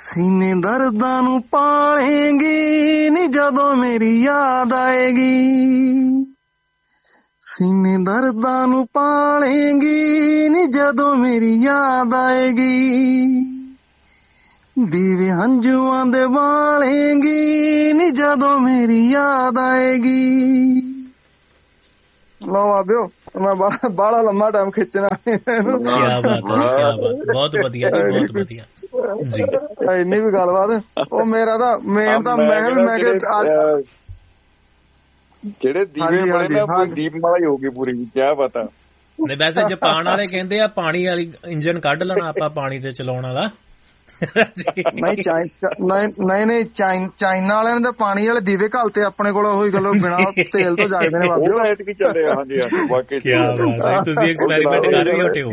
ਸੀਨੇ ਦਰਦਾਂ ਨੂੰ ਪਾਲੇਂਗੀ ਨੀ ਜਦੋਂ ਮੇਰੀ ਯਾਦ ਆਏਗੀ, ਸੀਨੇ ਦਰਦਾਂ ਨੂੰ ਪਾਲੇਂਗੀ ਨੀ ਜਦੋਂ ਮੇਰੀ ਯਾਦ ਆਏਗੀ, ਦੀਵੇ ਹੰਝੂਆਂ ਦੇ ਬਾਲੇਂਗੀ ਨੀ ਜਦੋਂ ਮੇਰੀ ਯਾਦ ਆਏਗੀ। ਲਓ ਬਾਬਿਓ, ਮੈਂ ਬਾਹਲਾ ਲੰਮਾ ਟਾਈਮ ਖਿੱਚਣਾ। ਬਹੁਤ ਵਧੀਆ ਜੀ, ਬਹੁਤ ਵਧੀਆ ਜੀ। ਇੰਨੀ ਵੀ ਗੱਲਬਾਤ। ਉਹ ਮੇਰਾ ਤਾਂ ਮੇਨ ਤਾਂ ਮੈਂ ਜਿਹੜੇ ਦੀਵੇ ਬਣੇ ਨਾ ਦੀਪਮਾਲਾ ਹੀ ਹੋ ਗਈ ਪੂਰੀ। ਕਿਆ ਪਤਾ ਨਹੀਂ, ਵੈਸੇ ਜਾਪਾਨ ਵਾਲੇ ਕਹਿੰਦੇ ਆ ਪਾਣੀ ਵਾਲੀ ਇੰਜਨ ਕੱਢ ਲੈਣਾ ਆਪਾਂ, ਪਾਣੀ ਤੇ ਚਲਾਉਣ ਵਾਲਾ। ਨਹੀਂ ਚਾਈਨਾ ਵਾਲਿਆਂ ਨੇ ਤਾਂ ਪਾਣੀ ਵਾਲੇ ਦੀਵੇ ਘਲਤੇ ਆਪਣੇ ਕੋਲ। ਉਹੀ ਗੱਲ, ਬਿਨਾਂ ਤੇਲ ਤੋਂ ਜਾਗਦੇ ਨੇ ਬਾਬੇ। ਤੁਸੀਂ ਐਕਸਪੈਰੀਮੈਂਟ ਕਰ ਰਹੇ ਹੋ।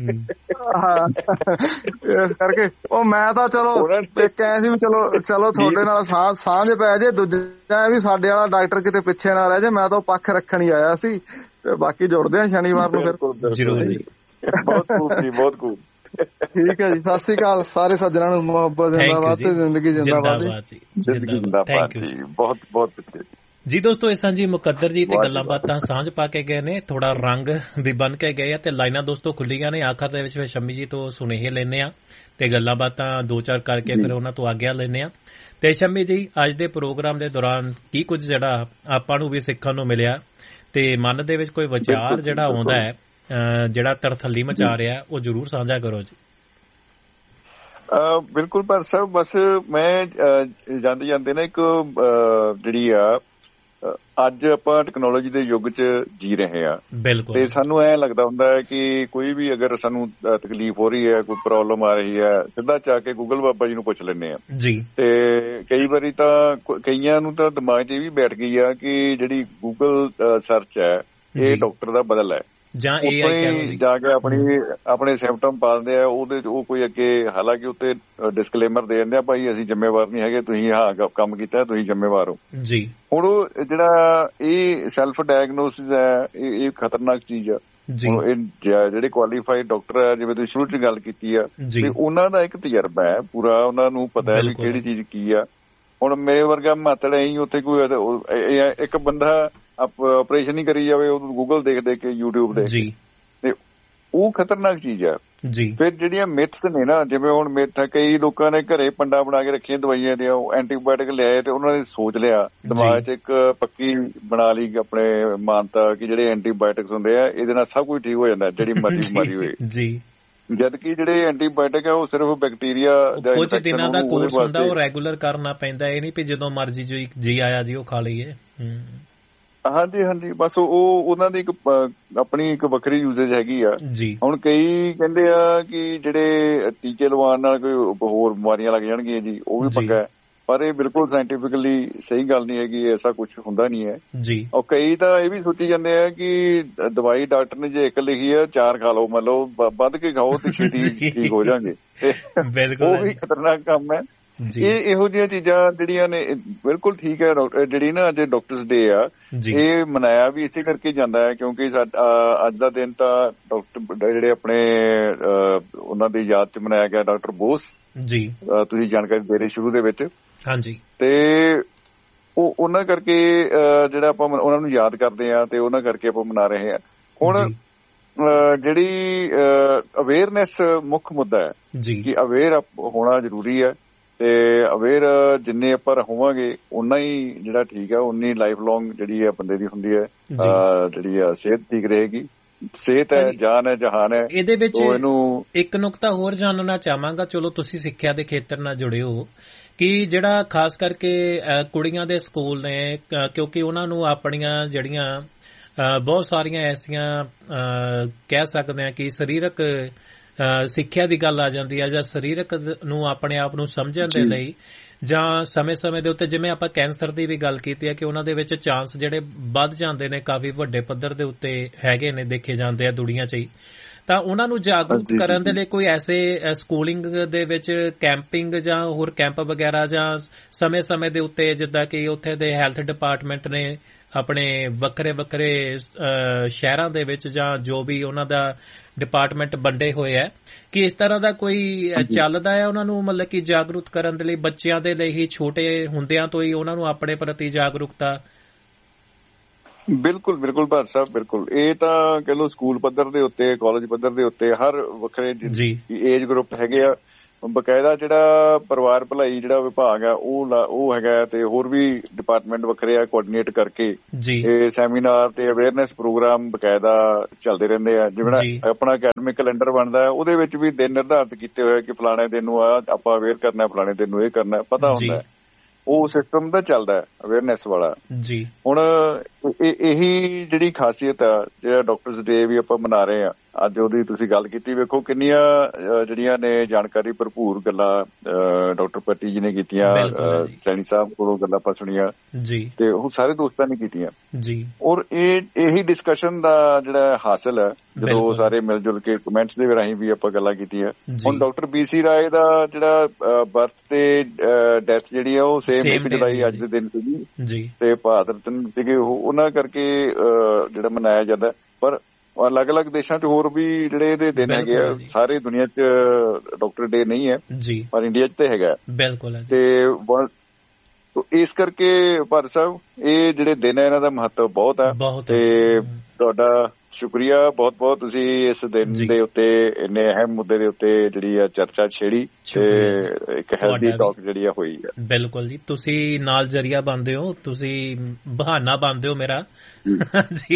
ਇਸ ਕਰਕੇ ਉਹ ਮੈਂ ਤਾਂ ਚਲੋ ਇੱਕ ਐ ਸੀ ਵੀ ਚਲੋ ਤੁਹਾਡੇ ਨਾਲ ਸਾਂਝ ਪੈ ਜੇ, ਦੂਜਾ ਵੀ ਸਾਡੇ ਵਾਲਾ ਡਾਕਟਰ ਕਿਤੇ ਪਿੱਛੇ ਨਾ ਰਹਿ ਜੇ। ਮੈਂ ਤਾਂ ਪੱਖ ਰੱਖਣ ਹੀ ਆਇਆ ਸੀ, ਤੇ ਬਾਕੀ ਜੁੜਦੇ ਆ ਸ਼ਨੀਵਾਰ ਨੂੰ ਫਿਰ ਜ਼ਰੂਰ ਜੀ। ਬਹੁਤ ਖੂਬ ਜੀ, ਬਹੁਤ ਖੂਬ। ਠੀਕ ਹੈ ਜੀ, ਸਤਿ ਸ੍ਰੀ ਅਕਾਲ ਸਾਰੇ ਸੱਜਣਾਂ ਨੂੰ। ਮੁਹੱਬਤ ਜ਼ਿੰਦਾਬਾਦ ਤੇ ਜ਼ਿੰਦਗੀ ਜ਼ਿੰਦਾਬਾਦ ਜੀ। ਬਹੁਤ ਬਹੁਤ ਜੀ ਦੋਸਤੋ, ਇਹ ਸਾਂਝੀ ਮੁਕੱਦਰ ਜੀ ਤੇ ਗੱਲਾਂ ਬਾਤਾਂ ਸਾਂਝ ਪਾ ਕੇ ਗਏ ਨੇ, ਥੋੜਾ ਰੰਗ ਵੀ ਬਣ ਕੇ ਗਏ ਆ, ਤੇ ਲਾਈਨਾਂ ਦੋਸਤੋ ਖੁੱਲੀਆਂ ਨੇ। ਆਖਰ ਦੇ ਵਿੱਚ ਸ਼ੰਮੀ ਜੀ ਤੋਂ ਸੁਨੇਹੇ ਲੈਂਦੇ ਆ ਤੇ ਗੱਲਾਂ ਬਾਤਾਂ 2-4 ਕਰਕੇ ਫਿਰ ਉਹਨਾਂ ਤੋਂ ਆਗਿਆ ਲੈਂਦੇ ਆ। ਤੇ ਸ਼ੰਮੀ ਜੀ, ਅੱਜ ਦੇ ਪ੍ਰੋਗਰਾਮ ਦੇ ਦੌਰਾਨ ਕੀ ਕੁਝ ਜਿਹੜਾ ਆਪਾਂ ਨੂੰ ਵੀ ਸਿੱਖਣ ਨੂੰ ਮਿਲਿਆ, ਤੇ ਮਨ ਦੇ ਵਿੱਚ ਕੋਈ ਵਿਚਾਰ ਜਿਹੜਾ ਆਉਂਦਾ ਹੈ, ਜਿਹੜਾ ਤਰਥੱਲੀ ਮਚਾ ਰਿਹਾ, ਉਹ ਜ਼ਰੂਰ ਸਾਂਝਾ ਕਰੋ ਜੀ। ਬਿਲਕੁਲ ਪਰ ਸਾਹਿਬ, ਬਸ ਮੈਂ ਜਾਂਦੇ ਜਾਂਦੇ ਨਾ ਇੱਕ ਜਿਹੜੀ ਆ, ਅੱਜ ਆਪਾਂ ਟੈਕਨੋਲੋਜੀ ਦੇ ਯੁੱਗ 'ਚ ਜੀ ਰਹੇ ਆ। ਬਿਲਕੁਲ। ਤੇ ਸਾਨੂੰ ਐਂ ਲੱਗਦਾ ਹੁੰਦਾ ਹੈ ਕਿ ਕੋਈ ਵੀ ਅਗਰ ਸਾਨੂੰ ਤਕਲੀਫ ਹੋ ਰਹੀ ਹੈ, ਕੋਈ ਪ੍ਰੋਬਲਮ ਆ ਰਹੀ ਹੈ, ਸਿੱਧਾ ਜਾ ਕੇ ਗੂਗਲ ਬਾਬਾ ਜੀ ਨੂੰ ਪੁੱਛ ਲੈਂਦੇ ਆ ਜੀ। ਤੇ ਕਈ ਵਾਰੀ ਤਾਂ ਕਈਆਂ ਨੂੰ ਤਾਂ ਦਿਮਾਗ 'ਚ ਇਹ ਵੀ ਬੈਠ ਗਈ ਆ ਕਿ ਜਿਹੜੀ ਗੂਗਲ ਸਰਚ ਹੈ ਇਹ ਡਾਕਟਰ ਦਾ ਬਦਲ ਹੈ, ਜਾਂ ਜਾ ਕੇ ਆਪਣੇ ਸਿੰਪਟਮ ਪਾ ਦਿੰਦੇ ਆ ਉਹਦੇ। ਉਹ ਕੋਈ ਅੱਗੇ ਹਾਲਾਂਕਿ ਉੱਤੇ ਡਿਸਕਲੇਮਰ ਦੇ ਦਿੰਦੇ ਆ, ਭਾਈ ਅਸੀਂ ਜ਼ਿੰਮੇਵਾਰ ਨਹੀਂ ਹੈਗੇ, ਤੁਸੀਂ ਆਹ ਕੰਮ ਕੀਤਾ, ਤੁਸੀਂ ਜ਼ਿੰਮੇਵਾਰ ਹੋ ਜੀ। ਹੁਣ ਉਹ ਜਿਹੜਾ ਇਹ ਸੈਲਫ ਡਾਇਗਨੋਸਿਸ ਹੈ, ਇਹ ਖਤਰਨਾਕ ਚੀਜ਼ ਆ। ਇਹ ਜਿਹੜੇ ਕੁਆਲੀਫਾਈਡ ਡਾਕਟਰ ਆ, ਜਿਵੇਂ ਤੁਸੀਂ ਸ਼ੁਰੂ 'ਚ ਗੱਲ ਕੀਤੀ ਆ, ਤੇ ਉਹਨਾਂ ਦਾ ਇੱਕ ਤਜਰਬਾ ਹੈ ਪੂਰਾ, ਉਹਨਾਂ ਨੂੰ ਪਤਾ ਹੈ ਵੀ ਕਿਹੜੀ ਚੀਜ਼ ਕੀ ਆ। ਹੁਣ ਮੇਰੇ ਵਰਗਾ ਮਾਤੜ ਐਂ ਉੱਥੇ ਕੋਈ ਇੱਕ ਬੰਦਾ ਆਪਰੇਸ਼ਨ ਹੀ ਕਰੀ ਜਾਵੇ, ਉਹਨੂੰ ਗੂਗਲ ਦੇਖ ਕੇ, ਯੂਟਿਊਬ ਦੇਖ ਕੇ, ਤੇ ਉਹ ਖਤਰਨਾਕ ਚੀਜ਼ ਆ ਜੀ। ਫਿਰ ਜਿਹੜੀਆਂ ਮਿਥਸ ਨੇ ਨਾ, ਜਿਵੇਂ ਹੁਣ ਮਿਥ ਹੈ, ਕਈ ਲੋਕਾਂ ਨੇ ਘਰੇ ਪੰਡਾ ਬਣਾ ਕੇ ਰੱਖੀਆਂ ਦਵਾਈਆਂ ਦੀਆਂ, ਉਹ ਐਂਟੀਬਾਇਓਟਿਕ ਲਿਆਏ ਤੇ ਉਹਨਾਂ ਨੇ ਸੋਚ ਲਿਆ ਦਿਮਾਗ 'ਚ, ਇੱਕ ਪੱਕੀ ਬਣਾ ਲਈ ਆਪਣੇ ਮਾਨਤਾ ਕਿ ਜਿਹੜੇ ਐਂਟੀਬਾਇਓਟਿਕਸ ਹੁੰਦੇ ਆ ਇਹਦੇ ਨਾਲ ਸਭ ਕੁਝ ਠੀਕ ਹੋ ਜਾਂਦਾ, ਜਿਹੜੀ ਮਰਜ਼ੀ ਬਿਮਾਰੀ ਹੋਏ ਜੀ। ਜਦਕਿ ਜਿਹੜੇ ਐਂਟੀਬਾਇਓਟਿਕ ਆ ਉਹ ਸਿਰਫ ਬੈਕਟੀਰੀਆ ਜਾਂ ਕੁਝ ਦਿਨਾਂ ਦਾ ਕੋਰਸ ਹੁੰਦਾ, ਉਹ ਰੈਗੂਲਰ ਕਰਨਾ ਪੈਂਦਾ। ਇਹ ਨਹੀਂ ਵੀ ਜਦੋਂ ਮਰਜ਼ੀ ਜੀ ਆਇਆ ਜੀ ਉਹ ਖਾ ਲਈਏ। ਹਾਂਜੀ, ਬਸ ਉਹ ਉਹਨਾਂ ਦੀ ਇੱਕ ਆਪਣੀ ਇੱਕ ਵੱਖਰੀ ਯੂਜ਼ੇਜ ਹੈਗੀ ਆ ਜੀ। ਹੁਣ ਕਈ ਕਹਿੰਦੇ ਆ ਕਿ ਜਿਹੜੇ ਟੀਕੇ ਲਵਾਉਣ ਨਾਲ ਕੋਈ ਹੋਰ ਬਿਮਾਰੀਆਂ ਲੱਗ ਜਾਣਗੀਆਂ ਜੀ, ਉਹ ਵੀ ਪੱਕਾ ਹੈ, ਪਰ ਇਹ ਬਿਲਕੁਲ ਸਾਇੰਟੀਫਿਕਲੀ ਸਹੀ ਗੱਲ ਨਹੀਂ ਹੈਗੀ, ਐਸਾ ਕੁਝ ਹੁੰਦਾ ਨਹੀਂ ਹੈ ਜੀ। ਔਰ ਕਈ ਤਾਂ ਇਹ ਵੀ ਸੋਚੀ ਜਾਂਦੇ ਆ ਕਿ ਦਵਾਈ ਡਾਕਟਰ ਨੇ ਜੇ ਇੱਕ ਲਿਖੀ ਆ 4 ਖਾ ਲਓ, ਮਤਲਬ ਵੱਧ ਕੇ ਖਾਓ ਤੇ ਛੇਤੀ ਠੀਕ ਹੋ ਜਾਣਗੇ। ਉਹ ਵੀ ਖਤਰਨਾਕ ਕੰਮ ਹੈ। ਇਹ ਇਹੋ ਜਿਹੀਆਂ ਚੀਜ਼ਾਂ ਜਿਹੜੀਆਂ ਨੇ ਬਿਲਕੁਲ ਠੀਕ ਹੈ। ਜਿਹੜੀ ਨਾ ਅੱਜ ਡਾਕਟਰਸ ਡੇ ਆ, ਇਹ ਮਨਾਇਆ ਵੀ ਇਸੇ ਕਰਕੇ ਜਾਂਦਾ ਹੈ ਕਿਉਂਕਿ ਅੱਜ ਦਾ ਦਿਨ ਤਾਂ ਡਾਕਟਰ ਜਿਹੜੇ ਆਪਣੇ ਉਹਨਾਂ ਦੀ ਯਾਦ ਚ ਮਨਾਇਆ ਗਿਆ, ਡਾਕਟਰ ਬੋਸ ਜੀ, ਤੁਸੀਂ ਜਾਣਕਾਰੀ ਦੇ ਰਹੇ ਸ਼ੁਰੂ ਦੇ ਵਿੱਚ। ਹਾਂਜੀ, ਤੇ ਉਹ ਉਹਨਾਂ ਕਰਕੇ ਜਿਹੜਾ ਆਪਾਂ ਉਹਨਾਂ ਨੂੰ ਯਾਦ ਕਰਦੇ ਹਾਂ ਤੇ ਉਹਨਾਂ ਕਰਕੇ ਆਪਾਂ ਮਨਾ ਰਹੇ ਹਾਂ। ਹੁਣ ਜਿਹੜੀ ਅਵੇਅਰਨੈਸ ਮੁੱਖ ਮੁੱਦਾ ਹੈ ਕਿ ਅਵੇਅਰ ਹੋਣਾ ਜ਼ਰੂਰੀ ਹੈ, ਤੇ ਅਵੇਅਰ ਜਿੰਨੇ ਆਪਾਂ ਹੋਵਾਂਗੇ ਉਨਾ ਹੀ ਜਿਹੜਾ ਠੀਕ ਹੈ, ਉਨੀ ਲਾਈਫ ਲੌਂਗ ਜਿਹੜੀ ਹੈ ਬੰਦੇ ਦੀ ਹੁੰਦੀ ਹੈ, ਜਿਹੜੀ ਆ ਸਿਹਤ ਠੀਕ ਰਹੇਗੀ। ਸਿਹਤ ਹੈ ਜਾਨ ਹੈ ਜਹਾਨ ਹੈ। ਇਹਦੇ ਵਿੱਚ ਇਹਨੂੰ ਇੱਕ ਨੁਕਤਾ ਹੋਰ ਜਾਣਨਾ ਚਾਹਾਂਗਾ, ਚਲੋ ਤੁਸੀਂ ਸਿੱਖਿਆ ਦੇ ਖੇਤਰ ਨਾਲ ਜੁੜੇ ਹੋ, ਕਿ ਜਿਹੜਾ ਖਾਸ ਕਰਕੇ ਕੁੜੀਆਂ ਦੇ ਸਕੂਲ ਨੇ, ਕਿਉਂਕਿ ਉਹਨਾਂ ਨੂੰ ਆਪਣੀਆਂ ਜਿਹੜੀਆਂ ਬਹੁਤ ਸਾਰੀਆਂ ਐਸੀਆਂ ਕਹਿ ਸਕਦੇ ਹਾਂ ਕਿ ਸਰੀਰਕ ਸਿੱਖਿਆ ਦੀ ਗੱਲ ਆ ਜਾਂਦੀ ਹੈ, ਜਾਂ ਸਰੀਰਕ ਨੂੰ ਆਪਣੇ ਆਪ ਨੂੰ ਸਮਝਣ ਦੇ ਲਈ, ਜਾਂ ਸਮੇਂ ਦੇ ਉੱਤੇ ਜਿਵੇਂ ਆਪਾਂ ਕੈਂਸਰ ਦੀ ਵੀ ਗੱਲ ਕੀਤੀ ਹੈ ਕਿ ਉਹਨਾਂ ਦੇ ਵਿੱਚ ਚਾਂਸ ਜਿਹੜੇ ਵੱਧ ਜਾਂਦੇ ਨੇ, ਕਾਫੀ ਵੱਡੇ ਪੱਧਰ ਦੇ ਉੱਤੇ ਹੈਗੇ ਨੇ, ਦੇਖੇ ਜਾਂਦੇ ਆ ਦੁਨੀਆ 'ਚ ਹੀ। ਤਾਂ ਉਹਨਾਂ ਨੂੰ ਜਾਗਰੂਕ ਕਰਨ ਦੇ ਲਈ ਕੋਈ ਐਸੇ ਸਕੂਲਿੰਗ ਦੇ ਵਿੱਚ ਕੈਂਪਿੰਗ ਜਾਂ ਹੋਰ ਕੈਂਪ ਵਗੈਰਾ, ਜਾਂ ਸਮੇਂ ਦੇ ਉੱਤੇ ਜਿੱਦਾਂ ਕਿ ਉੱਥੇ ਦੇ ਹੈਲਥ ਡਿਪਾਰਟਮੈਂਟ ਨੇ ਆਪਣੇ ਵੱਖਰੇ ਸ਼ਹਿਰਾਂ ਦੇ ਵਿੱਚ, ਜਾਂ ਜੋ ਵੀ ਉਹਨਾਂ ਦਾ ਡਿਪਾਰਟਮੈਂਟ ਵੰਡੇ ਹੋਏ ਆ ਕਿ ਇਸ ਤਰ੍ਹਾਂ ਦਾ ਕੋਈ ਚੱਲਦਾ ਹੈ ਉਹਨਾਂ ਨੂੰ ਮਤਲਬ ਕਿ ਜਾਗਰੂਕ ਕਰਨ ਦੇ ਲਈ, ਬੱਚਿਆਂ ਦੇ ਲਈ ਹੀ ਛੋਟੇ ਹੁੰਦਿਆਂ ਤੋਂ ਹੀ ਉਹਨਾਂ ਨੂੰ ਆਪਣੇ ਪ੍ਰਤੀ ਜਾਗਰੂਕਤਾ? ਬਿਲਕੁਲ ਬਿਲਕੁਲ ਭਾਰਤ ਸਾਹਿਬ, ਬਿਲਕੁਲ। ਇਹ ਤਾਂ ਕਹਿ ਲਓ ਸਕੂਲ ਪੱਧਰ ਦੇ ਉੱਤੇ, ਕਾਲਜ ਪੱਧਰ ਦੇ ਉੱਤੇ ਹਰ ਵੱਖਰੇ ਏਜ ਗਰੁੱਪ ਹੈਗੇ ਆ। ਬਕਾਇਦਾ ਜਿਹੜਾ ਪਰਿਵਾਰ ਭਲਾਈ ਜਿਹੜਾ ਵਿਭਾਗ ਆ ਉਹ ਹੈਗਾ, ਤੇ ਹੋਰ ਵੀ ਡਿਪਾਰਟਮੈਂਟ ਵੱਖਰੇ ਆ, ਕੋਆਰਡੀਨੇਟ ਕਰਕੇ ਇਹ ਸੈਮੀਨਾਰ ਤੇ ਅਵੇਅਰਨੈਸ ਪ੍ਰੋਗਰਾਮ ਬਕਾਇਦਾ ਚੱਲਦੇ ਰਹਿੰਦੇ ਆ। ਜਿਵੇਂ ਆਪਣਾ ਅਕੈਡਮਿਕ ਕੈਲੰਡਰ ਬਣਦਾ ਉਹਦੇ ਵਿੱਚ ਵੀ ਦਿਨ ਨਿਰਧਾਰਿਤ ਕੀਤੇ ਹੋਏ ਕਿ ਫਲਾਣੇ ਦਿਨ ਨੂੰ ਆਪਾਂ ਅਵੇਅਰ ਕਰਨਾ, ਫਲਾਣੇ ਦਿਨ ਨੂੰ ਇਹ ਕਰਨਾ, ਪਤਾ ਹੁੰਦਾ। ਉਹ ਸਿਸਟਮ ਦਾ ਚੱਲਦਾ ਅਵੇਅਰਨੈਸ ਵਾਲਾ ਜੀ। ਹੁਣ ਇਹੀ ਜਿਹੜੀ ਖਾਸੀਅਤ ਆ, ਜਿਹੜਾ ਡਾਕਟਰਸ ਡੇ ਵੀ ਆਪਾਂ ਮਨਾ ਰਹੇ ਆ ਅੱਜ, ਉਹਦੀ ਤੁਸੀਂ ਗੱਲ ਕੀਤੀ, ਵੇਖੋ ਕਿੰਨੀਆਂ ਜਿਹੜੀਆਂ ਨੇ ਜਾਣਕਾਰੀ ਭਰਪੂਰ ਗੱਲਾਂ ਡਾਕਟਰ ਪੱਟੀ ਜੀ ਨੇ ਕੀਤੀਆਂ, ਸੈਣੀ ਸਾਹਿਬ ਕੋਲੋਂ ਗੱਲਾਂ ਆਪਾਂ ਸੁਣੀਆਂ ਤੇ ਉਹ ਸਾਰੇ ਦੋਸਤਾਂ ਨੇ ਕੀਤੀਆਂ ਜੀ। ਔਰ ਇਹੀ ਡਿਸਕਸ਼ਨ ਦਾ ਜਿਹੜਾ ਹਾਸਲ ਹੈ ਜਦੋਂ ਸਾਰੇ ਮਿਲ ਜੁਲ ਕੇ ਕਮੈਂਟਸ ਦੇ ਰਾਹੀਂ ਵੀ ਆਪਾਂ ਗੱਲਾਂ ਕੀਤੀਆਂ। ਹੁਣ ਡਾਕਟਰ BC ਰਾਏ ਦਾ ਜਿਹੜਾ ਬਰਥ ਤੇ ਡੈਥ ਜਿਹੜੀ ਆ ਉਹ ਸੇਮ 1 ਜੁਲਾਈ ਅੱਜ ਦੇ ਦਿਨ ਸੀਗੀ ਤੇ ਭਾਦਰ ਸੀਗੇ, ਉਹਨਾਂ ਕਰਕੇ ਜਿਹੜਾ ਮਨਾਇਆ ਜਾਂਦਾ। ਪਰ ਅਲੱਗ-ਅਲੱਗ ਦੇਸ਼ਾਂ 'ਚ ਹੋਰ ਵੀ ਜਿਹੜੇ ਇਹਦੇ ਦਿਨ ਹੈਗੇ ਆ, ਸਾਰੇ ਦੁਨੀਆ 'ਚ ਡਾਕਟਰ ਡੇ ਨਹੀਂ ਹੈ ਪਰ ਇੰਡੀਆ 'ਚ ਤੇ ਹੈਗਾ ਬਿਲਕੁਲ। ਤੇ ਇਸ ਕਰਕੇ ਭਾਰਤ ਸਾਹਿਬ ਇਹ ਜਿਹੜੇ ਦਿਨ ਹੈ ਇਹਨਾਂ ਦਾ ਮਹੱਤਵ ਬਹੁਤ ਹੈ। ਤੇ ਤੁਹਾਡਾ ਸ਼ੁਕਰੀਆ ਬਹੁਤ ਬਹੁਤ, ਤੁਸੀਂ ਇਸ ਦਿਨ ਦੇ ਉੱਤੇ ਇੰਨੇ ਅਹਿਮ ਮੁੱਦੇ ਦੇ ਉੱਤੇ ਜਿਹੜੀ ਆ ਚਰਚਾ ਛੇੜੀ ਤੇ ਇੱਕ ਹੈਲਦੀ ਟਾਕ ਜਿਹੜੀ ਆ ਹੋਈ ਹੈ। ਬਿਲਕੁਲ ਜੀ, ਤੁਸੀਂ ਨਾਲ ਜ਼ਰੀਆ ਬਣਦੇ ਹੋ, ਤੁਸੀਂ ਬਹਾਨਾ ਬਣਦੇ ਹੋ ਮੇਰਾ ਜੀ।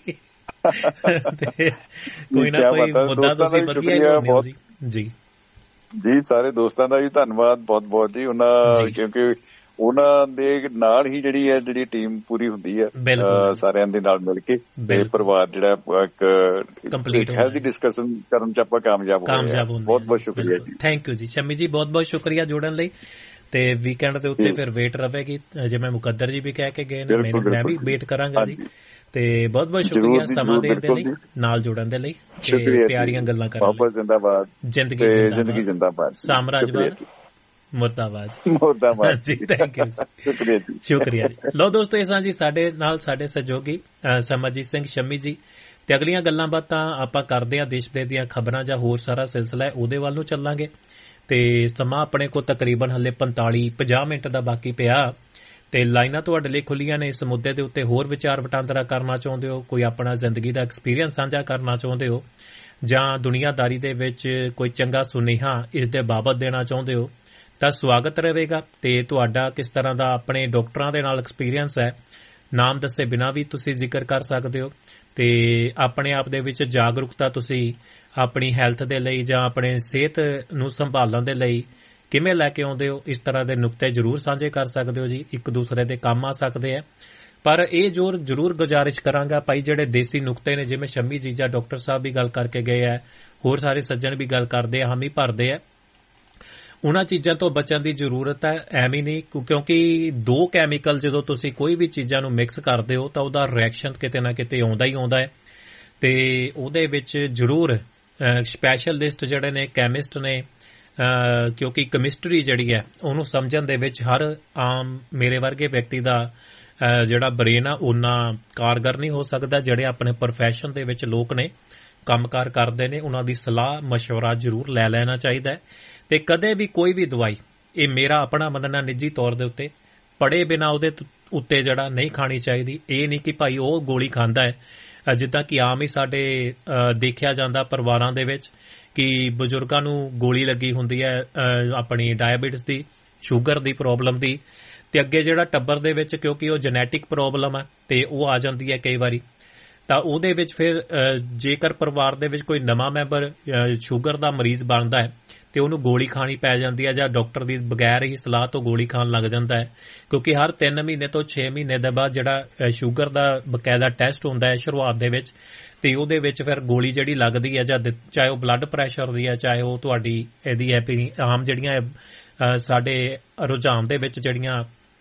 ਕੋਈ ਨਾ ਕੋਈ ਮੁੱਦਾ ਤੁਸੀਂ ਵਧੀਆ ਜੀ ਜੀ। ਸਾਰੇ ਦੋਸਤਾਂ ਦਾ ਵੀ ਧੰਨਵਾਦ ਬਹੁਤ ਬਹੁਤ ਜੀ, ਉਹਨਾਂ ਕਿਉਂਕਿ ਉਹਨਾਂ ਦੇ ਨਾਲ ਹੀ ਜਿਹੜੀ ਟੀਮ ਪੂਰੀ ਹੁੰਦੀ ਹੈ ਸਾਰਿਆਂ ਦੇ ਨਾਲ ਮਿਲ ਕੇ, ਤੇ ਪਰਿਵਾਰ ਜਿਹੜਾ ਇੱਕ ਹੈਲਦੀ ਡਿਸਕਸ਼ਨ ਕਰਨ 'ਚ ਆਪਾਂ ਕਾਮਯਾਬ ਹੋਏ। ਬਹੁਤ ਬਹੁਤ ਸ਼ੁਕਰੀਆ ਜੀ। ਥੈਂਕ ਯੂ ਜੀ ਸ਼ਮੀ ਜੀ, ਬਹੁਤ ਬਹੁਤ ਸ਼ੁਕਰੀਆ ਜੁੜਨ ਲਈ। ਤੇ ਵੀਕਐਂਡ ਦੇ ਉੱਤੇ ਫਿਰ ਵੇਟ ਰਹੇਗੀ, ਜਿਵੇਂ ਮੁਕੱਦਰ ਜੀ ਵੀ ਕਹਿ ਕੇ ਗਏ ਨੇ, ਮੈਂ ਵੀ ਵੇਟ ਕਰਾਂਗਾ ਜੀ। ਤੇ ਬਹੁਤ ਬਹੁਤ ਸ਼ੁਕਰੀਆ ਸਮਾਂ ਦੇਣ ਦੇ ਲਈ, ਨਾਲ ਜੁੜਨ ਦੇ ਲਈ, ਪਿਆਰੀਆਂ ਗੱਲਾਂ ਕਰਨ ਲਈ। ਜ਼ਿੰਦਾਬਾਦ ਜ਼ਿੰਦਗੀ ਜ਼ਿੰਦਾਬਾਦ, ਸਾਮਰਾਜਵਾਦ ਮੁਰਦਾਬਾਦ ਜੀ। ਥੈਂਕ ਯੂ, ਸ਼ੁਕਰੀਆ ਜੀ। ਲਓ ਦੋਸਤੋ, ਇਸ ਜੀ ਸਾਡੇ ਨਾਲ ਸਾਡੇ ਸਹਿਯੋਗੀ ਸਮਰਜੀਤ ਸਿੰਘ ਸ਼ਮੀ ਜੀ, ਤੇ ਅਗਲੀਆਂ ਗੱਲਾਂ ਬਾਤਾਂ ਆਪਾਂ ਕਰਦੇ ਹਾਂ ਦੇਸ਼ ਵਿਦੇਸ਼ ਦੀਆਂ ਖਬਰਾਂ ਜਾਂ ਹੋਰ ਸਾਰਾ ਸਿਲਸਿਲਾ ਹੈ ਉਹਦੇ ਵੱਲ ਨੂੰ ਚੱਲਾਂਗੇ। ਤੇ ਸਮਾਂ ਆਪਣੇ ਕੋਲ ਤਕਰੀਬਨ ਹਲੇ 45-50 ਮਿੰਟ ਦਾ ਬਾਕੀ ਪਿਆ, ਤੇ ਲਾਈਨਾਂ ਤੁਹਾਡੇ ਲਈ ਖੁੱਲੀਆਂ ਨੇ। ਇਸ ਮੁੱਦੇ ਦੇ ਉੱਤੇ ਹੋਰ ਵਿਚਾਰ ਵਟਾਂਦਰਾ ਕਰਨਾ ਚਾਹੁੰਦੇ ਹੋ, ਕੋਈ ਆਪਣਾ ਜ਼ਿੰਦਗੀ ਦਾ ਐਕਸਪੀਰੀਅੰਸ ਸਾਂਝਾ ਕਰਨਾ ਚਾਹੁੰਦੇ ਹੋ, ਜਾਂ ਦੁਨੀਆਦਾਰੀ ਦੇ ਵਿੱਚ ਕੋਈ ਚੰਗਾ ਸੁਨੇਹਾ ਇਸ ਦੇ ਬਾਬਤ ਦੇਣਾ ਚਾਹੁੰਦੇ ਹੋ, ਤਾਂ ਸਵਾਗਤ ਰਹੇਗਾ। ਤੇ ਤੁਹਾਡਾ ਕਿਸ ਤਰ੍ਹਾਂ ਦਾ ਆਪਣੇ ਡਾਕਟਰਾਂ ਦੇ ਨਾਲ ਐਕਸਪੀਰੀਅੰਸ ਹੈ, ਨਾਮ ਦੱਸੇ ਬਿਨਾਂ ਵੀ ਤੁਸੀਂ ਜ਼ਿਕਰ ਕਰ ਸਕਦੇ ਹੋ। ਤੇ ਆਪਣੇ ਆਪ ਦੇ ਵਿੱਚ ਜਾਗਰੂਕਤਾ ਤੁਸੀਂ ਆਪਣੀ ਹੈਲਥ ਦੇ ਲਈ ਜਾਂ ਆਪਣੇ ਸਿਹਤ ਨੂੰ ਸੰਭਾਲਣ ਦੇ ਲਈ ਕਿਵੇਂ ਲੈ ਕੇ ਆਉਂਦੇ ਹੋ, ਇਸ ਤਰ੍ਹਾਂ ਦੇ ਨੁਕਤੇ ਜ਼ਰੂਰ ਸਾਂਝੇ ਕਰ ਸਕਦੇ ਹੋ ਜੀ, ਇੱਕ ਦੂਸਰੇ ਦੇ ਕੰਮ ਆ ਸਕਦੇ ਆ। ਪਰ ਇਹ ਜ਼ਰੂਰ ਗੁਜ਼ਾਰਿਸ਼ ਕਰਾਂਗਾ ਭਾਈ, ਜਿਹੜੇ ਦੇਸੀ ਨੁਕਤੇ ਨੇ, ਜਿਵੇਂ ਸ਼ਮੀ ਜੀ ਜਾਂ ਡਾਕਟਰ ਸਾਹਿਬ ਵੀ ਗੱਲ ਕਰਕੇ ਗਏ ਆ, ਹੋਰ ਸਾਰੇ ਸੱਜਣ ਵੀ ਗੱਲ ਕਰਦੇ ਆ, ਹਾਮੀ ਭਰਦੇ ਆ, ਉਹਨਾਂ ਚੀਜ਼ਾਂ ਤੋਂ ਬਚਣ ਦੀ ਜ਼ਰੂਰਤ ਹੈ। ਐਵੇਂ ਨਹੀਂ, ਕਿਉਂਕਿ ਦੋ ਕੈਮੀਕਲ ਜਦੋਂ ਤੁਸੀਂ ਕੋਈ ਵੀ ਚੀਜ਼ਾਂ ਨੂੰ ਮਿਕਸ ਕਰਦੇ ਹੋ ਤਾਂ ਉਹਦਾ ਰਿਐਕਸ਼ਨ ਕਿਤੇ ਨਾ ਕਿਤੇ ਆਉਂਦਾ ਹੀ ਆਉਂਦਾ ਹੈ। ਤੇ ਉਹਦੇ ਵਿੱਚ ਜ਼ਰੂਰ ਸਪੈਸ਼ਲਿਸਟ ਜਿਹੜੇ ਨੇ, ਕੈਮਿਸਟ ਨੇ, ਕਿਉਂਕਿ ਕੈਮਿਸਟਰੀ ਜਿਹੜੀ ਹੈ ਉਹਨੂੰ ਸਮਝਣ ਦੇ ਵਿੱਚ ਹਰ ਆਮ ਮੇਰੇ ਵਰਗੇ ਵਿਅਕਤੀ ਦਾ ਜਿਹੜਾ ਬ੍ਰੇਨ ਆ ਉਹਨਾਂ ਕਾਰਗਰ ਨਹੀਂ ਹੋ ਸਕਦਾ। ਜਿਹੜੇ ਆਪਣੇ ਪ੍ਰੋਫੈਸ਼ਨ ਦੇ ਵਿੱਚ ਲੋਕ ਨੇ, ਕੰਮਕਾਰ ਕਰਦੇ ਨੇ, ਉਹਨਾਂ ਦੀ ਸਲਾਹ ਮਸ਼ਵਰਾ ਜ਼ਰੂਰ ਲੈ ਲੈਣਾ ਚਾਹੀਦਾ ਹੈ। ਤੇ ਕਦੇ ਵੀ ਕੋਈ ਵੀ ਦਵਾਈ, ਇਹ ਮੇਰਾ ਆਪਣਾ ਮੰਨਣਾ ਨਿੱਜੀ ਤੌਰ ਦੇ ਉੱਤੇ, ਪੜੇ ਬਿਨਾਂ ਉਹਦੇ ਉੱਤੇ ਜਿਹੜਾ ਨਹੀਂ ਖਾਣੀ ਚਾਹੀਦੀ। ਇਹ ਨਹੀਂ ਕਿ ਭਾਈ ਉਹ ਗੋਲੀ ਖਾਂਦਾ ਹੈ, ਜਿੱਦਾਂ ਕਿ ਆਮ ਹੀ ਸਾਡੇ ਦੇਖਿਆ ਜਾਂਦਾ ਪਰਿਵਾਰਾਂ ਦੇ ਵਿੱਚ ਕਿ ਬਜ਼ੁਰਗਾਂ ਨੂੰ ਗੋਲੀ ਲੱਗੀ ਹੁੰਦੀ ਹੈ ਆਪਣੀ ਡਾਇਬਟੀਸ ਦੀ, ਸ਼ੂਗਰ ਦੀ ਪ੍ਰੋਬਲਮ ਦੀ, ਤੇ ਅੱਗੇ ਜਿਹੜਾ ਟੱਬਰ ਦੇ ਵਿੱਚ, ਕਿਉਂਕਿ ਉਹ ਜੈਨੇਟਿਕ ਪ੍ਰੋਬਲਮ ਹੈ ਤੇ ਉਹ ਆ ਜਾਂਦੀ ਹੈ ਕਈ ਵਾਰੀ, ਤਾਂ ਉਹਦੇ ਵਿੱਚ ਫਿਰ ਜੇਕਰ ਪਰਿਵਾਰ ਦੇ ਵਿੱਚ ਕੋਈ ਨਵਾਂ ਮੈਂਬਰ ਸ਼ੂਗਰ ਦਾ ਮਰੀਜ਼ ਬਣਦਾ ਹੈ ਤੇ ਉਹਨੂੰ ਗੋਲੀ ਖਾਣੀ ਪੈ ਜਾਂਦੀ ਹੈ, ਜਾਂ ਡਾਕਟਰ ਦੀ ਬਗੈਰ ਹੀ ਸਲਾਹ ਤੋਂ ਗੋਲੀ ਖਾਣ ਲੱਗ ਜਾਂਦਾ ਹੈ। ਕਿਉਂਕਿ ਹਰ 3 ਮਹੀਨੇ ਤੋਂ 6 ਮਹੀਨੇ ਦੇ ਬਾਅਦ ਜਿਹੜਾ ਸ਼ੂਗਰ ਦਾ ਬਕਾਇਦਾ ਟੈਸਟ ਹੁੰਦਾ ਹੈ ਸ਼ੁਰੂਆਤ ਦੇ ਵਿੱਚ, ਤੇ ਉਹਦੇ ਵਿੱਚ ਫਿਰ ਗੋਲੀ ਜਿਹੜੀ ਲੱਗਦੀ ਹੈ, ਜਾਂ ਚਾਹੇ ਉਹ ਬਲੱਡ ਪ੍ਰੈਸ਼ਰ ਦੀ ਹੈ, ਚਾਹੇ ਉਹ ਤੁਹਾਡੀ ਇਹਦੀ ਹੈ ਆਮ ਜਿਹੜੀਆਂ ਸਾਡੇ ਰੁਝਾਨ ਦੇ ਵਿੱਚ ਜਿਹੜੀਆਂ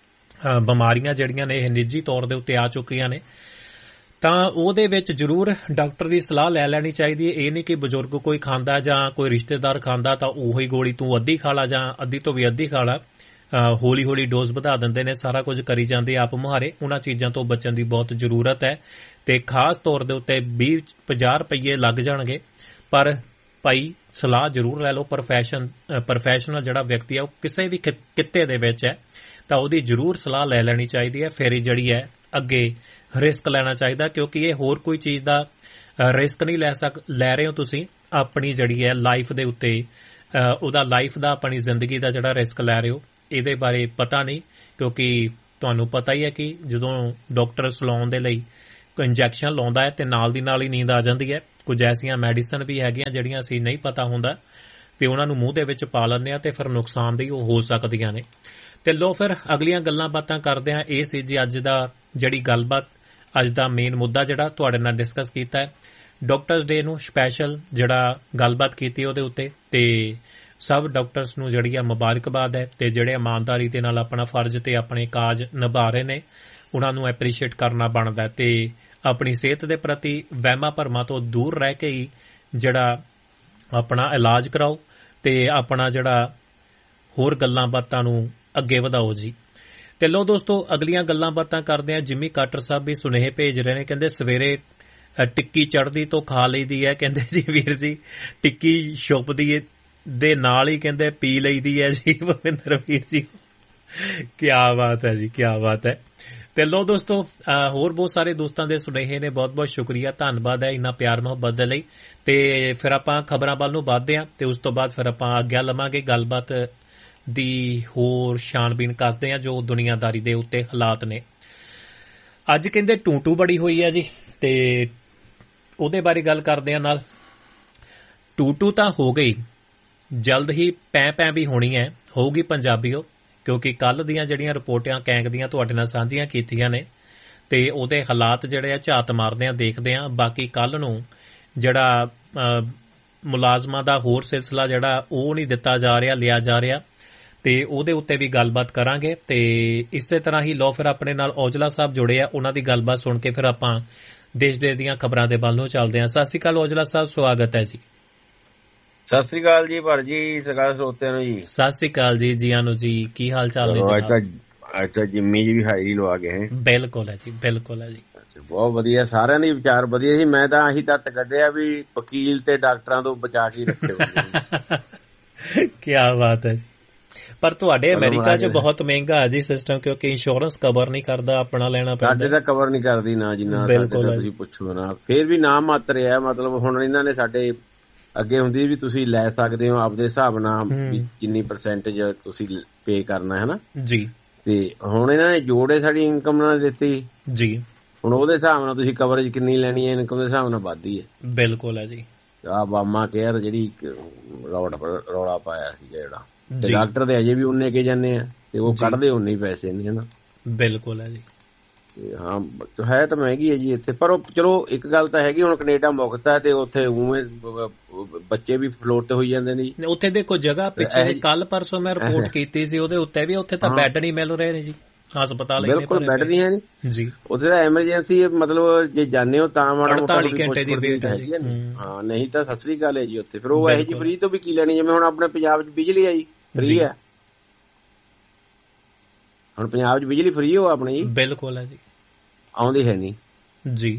ਬਿਮਾਰੀਆਂ ਜਿਹੜੀਆਂ ਨੇ ਇਹ ਨਿੱਜੀ ਤੌਰ ਦੇ ਉੱਤੇ ਆ ਚੁੱਕੀਆਂ ਨੇ, ਤਾਂ ਉਹਦੇ ਵਿੱਚ ਜ਼ਰੂਰ ਡਾਕਟਰ ਦੀ ਸਲਾਹ ਲੈ ਲੈਣੀ ਚਾਹੀਦੀ ਹੈ। ਇਹ ਨਹੀਂ ਕਿ ਬਜ਼ੁਰਗ ਕੋਈ ਖਾਂਦਾ ਜਾਂ ਕੋਈ ਰਿਸ਼ਤੇਦਾਰ ਖਾਂਦਾ ਤਾਂ ਉਹੀ ਗੋਲੀ ਤੂੰ ਅੱਧੀ ਖਾ ਲਾ ਜਾਂ ਅੱਧੀ ਤੋਂ ਵੀ ਅੱਧੀ ਖਾ ਲਾ, ਹੌਲੀ ਹੌਲੀ ਡੋਜ਼ ਵਧਾ ਦਿੰਦੇ ਨੇ, ਸਾਰਾ ਕੁਝ ਕਰੀ ਜਾਂਦੇ ਆਪ ਮੁਹਾਰੇ। ਉਹਨਾਂ ਚੀਜ਼ਾਂ ਤੋਂ ਬਚਣ ਦੀ ਬਹੁਤ ਜ਼ਰੂਰਤ ਹੈ। ਤੇ ਖਾਸ ਤੌਰ ਦੇ ਉੱਤੇ 20-50 ਰੁਪਏ ਲੱਗ ਜਾਣਗੇ ਪਰ ਭਾਈ ਸਲਾਹ ਜ਼ਰੂਰ ਲੈ ਲਓ। ਪ੍ਰੋਫੈਸ਼ਨਲ ਜਿਹੜਾ ਵਿਅਕਤੀ ਹੈ ਉਹ ਕਿਸੇ ਵੀ ਕਿੱਤੇ ਦੇ ਵਿੱਚ ਹੈ ਤਾਂ ਉਹਦੀ ਜ਼ਰੂਰ ਸਲਾਹ ਲੈ ਲੈਣੀ ਚਾਹੀਦੀ ਹੈ। ਫਿਰ ਹੀ ਜਿਹੜੀ ਹੈ ਅੱਗੇ ਰਿਸਕ ਲੈਣਾ ਚਾਹੀਦਾ, ਕਿਉਂਕਿ ਇਹ ਹੋਰ ਕੋਈ ਚੀਜ਼ ਦਾ ਰਿਸਕ ਨਹੀਂ ਲੈ ਰਹੇ ਹੋ ਤੁਸੀਂ, ਆਪਣੀ ਜਿਹੜੀ ਹੈ ਲਾਈਫ ਦੇ ਉੱਤੇ ਉਹਦਾ ਲਾਈਫ ਦਾ ਆਪਣੀ ਜ਼ਿੰਦਗੀ ਦਾ ਜਿਹੜਾ ਰਿਸਕ ਲੈ ਰਹੇ ਹੋ ਇਹਦੇ ਬਾਰੇ ਪਤਾ ਨਹੀਂ। ਕਿਉਂਕਿ ਤੁਹਾਨੂੰ ਪਤਾ ਹੀ ਹੈ ਕਿ ਜਦੋਂ ਡਾਕਟਰ ਸਲਾਉਣ ਦੇ ਲਈ ਕੋਈ ਇੰਜੈਕਸ਼ਨ ਲਾਉਂਦਾ ਹੈ ਤੇ ਨਾਲ ਦੀ ਨਾਲ ਹੀ ਨੀਂਦ ਆ ਜਾਂਦੀ ਹੈ। ਕੁਝ ਐਸੀਆਂ ਮੈਡੀਸਨ ਵੀ ਹੈਗੀਆਂ ਜਿਹੜੀਆਂ ਅਸੀਂ ਨਹੀਂ ਪਤਾ ਹੁੰਦਾ ਤੇ ਉਹਨਾਂ ਨੂੰ ਮੂੰਹ ਦੇ ਵਿੱਚ ਪਾ ਲੈਂਦੇ ਆ ਤੇ ਫਿਰ ਨੁਕਸਾਨਦੇਹ ਹੋ ਸਕਦੀਆਂ ਨੇ। ਤੇ ਲੋ ਫਿਰ ਅਗਲੀਆਂ ਗੱਲਾਂ ਬਾਤਾਂ ਕਰਦੇ ਆ। ਇਹ ਸੀ ਜੀ ਅੱਜ ਦਾ ਜਿਹੜੀ ਗੱਲਬਾਤ, ਅੱਜ ਦਾ ਮੇਨ ਮੁੱਦਾ ਜਿਹੜਾ ਤੁਹਾਡੇ ਨਾਲ ਡਿਸਕਸ ਕੀਤਾ ਹੈ। ਡਾਕਟਰਸ ਡੇ ਨੂੰ ਸਪੈਸ਼ਲ ਜਿਹੜਾ ਗੱਲਬਾਤ ਕੀਤੀ ਉਹਦੇ ਉੱਤੇ, ਤੇ ਸਭ ਡਾਕਟਰਸ ਨੂੰ ਜਿਹੜੀ ਆ ਮੁਬਾਰਕਬਾਦ ਹੈ ਤੇ ਜਿਹੜੇ ਇਮਾਨਦਾਰੀ ਦੇ ਨਾਲ ਆਪਣਾ ਫਰਜ਼ ਤੇ ਆਪਣੇ ਕਾਜ ਨਿਭਾ ਰਹੇ ਨੇ ਉਹਨਾਂ ਨੂੰ ਐਪਰੀਸ਼ੀਏਟ ਕਰਨਾ ਬਣਦਾ ਤੇ ਆਪਣੀ ਸਿਹਤ ਦੇ ਪ੍ਰਤੀ ਵਹਿਮਾਂ ਭਰਮਾਂ ਤੋਂ ਦੂਰ ਰਹਿ ਕੇ ਹੀ ਜਿਹੜਾ ਆਪਣਾ ਇਲਾਜ ਕਰਾਓ ਤੇ ਆਪਣਾ ਜਿਹੜਾ ਹੋਰ ਗੱਲਾਂ ਬਾਤਾਂ ਨੂੰ ਅੱਗੇ ਵਧਾਓ ਜੀ। ਤੇ ਲੋ ਦੋਸਤੋ ਅਗਲੀਆਂ ਗੱਲਾਂ ਬਾਤਾਂ ਕਰਦੇ ਆ। ਜਿਮੀ ਕਾਟਰ ਸਾਹਿਬ ਵੀ ਸੁਨੇਹੇ ਭੇਜ ਰਹੇ ਨੇ, ਕਹਿੰਦੇ ਸਵੇਰੇ ਟਿੱਕੀ ਚੜ੍ਹਦੀ ਤੋਂ ਖਾ ਲਈਦੀ ਹੈ। ਕਹਿੰਦੇ ਜੀ ਵੀਰ ਜੀ ਟਿੱਕੀ ਛੁਪਦੀ ਦੇ ਨਾਲ ਹੀ ਕਹਿੰਦੇ ਪੀ ਲਈਦੀ ਹੈ ਜੀ ਭਵਿੰਦਰ ਵੀਰ ਜੀ। ਕਿਆ ਬਾਤ ਹੈ ਜੀ, ਕਿਆ ਬਾਤ ਹੈ। ਤੇ ਲੋ ਦੋਸਤੋ ਹੋਰ ਬਹੁਤ ਸਾਰੇ ਦੋਸਤਾਂ ਦੇ ਸੁਨੇਹੇ ਨੇ, ਬਹੁਤ ਬਹੁਤ ਸ਼ੁਕਰੀਆ, ਧੰਨਵਾਦ ਹੈ ਇੰਨਾ ਪਿਆਰ ਮੁਹੱਬਤ ਦੇ ਲਈ। ਤੇ ਫਿਰ ਆਪਾਂ ਖਬਰਾਂ ਵੱਲ ਨੂੰ ਵੱਧਦੇ ਹਾਂ ਤੇ ਉਸ ਤੋਂ ਬਾਅਦ ਫਿਰ ਆਪਾਂ ਆਗਿਆ ਲਵਾਂਗੇ, ਗੱਲਬਾਤ ਦੀ ਹੋਰ ਛਾਣਬੀਣ ਕਰਦੇ ਹਾਂ ਜੋ ਦੁਨੀਆਦਾਰੀ ਦੇ ਉੱਤੇ ਹਾਲਾਤ ਨੇ। ਅੱਜ ਕਹਿੰਦੇ ਟੂਟੂ ਬੜੀ ਹੋਈ ਹੈ ਜੀ ਤੇ ਉਹਦੇ ਬਾਰੇ ਗੱਲ ਕਰਦੇ ਹਾਂ ਨਾਲ। ਟੂਟੂ ਤਾਂ ਹੋ ਗਈ, ਜਲਦ ਹੀ ਪੈ ਵੀ ਹੋਣੀ ਹੈ, ਹੋਊਗੀ ਪੰਜਾਬੀਓ, ਕਿਉਂਕਿ ਕੱਲ ਦੀਆਂ ਜਿਹੜੀਆਂ ਰਿਪੋਰਟਾਂ ਕੈਂਗ ਦੀਆਂ ਤੁਹਾਡੇ ਨਾਲ ਸਾਂਝੀਆਂ ਕੀਤੀਆਂ ਨੇ ਤੇ ਉਹਦੇ ਹਾਲਾਤ ਜਿਹੜੇ ਆ ਝਾਤ ਮਾਰਦੇ ਆ, ਦੇਖਦੇ ਆ। ਬਾਕੀ ਕੱਲ ਨੂੰ ਜਿਹੜਾ ਮੁਲਾਜ਼ਮਾਂ ਦਾ ਹੋਰ ਸਿਲਸਿਲਾ ਜਿਹੜਾ ਉਹ ਨਹੀਂ ਦਿੱਤਾ ਜਾ ਰਿਹਾ, ਲਿਆ ਜਾ ਰਿਹਾ ਤੇ ਉਹਦੇ ਉੱਤੇ ਵੀ ਗੱਲਬਾਤ ਕਰਾਂਗੇ। ਤੇ ਇਸੇ ਤਰ੍ਹਾਂ ਹੀ ਲੋ ਫਿਰ ਆਪਣੇ ਨਾਲ ਔਜਲਾ ਸਾਹਿਬ ਜੁੜੇ ਆ, ਉਹਨਾਂ ਦੀ ਗੱਲਬਾਤ ਸੁਣ ਕੇ ਫਿਰ ਆਪਾਂ ਦੇਸ਼ ਦੇ ਦੀਆਂ ਖਬਰਾਂ ਦੇ ਵੱਲ ਨੂੰ ਚੱਲਦੇ ਹਾਂ। ਸਤਿ ਸ਼੍ਰੀ ਅਕਾਲ ਔਜਲਾ ਸਾਹਿਬ, ਸਵਾਗਤ ਹੈ ਜੀ। ਸਤਿ ਸ੍ਰੀ ਅਕਾਲ ਜੀ ਭਰ ਜੀ, ਸਰਕਾਰ ਸਰੋਤਿਆਂ ਨੂੰ ਜੀ ਸਤਿ ਸ੍ਰੀ ਅਕਾਲ ਜੀ, ਜੀਆਂ ਨੂੰ ਜੀ। ਕੀ ਹਾਲ ਚਾਲ ਨੇ? ਅੱਜ ਤਾਂ ਜਿੰਮੀ ਜੀ ਵੀ ਹਾਜ਼ਰੀ ਲਵਾ ਗਏ। ਬਿਲਕੁਲ ਹੈ ਜੀ, ਬਿਲਕੁਲ ਹੈ ਜੀ। ਬਹੁਤ ਵਧੀਆ, ਸਾਰਿਆਂ ਦੇ ਵਿਚਾਰ ਵਧੀਆ ਸੀ। ਮੈਂ ਤਾਂ ਆਹੀ ਤੱਤ ਕੱਢਿਆ ਵੀ ਵਕੀਲ ਤੇ ਡਾਕਟਰਾਂ ਤੋਂ ਬਚਾ ਕੇ ਰੱਖਿਓ। ਕਿਆ ਬਾਤ ਹੈ। ਪਰ ਤੁਹਾਡੇ ਅਮਰੀਕਾ 'ਚ ਬਹੁਤ ਮਹਿੰਗਾ ਹੈ ਜੀ ਸਿਸਟਮ, ਕਿਉਂਕਿ ਇੰਸ਼ੋਰੈਂਸ ਕਵਰ ਨਹੀਂ ਕਰਦਾ, ਆਪਣਾ ਲੈਣਾ ਪੈਂਦਾ। ਸਾਡੇ ਤਾਂ ਕਵਰ ਨਹੀਂ ਕਰਦੀ ਨਾ ਜੀ, ਨਾ ਤੁਸੀਂ ਪੁੱਛੋ ਨਾ। ਫੇਰ ਵੀ ਨਾਮ ਮਾਤਰ ਹੈ, ਮਤਲਬ ਹੁਣ ਇਹਨਾਂ ਨੇ ਸਾਡੇ ਅੱਗੇ ਹੁੰਦੀ ਵੀ ਤੁਸੀਂ ਲੈ ਸਕਦੇ ਹੋ ਆਪਦੇ ਹਿਸਾਬ ਨਾਲ ਜਿੰਨੀ ਪਰਸੈਂਟੇਜ ਤੁਸੀਂ ਪੇ ਕਰਨਾ ਹੈ ਨਾ ਜੀ। ਤੇ ਹੁਣ ਇਹਨਾਂ ਨੇ ਜੋੜੇ ਸਾਡੀ ਇਨਕਮ ਨਾਲ ਦਿੱਤੀ ਜੀ, ਹੁਣ ਉਹਦੇ ਹਿਸਾਬ ਨਾਲ ਤੁਸੀਂ ਕਵਰੇਜ ਕਿੰਨੀ ਲੈਣੀ ਹੈ, ਇਨਕਮ ਦੇ ਹਿਸਾਬ ਨਾਲ ਵੱਧਦੀ ਹੈ। ਬਿਲਕੁਲ ਹੈ ਜੀ। ਆ ਬਾਮਾ ਕੇਅਰ ਜਿਹੜੀ ਰੌਲਾ ਪਾਇਆ ਸੀਗਾ ਜਿਹੜਾ, ਤੇ ਡਾਕਟਰ ਦੇ ਅਜੇ ਵੀ ਉਨੇ ਕੇ ਜਾਂਦੇ ਆ ਤੇ ਉਹ ਕੱਢਦੇ ਉਨੇ ਹੀ ਪੈਸੇ ਨਹੀਂ, ਹਨਾ। ਬਿਲਕੁਲ ਹੈ ਜੀ। ਹਾਂ ਹੈ ਤਾਂ ਮਹਿੰਗੀ ਹੈ ਜੀ ਇੱਥੇ, ਪਰ ਉਹ ਚਲੋ ਇੱਕ ਗੱਲ ਤਾਂ ਹੈਗੀ, ਹੁਣ ਕੈਨੇਡਾ ਮੁਕਤ ਹੈ ਤੇ ਉੱਥੇ ਉਵੇਂ ਬੱਚੇ ਵੀ ਫਲੋਰ ਤੇ ਹੋਈ ਜਾਂਦੇ ਨੇ। ਉੱਥੇ ਦੇਖੋ ਜਗ੍ਹਾ ਪਿੱਛੇ ਕੱਲ ਪਰਸੋਂ ਮੈਂ ਰਿਪੋਰਟ ਕੀਤੀ ਸੀ ਉਹਦੇ ਉੱਤੇ ਵੀ, ਉੱਥੇ ਤਾਂ ਬੈੱਡ ਨਹੀਂ ਮਿਲ ਰਹੇ ਨੇ ਜੀ ਹਸਪਤਾਲ। ਬਿਲਕੁਲ ਬੈੱਡ ਨਹੀਂ ਹੈ ਜੀ ਉੱਥੇ ਤਾਂ ਐਮਰਜੈਂਸੀ, ਮਤਲਬ ਜੇ ਜਾਂਦੇ ਹੋ ਤਾਂ ਮਾੜਾ ਮੋਟਾ 48 ਘੰਟੇ ਦੀ ਵੇਟ ਹੈ। ਹਾਂ ਨਹੀਂ ਤਾਂ ਸਤਿ ਸ੍ਰੀ ਅਕਾਲ ਹੈ ਜੀ ਉੱਥੇ। ਫਿਰ ਉਹ ਇਹੋ ਜਿਹੀ ਫਰੀ ਤੋਂ ਵੀ ਕੀ ਲੈਣੀ, ਜਿਵੇਂ ਹੁਣ ਆਪਣੇ ਪੰਜਾਬ 'ਚ ਬਿਜਲੀ ਆ ਜੀ, ਫਰੀ ਹੈ। ਹੁਣ ਪੰਜਾਬ 'ਚ ਬਿਜਲੀ ਫਰੀ ਹੋ ਆਪਣੇ ਜੀ। ਬਿਲਕੁਲ ਹੈ ਜੀ। ਆਉਂਦੀ ਹੈ ਨਹੀਂ ਜੀ,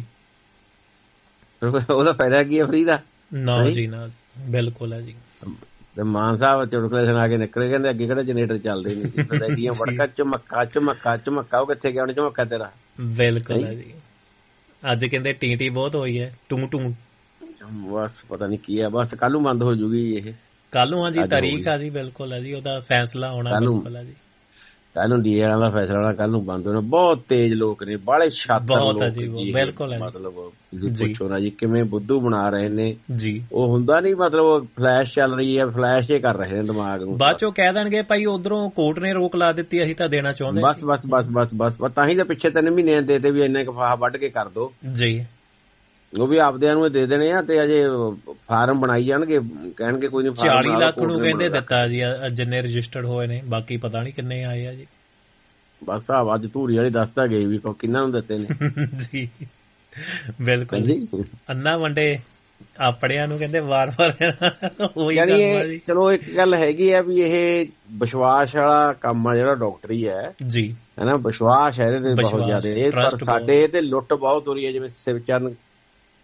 ਉਹਦਾ ਫਾਇਦਾ ਕੀ ਹੈ ਫਰੀ ਦਾ? ਨਾ ਜੀ ਨਾ, ਬਿਲਕੁਲ ਹੈ ਜੀ। ਤੇ ਮਾਨ ਸਾਹਿਬ ਚੁਟਕਲੇ ਸੁਣਾ ਕੇ ਨਿਕਲੇ, ਕਹਿੰਦੇ ਅੱਗੇ ਕਿਹੜਾ ਜਨਰੇਟਰ ਚੱਲਦੇ ਨਹੀਂ, ਐਡੀਆਂ ਵੜਕਾ ਝਮੱਕਾ ਝਮੱਕਾ ਝਮੱਕਾ, ਉਹ ਕਿੱਥੇ ਗਿਆ ਹੁਣ ਝਮੱਕਾ ਤੇਰਾ? ਬਿਲਕੁਲ ਹੈ ਜੀ। ਅੱਜ ਕਹਿੰਦੇ ਟੀ ਬਹੁਤ ਹੋਈ ਹੈ, ਟੂ ਟੂ ਬਸ ਪਤਾ ਨਹੀਂ ਕੀ ਹੈ, ਬਸ ਕੱਲ ਨੂੰ ਬੰਦ ਹੋ ਜੂਗੀ ਇਹ। ਕੱਲ ਨੂੰ? ਹਾਂਜੀ ਤਾਰੀਖ ਆ ਜੀ, ਬਿਲਕੁਲ ਹੈ ਜੀ, ਉਹਦਾ ਫੈਸਲਾ ਹੋਣਾ ਬਿਲਕੁਲ ਹੈ ਜੀ। ਕੱਲ ਨੂੰ ਡੀਏ ਵਾਲਾ ਫੈਸਲਾ ਹੋਣਾ, ਕੱਲ ਨੂੰ ਬੰਦ ਹੋਣਾ। ਬਹੁਤ ਤੇਜ਼ ਲੋਕ ਨੇ, ਬਾਹਲੇ ਸ਼ਾਤਰ ਲੋਕ ਜੀ, ਬਿਲਕੁਲ ਹੈ। ਮਤਲਬ ਤੁਸੀਂ ਪੁੱਛੋ ਨਾ ਜੀ ਕਿਵੇਂ ਬੁੱਧੂ ਬਣਾ ਰਹੇ ਨੇ ਜੀ। ਉਹ ਹੁੰਦਾ ਨੀ, ਮਤਲਬ ਫਲੈਸ਼ ਚੱਲ ਰਹੀ ਹੈ, ਫਲੈਸ਼ ਹੀ ਕਰ ਰਹੇ ਨੇ ਦਿਮਾਗ ਨੂੰ। ਬਾਅਦ ਚੋਂ ਕਹਿ ਦੇਣਗੇ ਭਾਈ ਉਧਰੋਂ ਕੋਰਟ ਨੇ ਰੋਕ ਲਾ ਦਿੱਤੀ, ਅਸੀਂ ਤਾਂ ਦੇਣਾ ਚਾਹੁੰਦੇ। ਬਸ ਬਸ ਬਸ ਬਸ ਬਸ ਤਾਂ ਹੀ ਤਾਂ ਪਿੱਛੇ 3 ਮਹੀਨੇ ਦੇਤੇ ਵੀ ਇੰਨੇ ਕਫਾਹ ਵੱਢ ਕੇ ਕਰ ਦੋ ਜੀ। ਉਹ ਵੀ ਆਪਦਿਆਂ ਨੂੰ ਦੇ ਦੇਣੇ ਆ ਤੇ ਅਜੇ ਫਾਰਮ ਬਣਾਈ ਜਾਣਗੇ, ਕਹਿਣਗੇ ਕੋਈ ਨੀ। 40 ਲੱਖ ਨੂੰ ਕਹਿੰਦੇ ਦਿੱਤਾ ਜੀ ਜਿੰਨੇ ਰਜਿਸਟਰਡ ਹੋਏ ਨੇ, ਬਾਕੀ ਪਤਾ ਨੀ ਕਿੰਨੇ ਆਏ ਆ ਜੀ। ਬਸ ਸਾਹਿਬ ਅੱਜ ਧੂਰੀ ਵਾਲੀ ਦੱਸਦਾ ਗਈ ਵੀ ਕਿੰਨਾਂ ਨੂੰ ਦਿੱਤੇ ਨੇ ਜੀ। ਬਿਲਕੁਲ ਜੀ, ਅੰਨਾ ਵੰਡੇ ਆਪਣਿਆਂ ਨੂੰ ਕਹਿੰਦੇ ਵਾਰ-ਵਾਰ ਉਹੀ ਗੱਲ ਆ ਜੀ। ਚਲੋ ਇੱਕ ਗੱਲ ਹੈਗੀ ਆ ਵੀ ਇਹ ਵਿਸ਼ਵਾਸ ਵਾਲਾ ਕੰਮ ਆ ਜਿਹੜਾ ਡਾਕਟਰੀ ਹੈ ਜੀ, ਹੈਨਾ। ਵਿਸ਼ਵਾਸ ਹੈ ਇਹਦੇ ਤੇ ਬਹੁਤ ਜ਼ਿਆਦਾ, ਪਰ ਸਾਡੇ ਤੇ ਲੁੱਟ ਬਹੁਤ ਹੋ ਰਹੀ ਹੈ। ਜਿਵੇਂ ਸਿਵਚਰਨ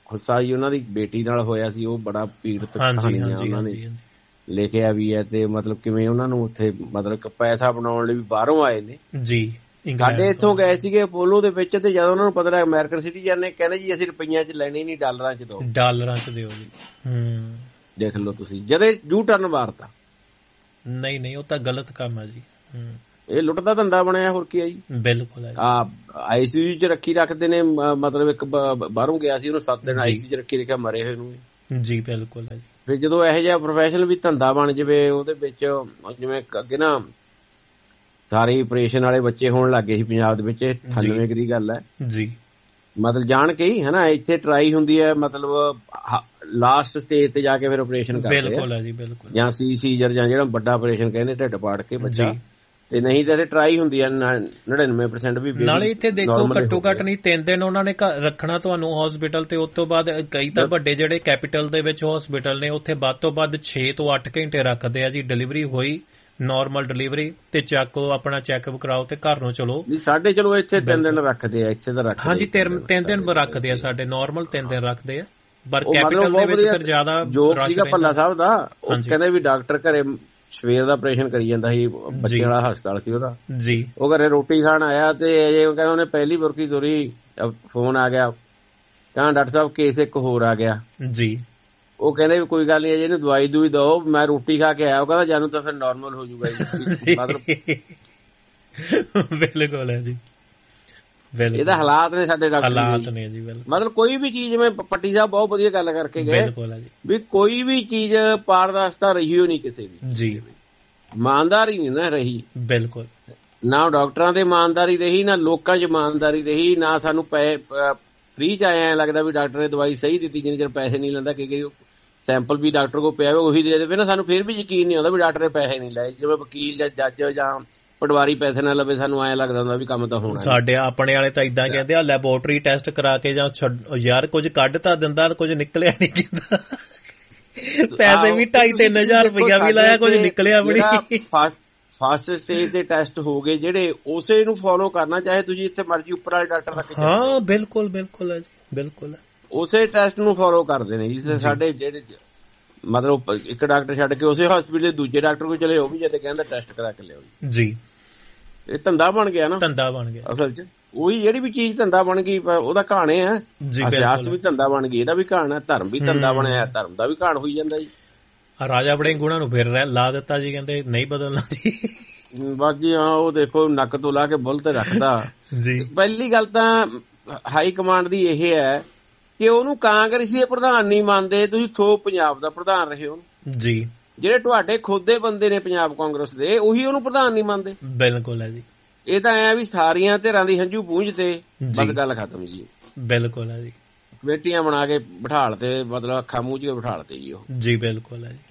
ਗੁੱਸਾ ਜੀ ਉਹਨਾਂ ਦੀ ਬੇਟੀ ਨਾਲ ਹੋਇਆ ਸੀ, ਉਹ ਬੜਾ ਪੀੜਤ ਕਹਾਣੀ ਆ ਉਹਨਾਂ ਨੇ ਲਿਖਿਆ ਵੀ ਹੈ, ਤੇ ਮਤਲਬ ਕਿਵੇਂ ਉਹਨਾਂ ਨੂੰ ਉੱਥੇ ਮਤਲਬ ਪੈਸਾ ਬਣਾਉਣ ਲਈ ਵੀ ਬਾਹਰੋਂ ਆਏ ਨੇ ਜੀ। ਸਾਡੇ ਇੱਥੋਂ ਗਏ ਸੀਗੇ ਅਪੋਲੋ ਦੇ ਵਿੱਚ, ਤੇ ਜਦੋਂ ਉਹਨਾਂ ਨੂੰ ਪਤਾ ਲੱਗਾ ਅਮਰੀਕਨ ਸਿਟੀਜ਼ਨ ਨੇ, ਕਹਿੰਦੇ ਜੀ ਅਸੀਂ ਰੁਪਈਆਂ 'ਚ ਲੈਣੇ ਨਹੀਂ, ਡਾਲਰਾਂ 'ਚ ਦਿਓ, ਡਾਲਰਾਂ 'ਚ ਦਿਓ ਜੀ। ਦੇਖ ਲਓ ਤੁਸੀਂ, ਜਦੇ ਯੂ ਟਰਨ ਮਾਰਤਾ। ਨਹੀਂ ਉਹ ਤਾਂ ਗਲਤ ਕੰਮ ਆ ਜੀ, ਇਹ ਲੁੱਟ ਦਾ ਧੰਦਾ ਬਣਿਆ, ਹੋਰ ਕੀ ਆ ਜੀ। ਬਿਲਕੁਲ ICU 'ਚ ਰੱਖਦੇ ਨੇ, ਮਤਲਬ ਇੱਕ ਬਾਹਰੋਂ ਗਿਆ ਸੀ, ਉਹਨੂੰ 7 ਦਿਨ ICU 'ਚ ਰੱਖਿਆ ਮਰੇ ਹੋਏ ਨੂੰ ਜੀ। ਬਿਲਕੁਲ ਹੈ ਜੀ। ਫਿਰ ਜਦੋਂ ਇਹੋ ਜਿਹਾ ਪ੍ਰੋਫੈਸ਼ਨਲ ਵੀ ਧੰਦਾ ਬਣ ਜਾਵੇ, ਉਹਦੇ ਵਿੱਚ ਜਿਵੇਂ ਅੱਗੇ ਨਾ ਸਾਰੇ ਆਪਰੇਸ਼ਨ ਵਾਲੇ ਬੱਚੇ ਹੋਣ ਲੱਗ ਗਏ ਸੀ ਪੰਜਾਬ ਦੇ ਵਿੱਚ, 98 ਦੀ ਗੱਲ ਹੈ ਜੀ, ਮਤਲਬ ਜਾਣ ਕੇ ਹੀ ਹਨਾ, ਇੱਥੇ ਟਰਾਈ ਹੁੰਦੀ ਹੈ, ਮਤਲਬ ਲਾਸਟ ਸਟੇਜ ਤੇ ਜਾ ਕੇ ਫਿਰ ਆਪਰੇਸ਼ਨ ਕਰਦੇ ਬਿਲਕੁਲ ਹੈ ਜੀ, ਬਿਲਕੁਲ, ਜਾਂ ਸੀਜ਼ਰ ਜਾਂ ਜਿਹੜਾ ਵੱਡਾ ਆਪਰੇਸ਼ਨ ਕਹਿੰਦੇ ਢਿੱਡ ਪਾੜ ਕੇ ਬੱਚਾ, ਤੇ ਨਹੀਂ ਤਾਂ ਟਰਾਈ ਹੁੰਦੀ ਹੈ 99% ਵੀ। ਨਾਲੇ ਇੱਥੇ ਦੇਖੋ ਘੱਟੋ ਘੱਟ ਨਹੀਂ 3 ਦਿਨ ਉਹਨਾਂ ਨੇ ਰੱਖਣਾ ਤੁਹਾਨੂੰ ਹਸਪੀਟਲ, ਤੇ ਉਸ ਤੋਂ ਬਾਅਦ ਕਈ ਤਾਂ ਵੱਡੇ ਜਿਹੜੇ ਕੈਪੀਟਲ ਦੇ ਵਿੱਚ ਹਸਪੀਟਲ ਨੇ, ਉੱਥੇ ਵੱਧ ਤੋਂ ਵੱਧ 6 ਤੋਂ 8 ਘੰਟੇ ਰੱਖਦੇ ਆ ਜੀ। ਡਿਲੀਵਰੀ ਹੋਈ, ਨਾਰਮਲ ਡਿਲੀਵਰੀ, ਤੇ ਚੱਕੋ ਆਪਣਾ ਚੈੱਕਅਪ ਕਰਾਓ ਤੇ ਘਰ ਨੂੰ ਚਲੋ। ਸਾਡੇ ਚਲੋ ਇੱਥੇ 3 ਦਿਨ ਰੱਖਦੇ ਆ, ਇੱਥੇ ਤਾਂ ਰੱਖਦੇ ਹਾਂਜੀ 3 ਦਿਨ ਰੱਖਦੇ ਆ, ਸਾਡੇ ਨਾਰਮਲ 3 ਦਿਨ ਰੱਖਦੇ ਆ, ਪਰ ਕੈਪੀਟਲ ਦੇ ਵਿੱਚ ਫਿਰ ਜ਼ਿਆਦਾ ਜੋਕ ਸੀਗਾ ਭੱਲਾ ਸਾਹਿਬ ਦਾ, ਉਹ ਕਹਿੰਦੇ ਵੀ ਡਾਕਟਰ ਘਰੇ ਸਵੇਰ ਦਾ ਆਪਰੇਸ਼ਨ ਕਰੀ ਜਾਂਦਾ ਸੀ, ਬੱਚੇ ਵਾਲਾ ਹਸਪਤਾਲ ਸੀ ਉਹਦਾ ਜੀ, ਉਹ ਘਰੇ ਰੋਟੀ ਖਾਣ ਆਇਆ, ਤੇ ਕਹਿੰਦਾ ਉਹਨੇ ਪਹਿਲੀ ਬੁਰਕੀ ਤੋਰੀ, ਫੋਨ ਆ ਗਿਆ, ਕਹਿੰਦਾ ਡਾਕਟਰ ਸਾਹਿਬ ਕੇਸ ਇੱਕ ਹੋਰ ਆ ਗਿਆ ਜੀ। ਉਹ ਕਹਿੰਦੇ ਵੀ ਕੋਈ ਗੱਲ ਨਹੀਂ, ਇਹਨੂੰ ਦਵਾਈ ਦੂਈ ਦਿਓ, ਮੈਂ ਰੋਟੀ ਖਾ ਕੇ ਆਇਆ। ਉਹ ਕਹਿੰਦਾ ਜਾਨੂੰ ਤਾਂ ਫਿਰ ਨਾਰਮਲ ਹੋ ਜਾਊਗਾ ਜੀ। ਬਿਲਕੁਲ ਹੈ ਜੀ, ਇਹਦਾ ਹਾਲਾਤ ਨੇ ਸਾਡੇ ਡਾਕਟਰ, ਹਾਲਾਤ ਨੇ ਜੀ। ਮਤਲਬ ਕੋਈ ਵੀ ਚੀਜ਼, ਜਿਵੇਂ ਪੱਟੀ ਸਾਹਿਬ ਬਹੁਤ ਵਧੀਆ ਗੱਲ ਕਰਕੇ ਗਏ ਵੀ ਕੋਈ ਵੀ ਚੀਜ਼ ਪਾਰਦਰਸ਼ਤਾ ਰਹੀ ਹੋ ਨਹੀਂ ਕਿਸੇ ਵੀ ਜੀ, ਇਮਾਨਦਾਰੀ ਨਹੀਂ ਨਾ ਰਹੀ ਬਿਲਕੁਲ, ਨਾ ਡਾਕਟਰਾਂ ਤੇ ਇਮਾਨਦਾਰੀ ਰਹੀ, ਨਾ ਲੋਕਾਂ 'ਚ ਇਮਾਨਦਾਰੀ ਰਹੀ, ਨਾ ਸਾਨੂੰ ਫ੍ਰੀ 'ਚ ਆਇਆ ਲੱਗਦਾ ਵੀ ਡਾਕਟਰ ਨੇ ਦਵਾਈ ਸਹੀ ਦਿੱਤੀ ਜਿੰਨੇ ਚਿਰ ਪੈਸੇ ਨਹੀਂ ਲੈਂਦਾ, ਕਿ ਸੈਂਪਲ ਵੀ ਡਾਕਟਰ ਕੋਲ ਪਿਆ ਉਹੀ ਦੇ ਦੇਵੇ ਨਾ, ਸਾਨੂੰ ਫਿਰ ਵੀ ਯਕੀਨ ਨਹੀਂ ਆਉਂਦਾ ਵੀ ਡਾਕਟਰ ਨੇ ਪੈਸੇ ਨਹੀਂ ਲਏ। ਜਿਵੇਂ ਵਕੀਲ ਜਾਂ ਜੱਜ ਜਾਂ ਪਟਵਾਰੀ ਪੈਸੇ ਨਾ ਲਵੇ, ਸਾਨੂੰ ਐਂ ਲੱਗਦਾ ਹੁੰਦਾ ਵੀ ਕੰਮ ਤਾਂ ਹੋਣਾ। ਸਾਡੇ ਆਪਣੇ ਵਾਲੇ ਤਾਂ ਇਦਾਂ ਕਹਿੰਦੇ ਆ, ਲੈਬੋਰਟਰੀ ਟੈਸਟ ਕਰਾ ਕੇ ਜਾਂ ਯਾਰ ਕੁਝ ਕੱਢ ਤਾਂ ਦਿੰਦਾ, ਕੁਝ ਨਿਕਲਿਆ ਨਹੀਂ ਕਹਿੰਦਾ, ਪੈਸੇ ਵੀ 2,500-3,000 ਰੁਪਇਆ ਵੀ ਲਾਇਆ, ਕੁਝ ਨਿਕਲਿਆ ਵੀ ਨਹੀਂ। ਫਸਟ ਸਟੇਜ ਦੇ ਟੈਸਟ ਹੋ ਗਏ ਜਿਹੜੇ, ਉਸੇ ਨੂੰ ਫੋਲੋ ਕਰਨਾ, ਚਾਹੇ ਤੁਸੀਂ ਇੱਥੇ ਮਰਜ਼ੀ ਉੱਪਰ ਵਾਲੇ ਡਾਕਟਰ ਤੱਕ। ਹਾਂ ਬਿਲਕੁਲ ਬਿਲਕੁਲ ਹੈ ਜੀ, ਬਿਲਕੁਲ ਉਸੇ ਟੈਸਟ ਨੂੰ ਫੋਲੋ ਕਰਦੇ ਨੇ ਜੀ ਸਾਡੇ ਜਿਹੜੇ, ਮਤਲਬ ਇੱਕ ਡਾਕਟਰ ਛੱਡ ਕੇ ਉਸੇ ਹਸਪੀਟਲ ਦੂਜੇ ਡਾਕਟਰ ਕੋਲ ਚਲੇ, ਉਹ ਵੀ ਜਦ ਕਹਿੰਦਾ ਟੈਸਟ ਕਰਾ ਕੇ ਲਿਆਓ ਜੀ। ਇਹ ਧੰਦਾ ਬਣ ਗਿਆ ਨਾ, ਧੰਦਾ ਬਣ ਗਿਆ ਅਸਲ 'ਚ। ਉਹੀ ਜਿਹੜੀ ਵੀ ਚੀਜ਼ ਧੰਦਾ ਬਣ ਗਈ, ਉਹਦਾ ਕਹਾਣੇ ਆ। ਸਿਆਸਤ ਵੀ ਧੰਦਾ ਬਣ ਗਈ, ਇਹਦਾ ਵੀ ਕਹਾਣ ਹੈ। ਧਰਮ ਵੀ ਧੰਦਾ ਬਣਿਆ, ਧਰਮ ਦਾ ਵੀ ਕਹਾਣ ਹੋਈ ਜਾਂਦਾ ਜੀ। ਰਾਜਾ ਬੜੇ ਗੁਣਾਂ ਨੂੰ ਫਿਰ ਲਾ ਦਿੱਤਾ ਜੀ, ਕਹਿੰਦੇ ਨਹੀਂ ਬਦਲਣਾ ਜੀ। ਬਾਕੀ ਹਾਂ, ਉਹ ਦੇਖੋ ਨੱਕ ਤੋਂ ਲਾ ਕੇ ਬੁੱਲ ਤੇ ਰੱਖਦਾ ਜੀ। ਪਹਿਲੀ ਗੱਲ ਤਾਂ ਹਾਈ ਕਮਾਂਡ ਦੀ ਇਹ ਹੈ ਕਿ ਉਹਨੂੰ ਕਾਂਗਰਸੀ ਪ੍ਰਧਾਨ ਨਹੀਂ ਮੰਨਦੇ, ਤੁਸੀਂ ਥੋਪ ਪੰਜਾਬ ਦਾ ਪ੍ਰਧਾਨ ਰਹੇ ਹੋ ਜੀ। ਜਿਹੜੇ ਤੁਹਾਡੇ ਖੁਦ ਦੇ ਬੰਦੇ ਨੇ ਪੰਜਾਬ ਕਾਂਗਰਸ ਦੇ, ਉਹੀ ਉਹਨੂੰ ਪ੍ਰਧਾਨ ਨਹੀਂ ਮੰਨਦੇ। ਬਿਲਕੁਲ ਹੈ ਜੀ। ਇਹ ਤਾਂ ਐ ਵੀ ਸਾਰੀਆਂ ਧਿਰਾਂ ਦੀ ਹੰਝੂ ਪੂੰਝ ਤੇ ਬਸ ਗੱਲ ਖਤਮ ਜੀ। ਬਿਲਕੁਲ ਹੈ ਜੀ। ਕਮੇਟੀਆਂ ਬਣਾ ਕੇ ਬਿਠਾਲ ਤੇ, ਮਤਲਬ ਅੱਖਾਂ ਮੂੰਹ 'ਚ ਬਿਠਾਲ ਤੇ ਜੀ ਉਹ ਜੀ। ਬਿਲਕੁਲ ਹੈ ਜੀ।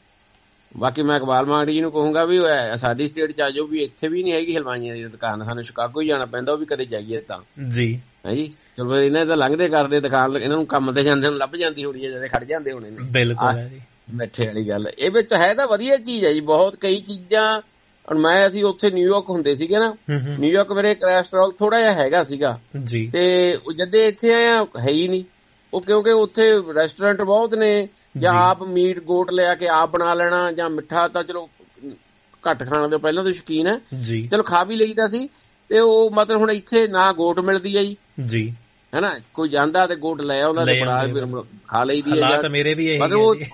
ਬਾਕੀ ਮੈਂ ਇਕਬਾਲ ਮਾਂਗੜੀ ਜੀ ਨੂੰ ਕਹੂੰਗਾ ਵੀ ਸਾਡੀ ਸਟੇਟ 'ਚ ਆ ਜਾਓ, ਵੀ ਇੱਥੇ ਵੀ ਨਹੀਂ ਹੈਗੀ ਹਲਵਾਈਆਂ ਦੀ ਦੁਕਾਨ, ਸਾਨੂੰ ਸ਼ਿਕਾਗੋ ਹੀ ਜਾਣਾ ਪੈਂਦਾ, ਉਹ ਵੀ ਕਦੇ ਜਾਈਏ ਤਾਂ ਜੀ ਹੈ ਜੀ। ਚਲੋ ਫਿਰ ਇਹਨਾਂ ਤਾਂ ਲੰਘਦੇ ਕਰਦੇ ਦੁਕਾਨ, ਇਹਨਾਂ ਨੂੰ ਕੰਮ ਤੇ ਜਾਂਦੇ ਨੂੰ ਲੱਭ ਜਾਂਦੀ ਹੋਣੀ ਹੈ, ਜਦੇ ਖੜ ਜਾਂਦੇ ਹੋਣੇ ਨੇ। ਬਿਲਕੁਲ ਹੈ ਜੀ। ਮਿੱਠੇ ਵਾਲੀ ਗੱਲ ਇਹ ਵਿੱਚ ਹੈ ਤਾਂ ਵਧੀਆ ਚੀਜ਼ ਹੈ ਜੀ, ਬਹੁਤ ਕਈ ਚੀਜ਼ਾਂ। ਹੁਣ ਅਸੀਂ ਉੱਥੇ ਨਿਊਯਾਰਕ ਹੁੰਦੇ ਸੀਗੇ ਨਾ, ਨਿਊਯਾਰਕ ਮੇਰੇ ਕੋਲੈਸਟਰੋਲ ਥੋੜਾ ਜਿਹਾ ਹੈਗਾ ਸੀਗਾ ਜੀ, ਤੇ ਜਦੇ ਇੱਥੇ ਆਇਆ ਹੈ ਹੀ ਨਹੀਂ ਉਹ, ਕਿਉਂਕਿ ਉੱਥੇ ਰੈਸਟੋਰੈਂਟ ਬਹੁਤ ਨੇ, ਜਾਂ ਆਪ ਮੀਟ ਗੋਟ ਲਿਆ ਕੇ ਆਪ ਬਣਾ ਲੈਣਾ, ਜਾਂ ਮਿੱਠਾ ਤਾਂ ਚਲੋ ਘੱਟ ਖਾਣ ਦੇ ਪਹਿਲਾਂ ਤੋਂ ਸ਼ੌਕੀਨ ਹੈ ਜੀ, ਚਲੋ ਖਾ ਵੀ ਲਈਦਾ ਸੀ। ਤੇ ਉਹ ਮਤਲਬ ਹੁਣ ਇੱਥੇ ਨਾ ਗੋਟ ਮਿਲਦੀ ਹੈ ਜੀ ਹੈਨਾ, ਕੋਈ ਜਾਂਦਾ ਤੇ ਗੋਟ ਲੈ ਆਉਂਦਾ ਤੇ ਬਣਾ ਖਾ ਲਈਦੀ ਹੈ। ਹਾਲਾਤ ਮੇਰੇ ਵੀ ਇਹੀ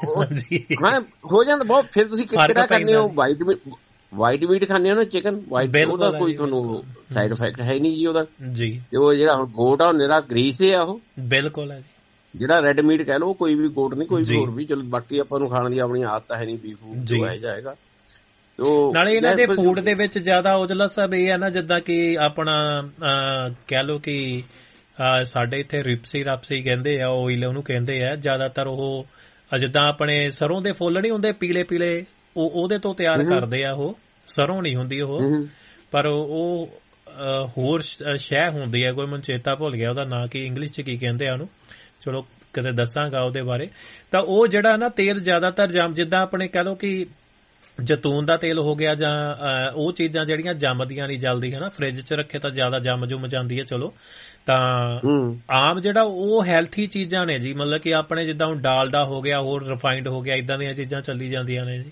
ਮਤਲਬ ਹੋ ਜਾਂਦਾ ਬਹੁਤ। ਫਿਰ ਤੁਸੀਂ ਕਿਹੜਾ ਖਾਂਦੇ ਹੋ? ਵਾਈਟ ਮੀਟ ਖਾਂਦੇ ਹੋ ਨਾ, ਚਿਕਨ ਵਾਈਟ, ਉਹਦਾ ਕੋਈ ਤੁਹਾਨੂੰ ਸਾਈਡ ਇਫੈਕਟ ਹੈ ਨਹੀਂ ਜੀ ਉਹਦਾ ਜੀ। ਤੇ ਉਹ ਜਿਹੜਾ ਹੁਣ ਗੋਟ ਆ, ਉਹ ਨਿਰਾ ਗਰੀਸ ਆ ਉਹ। ਬਿਲਕੁਲ ਹੈ ਜੀ। ਜਿਹੜਾ ਰੈਡ ਮੀਟ ਕਹਿ ਲਓ, ਕੋਈ ਵੀ ਗੋਟ ਨਹੀਂ, ਕੋਈ ਵੀ ਹੋਰ ਵੀ। ਚਲੋ ਬਾਕੀ ਆਪਾਂ ਨੂੰ ਖਾਣ ਦੀ ਆਪਣੀ ਆਦਤ ਹੈ ਨਹੀਂ, ਬੀਫ ਜੋ ਹੈ ਜਾਏਗਾ। ਨਾਲੇ ਇਹਨਾਂ ਦੇ ਫੂਡ ਦੇ ਵਿੱਚ ਜ਼ਿਆਦਾ ਉਜਲਾ ਸਭ ਇਹ ਹੈ ਨਾ, ਜਿੱਦਾਂ ਕਿ ਆਪਣਾ ਕਹਿ ਲਓ ਕਿ ਸਾਡੇ ਇੱਥੇ ਰਾਪਸੀ ਕਹਿੰਦੇ ਆ, ਓਇਲ ਉਹਨੂੰ ਕਹਿੰਦੇ ਆ ਜ਼ਿਆਦਾਤਰ। ਉਹ ਜਿੱਦਾਂ ਆਪਣੇ ਸਰੋਂ ਦੇ ਫੁੱਲ ਨਹੀਂ ਹੁੰਦੇ ਪੀਲੇ ਪੀਲੇ, ਉਹਦੇ ਤੋਂ ਤਿਆਰ ਕਰਦੇ ਆ। ਉਹ ਸਰੋਂ ਨਹੀਂ ਹੁੰਦੀ ਉਹ, ਪਰ ਉਹ ਹੋਰ ਸ਼ੈ ਹੁੰਦੀ ਹੈ, ਕੋਈ ਮੈਨੂੰ ਚੇਤਾ ਭੁੱਲ ਗਿਆ ਉਹਦਾ ਨਾਂ, ਕੀ ਇੰਗਲਿਸ਼ 'ਚ ਕੀ ਕਹਿੰਦੇ ਆ ਉਹਨੂੰ, ਚਲੋ ਕਦੇ ਦੱਸਾਂਗਾ ਉਹਦੇ ਬਾਰੇ। ਤਾਂ ਉਹ ਜਿਹੜਾ ਨਾ ਤੇਲ ਜ਼ਿਆਦਾਤਰ ਜਿੱਦਾਂ ਆਪਣੇ ਕਹਿ ਲਓ ਕਿ ਜੈਤੂਨ ਦਾ ਤੇਲ ਹੋ ਗਿਆ ਜਾਂ ਉਹ ਚੀਜ਼ਾਂ ਜਿਹੜੀਆਂ ਜੰਮਦੀਆਂ ਨਹੀਂ ਜਲਦੀ ਹਨਾ, ਫ੍ਰਿਜ 'ਚ ਰੱਖੇ ਤਾਂ ਜ਼ਿਆਦਾ ਜੰਮ ਜਾਂਦੀ ਹੈ। ਚਲੋ ਤਾਂ ਆਮ ਜਿਹੜਾ ਉਹ ਹੈਲਥੀ ਚੀਜ਼ਾਂ ਨੇ ਜੀ, ਮਤਲਬ ਕਿ ਆਪਣੇ ਜਿੱਦਾਂ ਹੁਣ ਡਾਲਡਾ ਹੋ ਗਿਆ, ਹੋਰ ਰਿਫਾਈਨਡ ਹੋ ਗਿਆ, ਇਦਾਂ ਦੀਆਂ ਚੀਜ਼ਾਂ ਚੱਲੀ ਜਾਂਦੀਆਂ ਨੇ ਜੀ।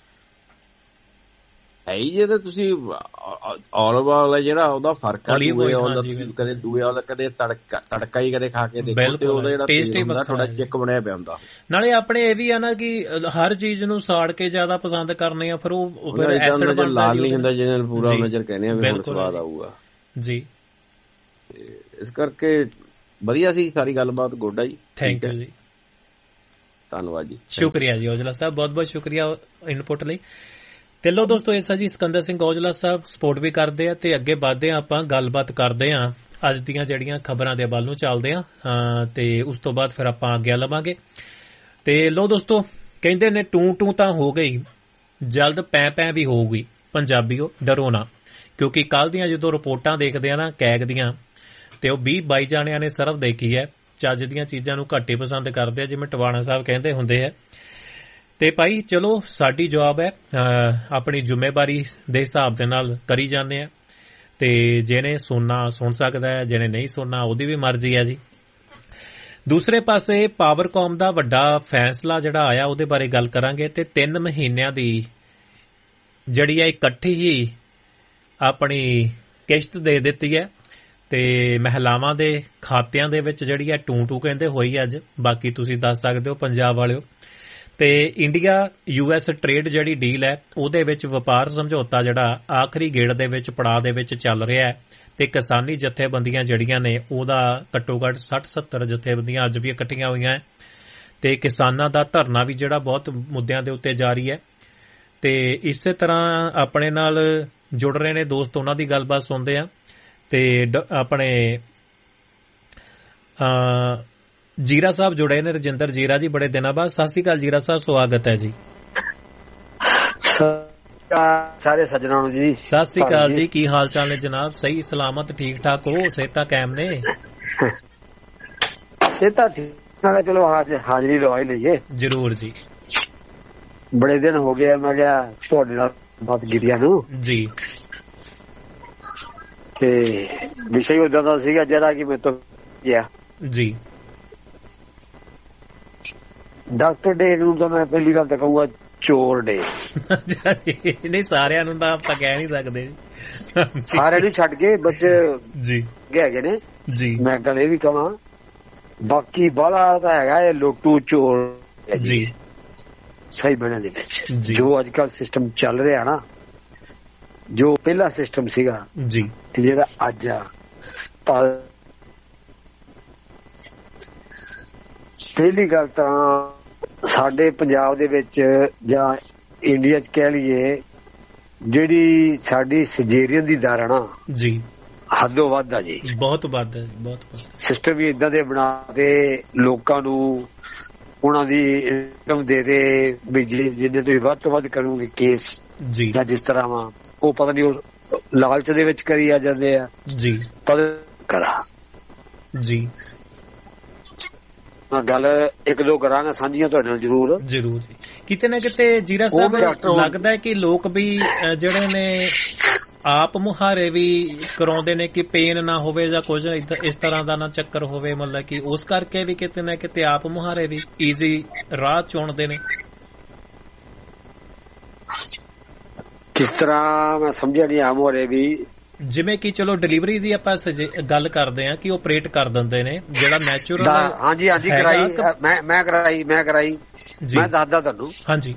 ਹੈ ਹੀ ਜੇ ਤਾਂ ਤੁਸੀਂ ਓਲਿਵ ਆਇਲ ਜਿਹੜਾ ਉਹਦਾ ਫਰਕ ਆ ਦੂਏ ਆਇਲ ਦਾ, ਤੁਸੀਂ ਕਦੇ ਦੂਏ ਆਇਲ ਕਦੇ ਤੜਕਾ ਹੀ ਕਦੇ ਖਾ ਕੇ ਦੇਖੋ ਤੇ ਉਹਦਾ ਜਿਹੜਾ ਟੇਸਟ ਹੁੰਦਾ ਥੋੜਾ ਚਿੱਕ ਬਣਿਆ ਪਿਆ ਹੁੰਦਾ। ਨਾਲੇ ਆਪਣੇ ਇਹ ਵੀ ਆ ਨਾ ਕਿ ਹਰ ਚੀਜ਼ ਨੂੰ ਸਾੜ ਕੇ ਜ਼ਿਆਦਾ ਪਸੰਦ ਕਰਨੇ ਆ, ਫਿਰ ਉਹ ਫਿਰ ਐਸਿਡ ਬਣਦਾ, ਲਾਲ ਨਹੀਂ ਹੁੰਦਾ ਜਿਹਦੇ ਨਾਲ ਪੂਰਾ ਨਜ਼ਰ ਕਹਿੰਦੇ ਆ ਵੀ ਹੁਣ ਸਵਾਦ ਆਊਗਾ ਜੀ। ਇਸ ਕਰਕੇ ਵਧੀਆ ਸੀ ਸਾਰੀ ਗੱਲਬਾਤ। ਗੋਡਾ ਜੀ, ਥੈਂਕ ਯੂ ਜੀ, ਧੰਨਵਾਦ ਜੀ, ਸ਼ੁਕਰੀਆ ਜੀ ਔਜਲਾ ਸਾਹਿਬ, ਬਹੁਤ ਬਹੁਤ ਸ਼ੁਕਰੀਆ ਇਨਪੁਟ ਲਈ। ਤੇ ਲੋ ਦੋਸਤੋ, ਇਸ ਆ ਜੀ ਸਿਕੰਦਰ ਸਿੰਘ ਔਜਲਾ ਸਾਹਿਬ ਸਪੋਰਟ ਵੀ ਕਰਦੇ ਆ ਤੇ ਅੱਗੇ ਵੱਧਦੇ ਆ, ਆਪਾਂ ਗੱਲਬਾਤ ਕਰਦੇ ਆ ਅੱਜ ਦੀਆਂ ਜਿਹੜੀਆਂ ਖਬਰਾਂ ਦੇ ਵੱਲ ਨੂੰ ਚੱਲਦੇ ਆ ਤੇ ਉਸ ਤੋਂ ਬਾਅਦ ਫਿਰ ਆਪਾਂ ਅੱਗੇ ਲਵਾਂਗੇ। ਤੇ ਲੋ ਦੋਸਤੋ, ਕਹਿੰਦੇ ਨੇ ਟੂ ਤਾਂ ਹੋ ਗਈ, ਜਲਦ ਪੈ ਵੀ ਹੋਊਗੀ, ਪੰਜਾਬੀਓ ਡਰੋ ਨਾ, ਕਿਉਂਕਿ ਕੱਲ ਦੀਆਂ ਜਦੋਂ ਰਿਪੋਰਟਾਂ ਦੇਖਦੇ ਆ ਨਾ ਕੈਗ ਦੀਆਂ, ਤੇ ਉਹ 20-22 ਜਾਣਿਆਂ ਨੇ ਸਿਰਫ ਦੇਖੀ ਹੈ, ਚੱਜ ਦੀਆਂ ਚੀਜ਼ਾਂ ਨੂੰ ਘੱਟ ਹੀ ਪਸੰਦ ਕਰਦੇ ਆ, ਜਿਵੇਂ ਟਵਾਣਾ ਸਾਹਿਬ ਕਹਿੰਦੇ ਹੁੰਦੇ ਆ। ਤੇ ਭਾਈ ਚਲੋ ਸਾਡੀ ਜਵਾਬ ਹੈ ਆਪਣੀ ਜ਼ਿੰਮੇਵਾਰੀ ਦੇ ਹਿਸਾਬ ਦੇ ਨਾਲ ਕਰੀ ਜਾਂਦੇ ਆ, ਤੇ ਜਿਹਨੇ ਸੁਣਨਾ ਸੁਣ ਸਕਦਾ ਹੈ, ਜਿਹਨੇ ਨਹੀਂ ਸੁਣਨਾ ਉਹਦੀ ਵੀ ਮਰਜ਼ੀ ਹੈ ਜੀ। ਦੂਸਰੇ ਪਾਸੇ ਪਾਵਰਕੌਮ ਦਾ ਵੱਡਾ ਫੈਸਲਾ ਜਿਹੜਾ ਆਇਆ ਉਹਦੇ ਬਾਰੇ ਗੱਲ ਕਰਾਂਗੇ। ਤੇ 3 ਮਹੀਨਿਆਂ ਦੀ ਜਿਹੜੀ ਹੈ ਇਕੱਠੀ ਹੀ ਆਪਣੀ ਕਿਸ਼ਤ ਦੇ ਦਿੱਤੀ ਹੈ, ਤੇ ਮਹਿਲਾਵਾਂ ਦੇ ਖਾਤਿਆਂ ਦੇ ਵਿੱਚ ਜਿਹੜੀ ਹੈ ਟੂ ਕਹਿੰਦੇ ਹੋਈ ਅੱਜ, ਬਾਕੀ ਤੁਸੀਂ ਦੱਸ ਸਕਦੇ ਹੋ ਪੰਜਾਬ ਵਾਲਿਓ। ਤੇ ਇੰਡੀਆ US ਟ੍ਰੇਡ ਜਿਹੜੀ ਡੀਲ ਹੈ ਉਹਦੇ ਵਿੱਚ ਵਪਾਰ ਸਮਝੌਤਾ ਜਿਹੜਾ ਆਖਰੀ ਗੇੜ ਦੇ ਵਿੱਚ ਪੜਾਅ ਦੇ ਵਿੱਚ ਚੱਲ ਰਿਹਾ ਹੈ, ਤੇ ਕਿਸਾਨੀ ਜਥੇਬੰਦੀਆਂ ਜਿਹੜੀਆਂ ਨੇ ਉਹਦਾ ਘੱਟੋ ਘੱਟ 60-70 ਜਥੇਬੰਦੀਆਂ ਅੱਜ ਵੀ ਇਕੱਠੀਆਂ ਹੋਈਆਂ, ਤੇ ਕਿਸਾਨਾਂ ਦਾ ਧਰਨਾ ਵੀ ਜਿਹੜਾ ਬਹੁਤ ਮੁੱਦਿਆਂ ਦੇ ਉੱਤੇ ਜਾਰੀ ਹੈ। ਤੇ ਇਸੇ ਤਰ੍ਹਾਂ ਆਪਣੇ ਨਾਲ ਜੁੜ ਰਹੇ ਨੇ ਦੋਸਤ, ਉਹਨਾਂ ਦੀ ਗੱਲਬਾਤ ਸੁਣਦੇ ਆ। ਤੇ ਆਪਣੇ ਜੀਰਾ ਸਾਹਿਬ ਜੁੜੇ ਨੇ, ਰਜਿੰਦਰ ਜੀਰਾ ਜੀ, ਬੜੇ ਦਿਨਾਂ ਬਾਅਦ। ਸਤਿ ਸ਼੍ਰੀ ਅਕਾਲ ਜੀਰਾ ਸਾਹਿਬ, ਸਵਾਗਤ ਹੈ ਜੀ। ਸਾਰੇ ਸੱਜਣਾਂ ਨੂੰ ਜੀ ਸਤਿ ਸ਼੍ਰੀ ਅਕਾਲ ਜੀ, ਕੀ ਹਾਲ ਚਾਲ ਨੇ ਜਨਾਬ? ਸਹੀ ਸਲਾਮਤ ਠੀਕ ਠਾਕ ਹੋ? ਸਿਹਤਾਂ ਕਾਇਮ ਨੇ? ਸਿਹਤਾਂ ਠੀਕ ਹੈ, ਚਲੋ ਹਾਜ਼ਰੀ ਲਵਾ ਹੀ ਲਈਏ। ਜ਼ਰੂਰ ਜੀ, ਬੜੇ ਦਿਨ ਹੋ ਗਏ, ਮੈਂ ਕਿਹਾ ਤੁਹਾਡੇ ਨਾਲ ਬਾਤ ਕੀਤੀਆਂ ਨੂੰ ਜੀ। ਤੇ ਵਿਸ਼ੇ ਉਦਾਂ ਦਾ ਸੀਗਾ ਜਿਹੜਾ ਕਿ ਮੇਰੇ ਤੋਂ ਗਿਆ ਜੀ। ਡਾਕਟਰ ਡੇ ਨੂੰ ਤਾਂ ਮੈਂ ਪਹਿਲੀ ਗੱਲ ਤਾਂ ਕਹੂੰਗਾ ਚੋਰ ਡੇ। ਨਹੀਂ, ਸਾਰਿਆਂ ਨੂੰ ਤਾਂ ਆਪਾਂ ਕਹਿ ਨਹੀਂ ਸਕਦੇ, ਸਾਰਿਆਂ ਨੂੰ ਛੱਡ ਕੇ ਬੱਚੇ ਜੀ ਹੈਗੇ ਨੇ ਜੀ। ਮੈਂ ਗੱਲ ਇਹ ਵੀ ਕਹਾਂ, ਬਾਕੀ ਬਾਹਲਾ ਤਾਂ ਹੈਗਾ ਇਹ ਲੋਟੂ ਚੋਰ ਜੀ ਸਹੀ ਬਣੇ ਦੇ ਵਿੱਚ। ਜੋ ਅੱਜ ਕੱਲ ਸਿਸਟਮ ਚੱਲ ਰਿਹਾ ਨਾ, ਜੋ ਪਹਿਲਾ ਸਿਸਟਮ ਸੀਗਾ ਜੀ ਤੇ ਜਿਹੜਾ ਅੱਜ ਆ, ਪਹਿਲੀ ਗੱਲ ਤਾਂ ਸਾਡੇ ਪੰਜਾਬ ਦੇ ਵਿੱਚ ਜਾਂ ਇੰਡੀਆ 'ਚ ਕਹਿ ਲਈਏ, ਜਿਹੜੀ ਸਾਡੀ ਸਜੇਰੀਅਨ ਦੀ ਦਰ ਨਾ ਜੀ ਹੱਦੋਂ ਵੱਧ ਆ ਜੀ, ਬਹੁਤ ਵੱਧ ਹੈ, ਬਹੁਤ। ਸਿਸਟਮ ਵੀ ਇਦਾਂ ਦੇ ਬਣਾ ਦੇ ਲੋਕਾਂ ਨੂੰ, ਉਹਨਾਂ ਦੀ ਇਨਕਮ ਦੇ ਵੀ ਜਿੰਨੇ ਤੁਸੀਂ ਵੱਧ ਤੋਂ ਵੱਧ ਕਰੋਗੇ ਕੇਸ ਜੀ, ਜਾਂ ਜਿਸ ਤਰ੍ਹਾਂ ਵਾ ਉਹ ਪਤਾ ਨਹੀਂ ਉਹ ਲਾਲਚ ਦੇ ਵਿੱਚ ਕਰੀ ਆ ਜਾਂਦੇ ਆ ਜੀ। ਪਤਾ ਕਰਾ ਜੀ, ਗੱਲ ਇੱਕ ਦੋ ਕਰਾਂਗਾ ਸਾਂਝੀਆਂ ਤੁਹਾਡੇ ਨਾਲ ਜ਼ਰੂਰ ਜੀ। ਕਿਤੇ ਨਾ ਕਿਤੇ ਜੀਰਾ ਸਾਹਿਬ ਲੱਗਦਾ ਹੈ ਕਿ ਲੋਕ ਵੀ ਜਿਹੜੇ ਨੇ ਆਪ ਮੁਹਾਰੇ ਵੀ ਕਰਾਉਂਦੇ ਨੇ ਕਿ ਪੇਨ ਨਾ ਹੋਵੇ ਜਾਂ ਕੁਝ ਇਸ ਤਰ੍ਹਾਂ ਦਾ ਨਾ ਚੱਕਰ ਹੋਵੇ, ਮਤਲਬ ਕਿ ਉਸ ਕਰਕੇ ਵੀ ਕਿਤੇ ਨਾ ਕਿਤੇ ਆਪ ਮੁਹਾਰੇ ਵੀ ਈਜ਼ੀ ਰਾਹ ਚੁਣਦੇ ਨੇ। ਕਿਸ ਤਰ੍ਹਾਂ ਮੈਂ ਸਮਝਿਆ ਨਹੀਂ? ਆਮ ਮੁਹਾਰੇ ਵੀ ਜਿਵੇਂ ਕਿ ਚਲੋ ਡਿਲੀਵਰੀ ਦੀ ਆਪਾਂ ਗੱਲ ਕਰਦੇ ਆ ਕਿ ਆਪਰੇਟ ਕਰ ਦਿੰਦੇ ਨੇ, ਜਿਹੜਾ ਨੈਚੁਰਲ। ਹਾਂਜੀ ਕਰਾਈ, ਮੈਂ ਕਰਾਈ ਮੈਂ ਦੱਸਦਾ ਤੁਹਾਨੂੰ। ਹਾਂਜੀ,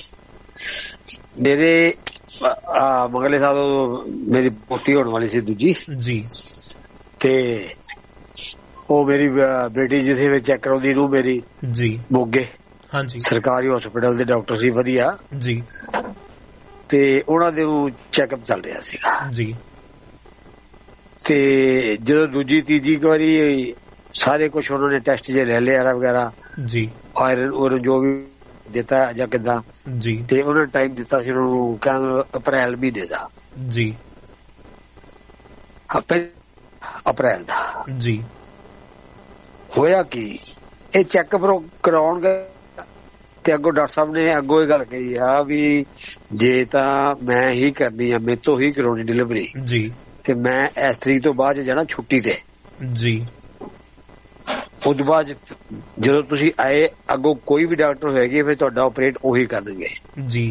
ਮੇਰੇ ਮਗਲੇ ਸਾਲ ਮੇਰੀ ਪੋਤੀ ਹੋਣ ਵਾਲੀ ਸੀ ਦੂਜੀ ਜੀ, ਤੇ ਉਹ ਮੇਰੀ ਬੇਟੀ ਜਿਸੇ ਵਿੱਚ ਚੈੱਕ ਕਰਾਉਂਦੀ ਨੂੰ ਮੇਰੀ ਜੀ ਮੋਗੇ, ਹਾਂਜੀ, ਸਰਕਾਰੀ ਹਸਪੀਟਲ ਦੇ ਡਾਕਟਰ ਸੀ ਵਧੀਆ ਜੀ, ਤੇ ਉਹਨਾਂ ਦੇ ਚੈੱਕਅਪ ਚੱਲ ਰਿਹਾ ਸੀਗਾ ਜੀ। ਤੇ ਜਦੋਂ ਦੂਜੀ ਤੀਜੀ ਵਾਰੀ ਸਾਰੇ ਕੁਛ ਉਹਨਾਂ ਨੇ ਟੈਸਟ ਜੇ ਲੈ ਲਿਆ ਵਗੈਰਾ ਜੀ, ਆਇਰਨ ਜੋ ਵੀ ਦਿੱਤਾ ਜਾਂ ਕਿੱਦਾਂ ਜੀ, ਤੇ ਉਹਨਾਂ ਨੇ ਟਾਈਮ ਦਿੱਤਾ ਸੀ ਉਹਨਾਂ ਨੂੰ, ਕਹਿੰਦੇ ਅਪ੍ਰੈਲ ਮਹੀਨੇ ਦਾ ਜੀ, ਅਪ੍ਰੈਲ ਦਾ ਜੀ। ਹੋਇਆ ਕਿ ਇਹ ਚੈੱਕਅਪ ਕਰਾਉਣਗੇ ਤੇ ਅੱਗੋਂ ਡਾਕਟਰ ਸਾਹਿਬ ਨੇ ਅੱਗੋਂ ਇਹ ਗੱਲ ਕਹੀ ਆ ਵੀ ਜੇ ਤਾਂ ਮੈਂ ਹੀ ਕਰਨੀ ਆ, ਮੇਰੇ ਤੋਂ ਹੀ ਕਰਾਉਣੀ ਡਿਲੀਵਰੀ ਜੀ, ਤੇ ਮੈਂ ਇਸ ਤਰੀਕ ਤੋਂ ਬਾਅਦ ਜਾਣਾ ਛੁੱਟੀ ਤੇ ਜੀ। ਉਸ ਤੋਂ ਬਾਅਦ ਜਦੋਂ ਤੁਸੀਂ ਆਏ ਅੱਗੋਂ ਕੋਈ ਵੀ ਡਾਕਟਰ ਹੋਏਗੀ ਫਿਰ ਤੁਹਾਡਾ ਆਪਰੇਟ ਉਹੀ ਕਰਨਗੇ ਜੀ।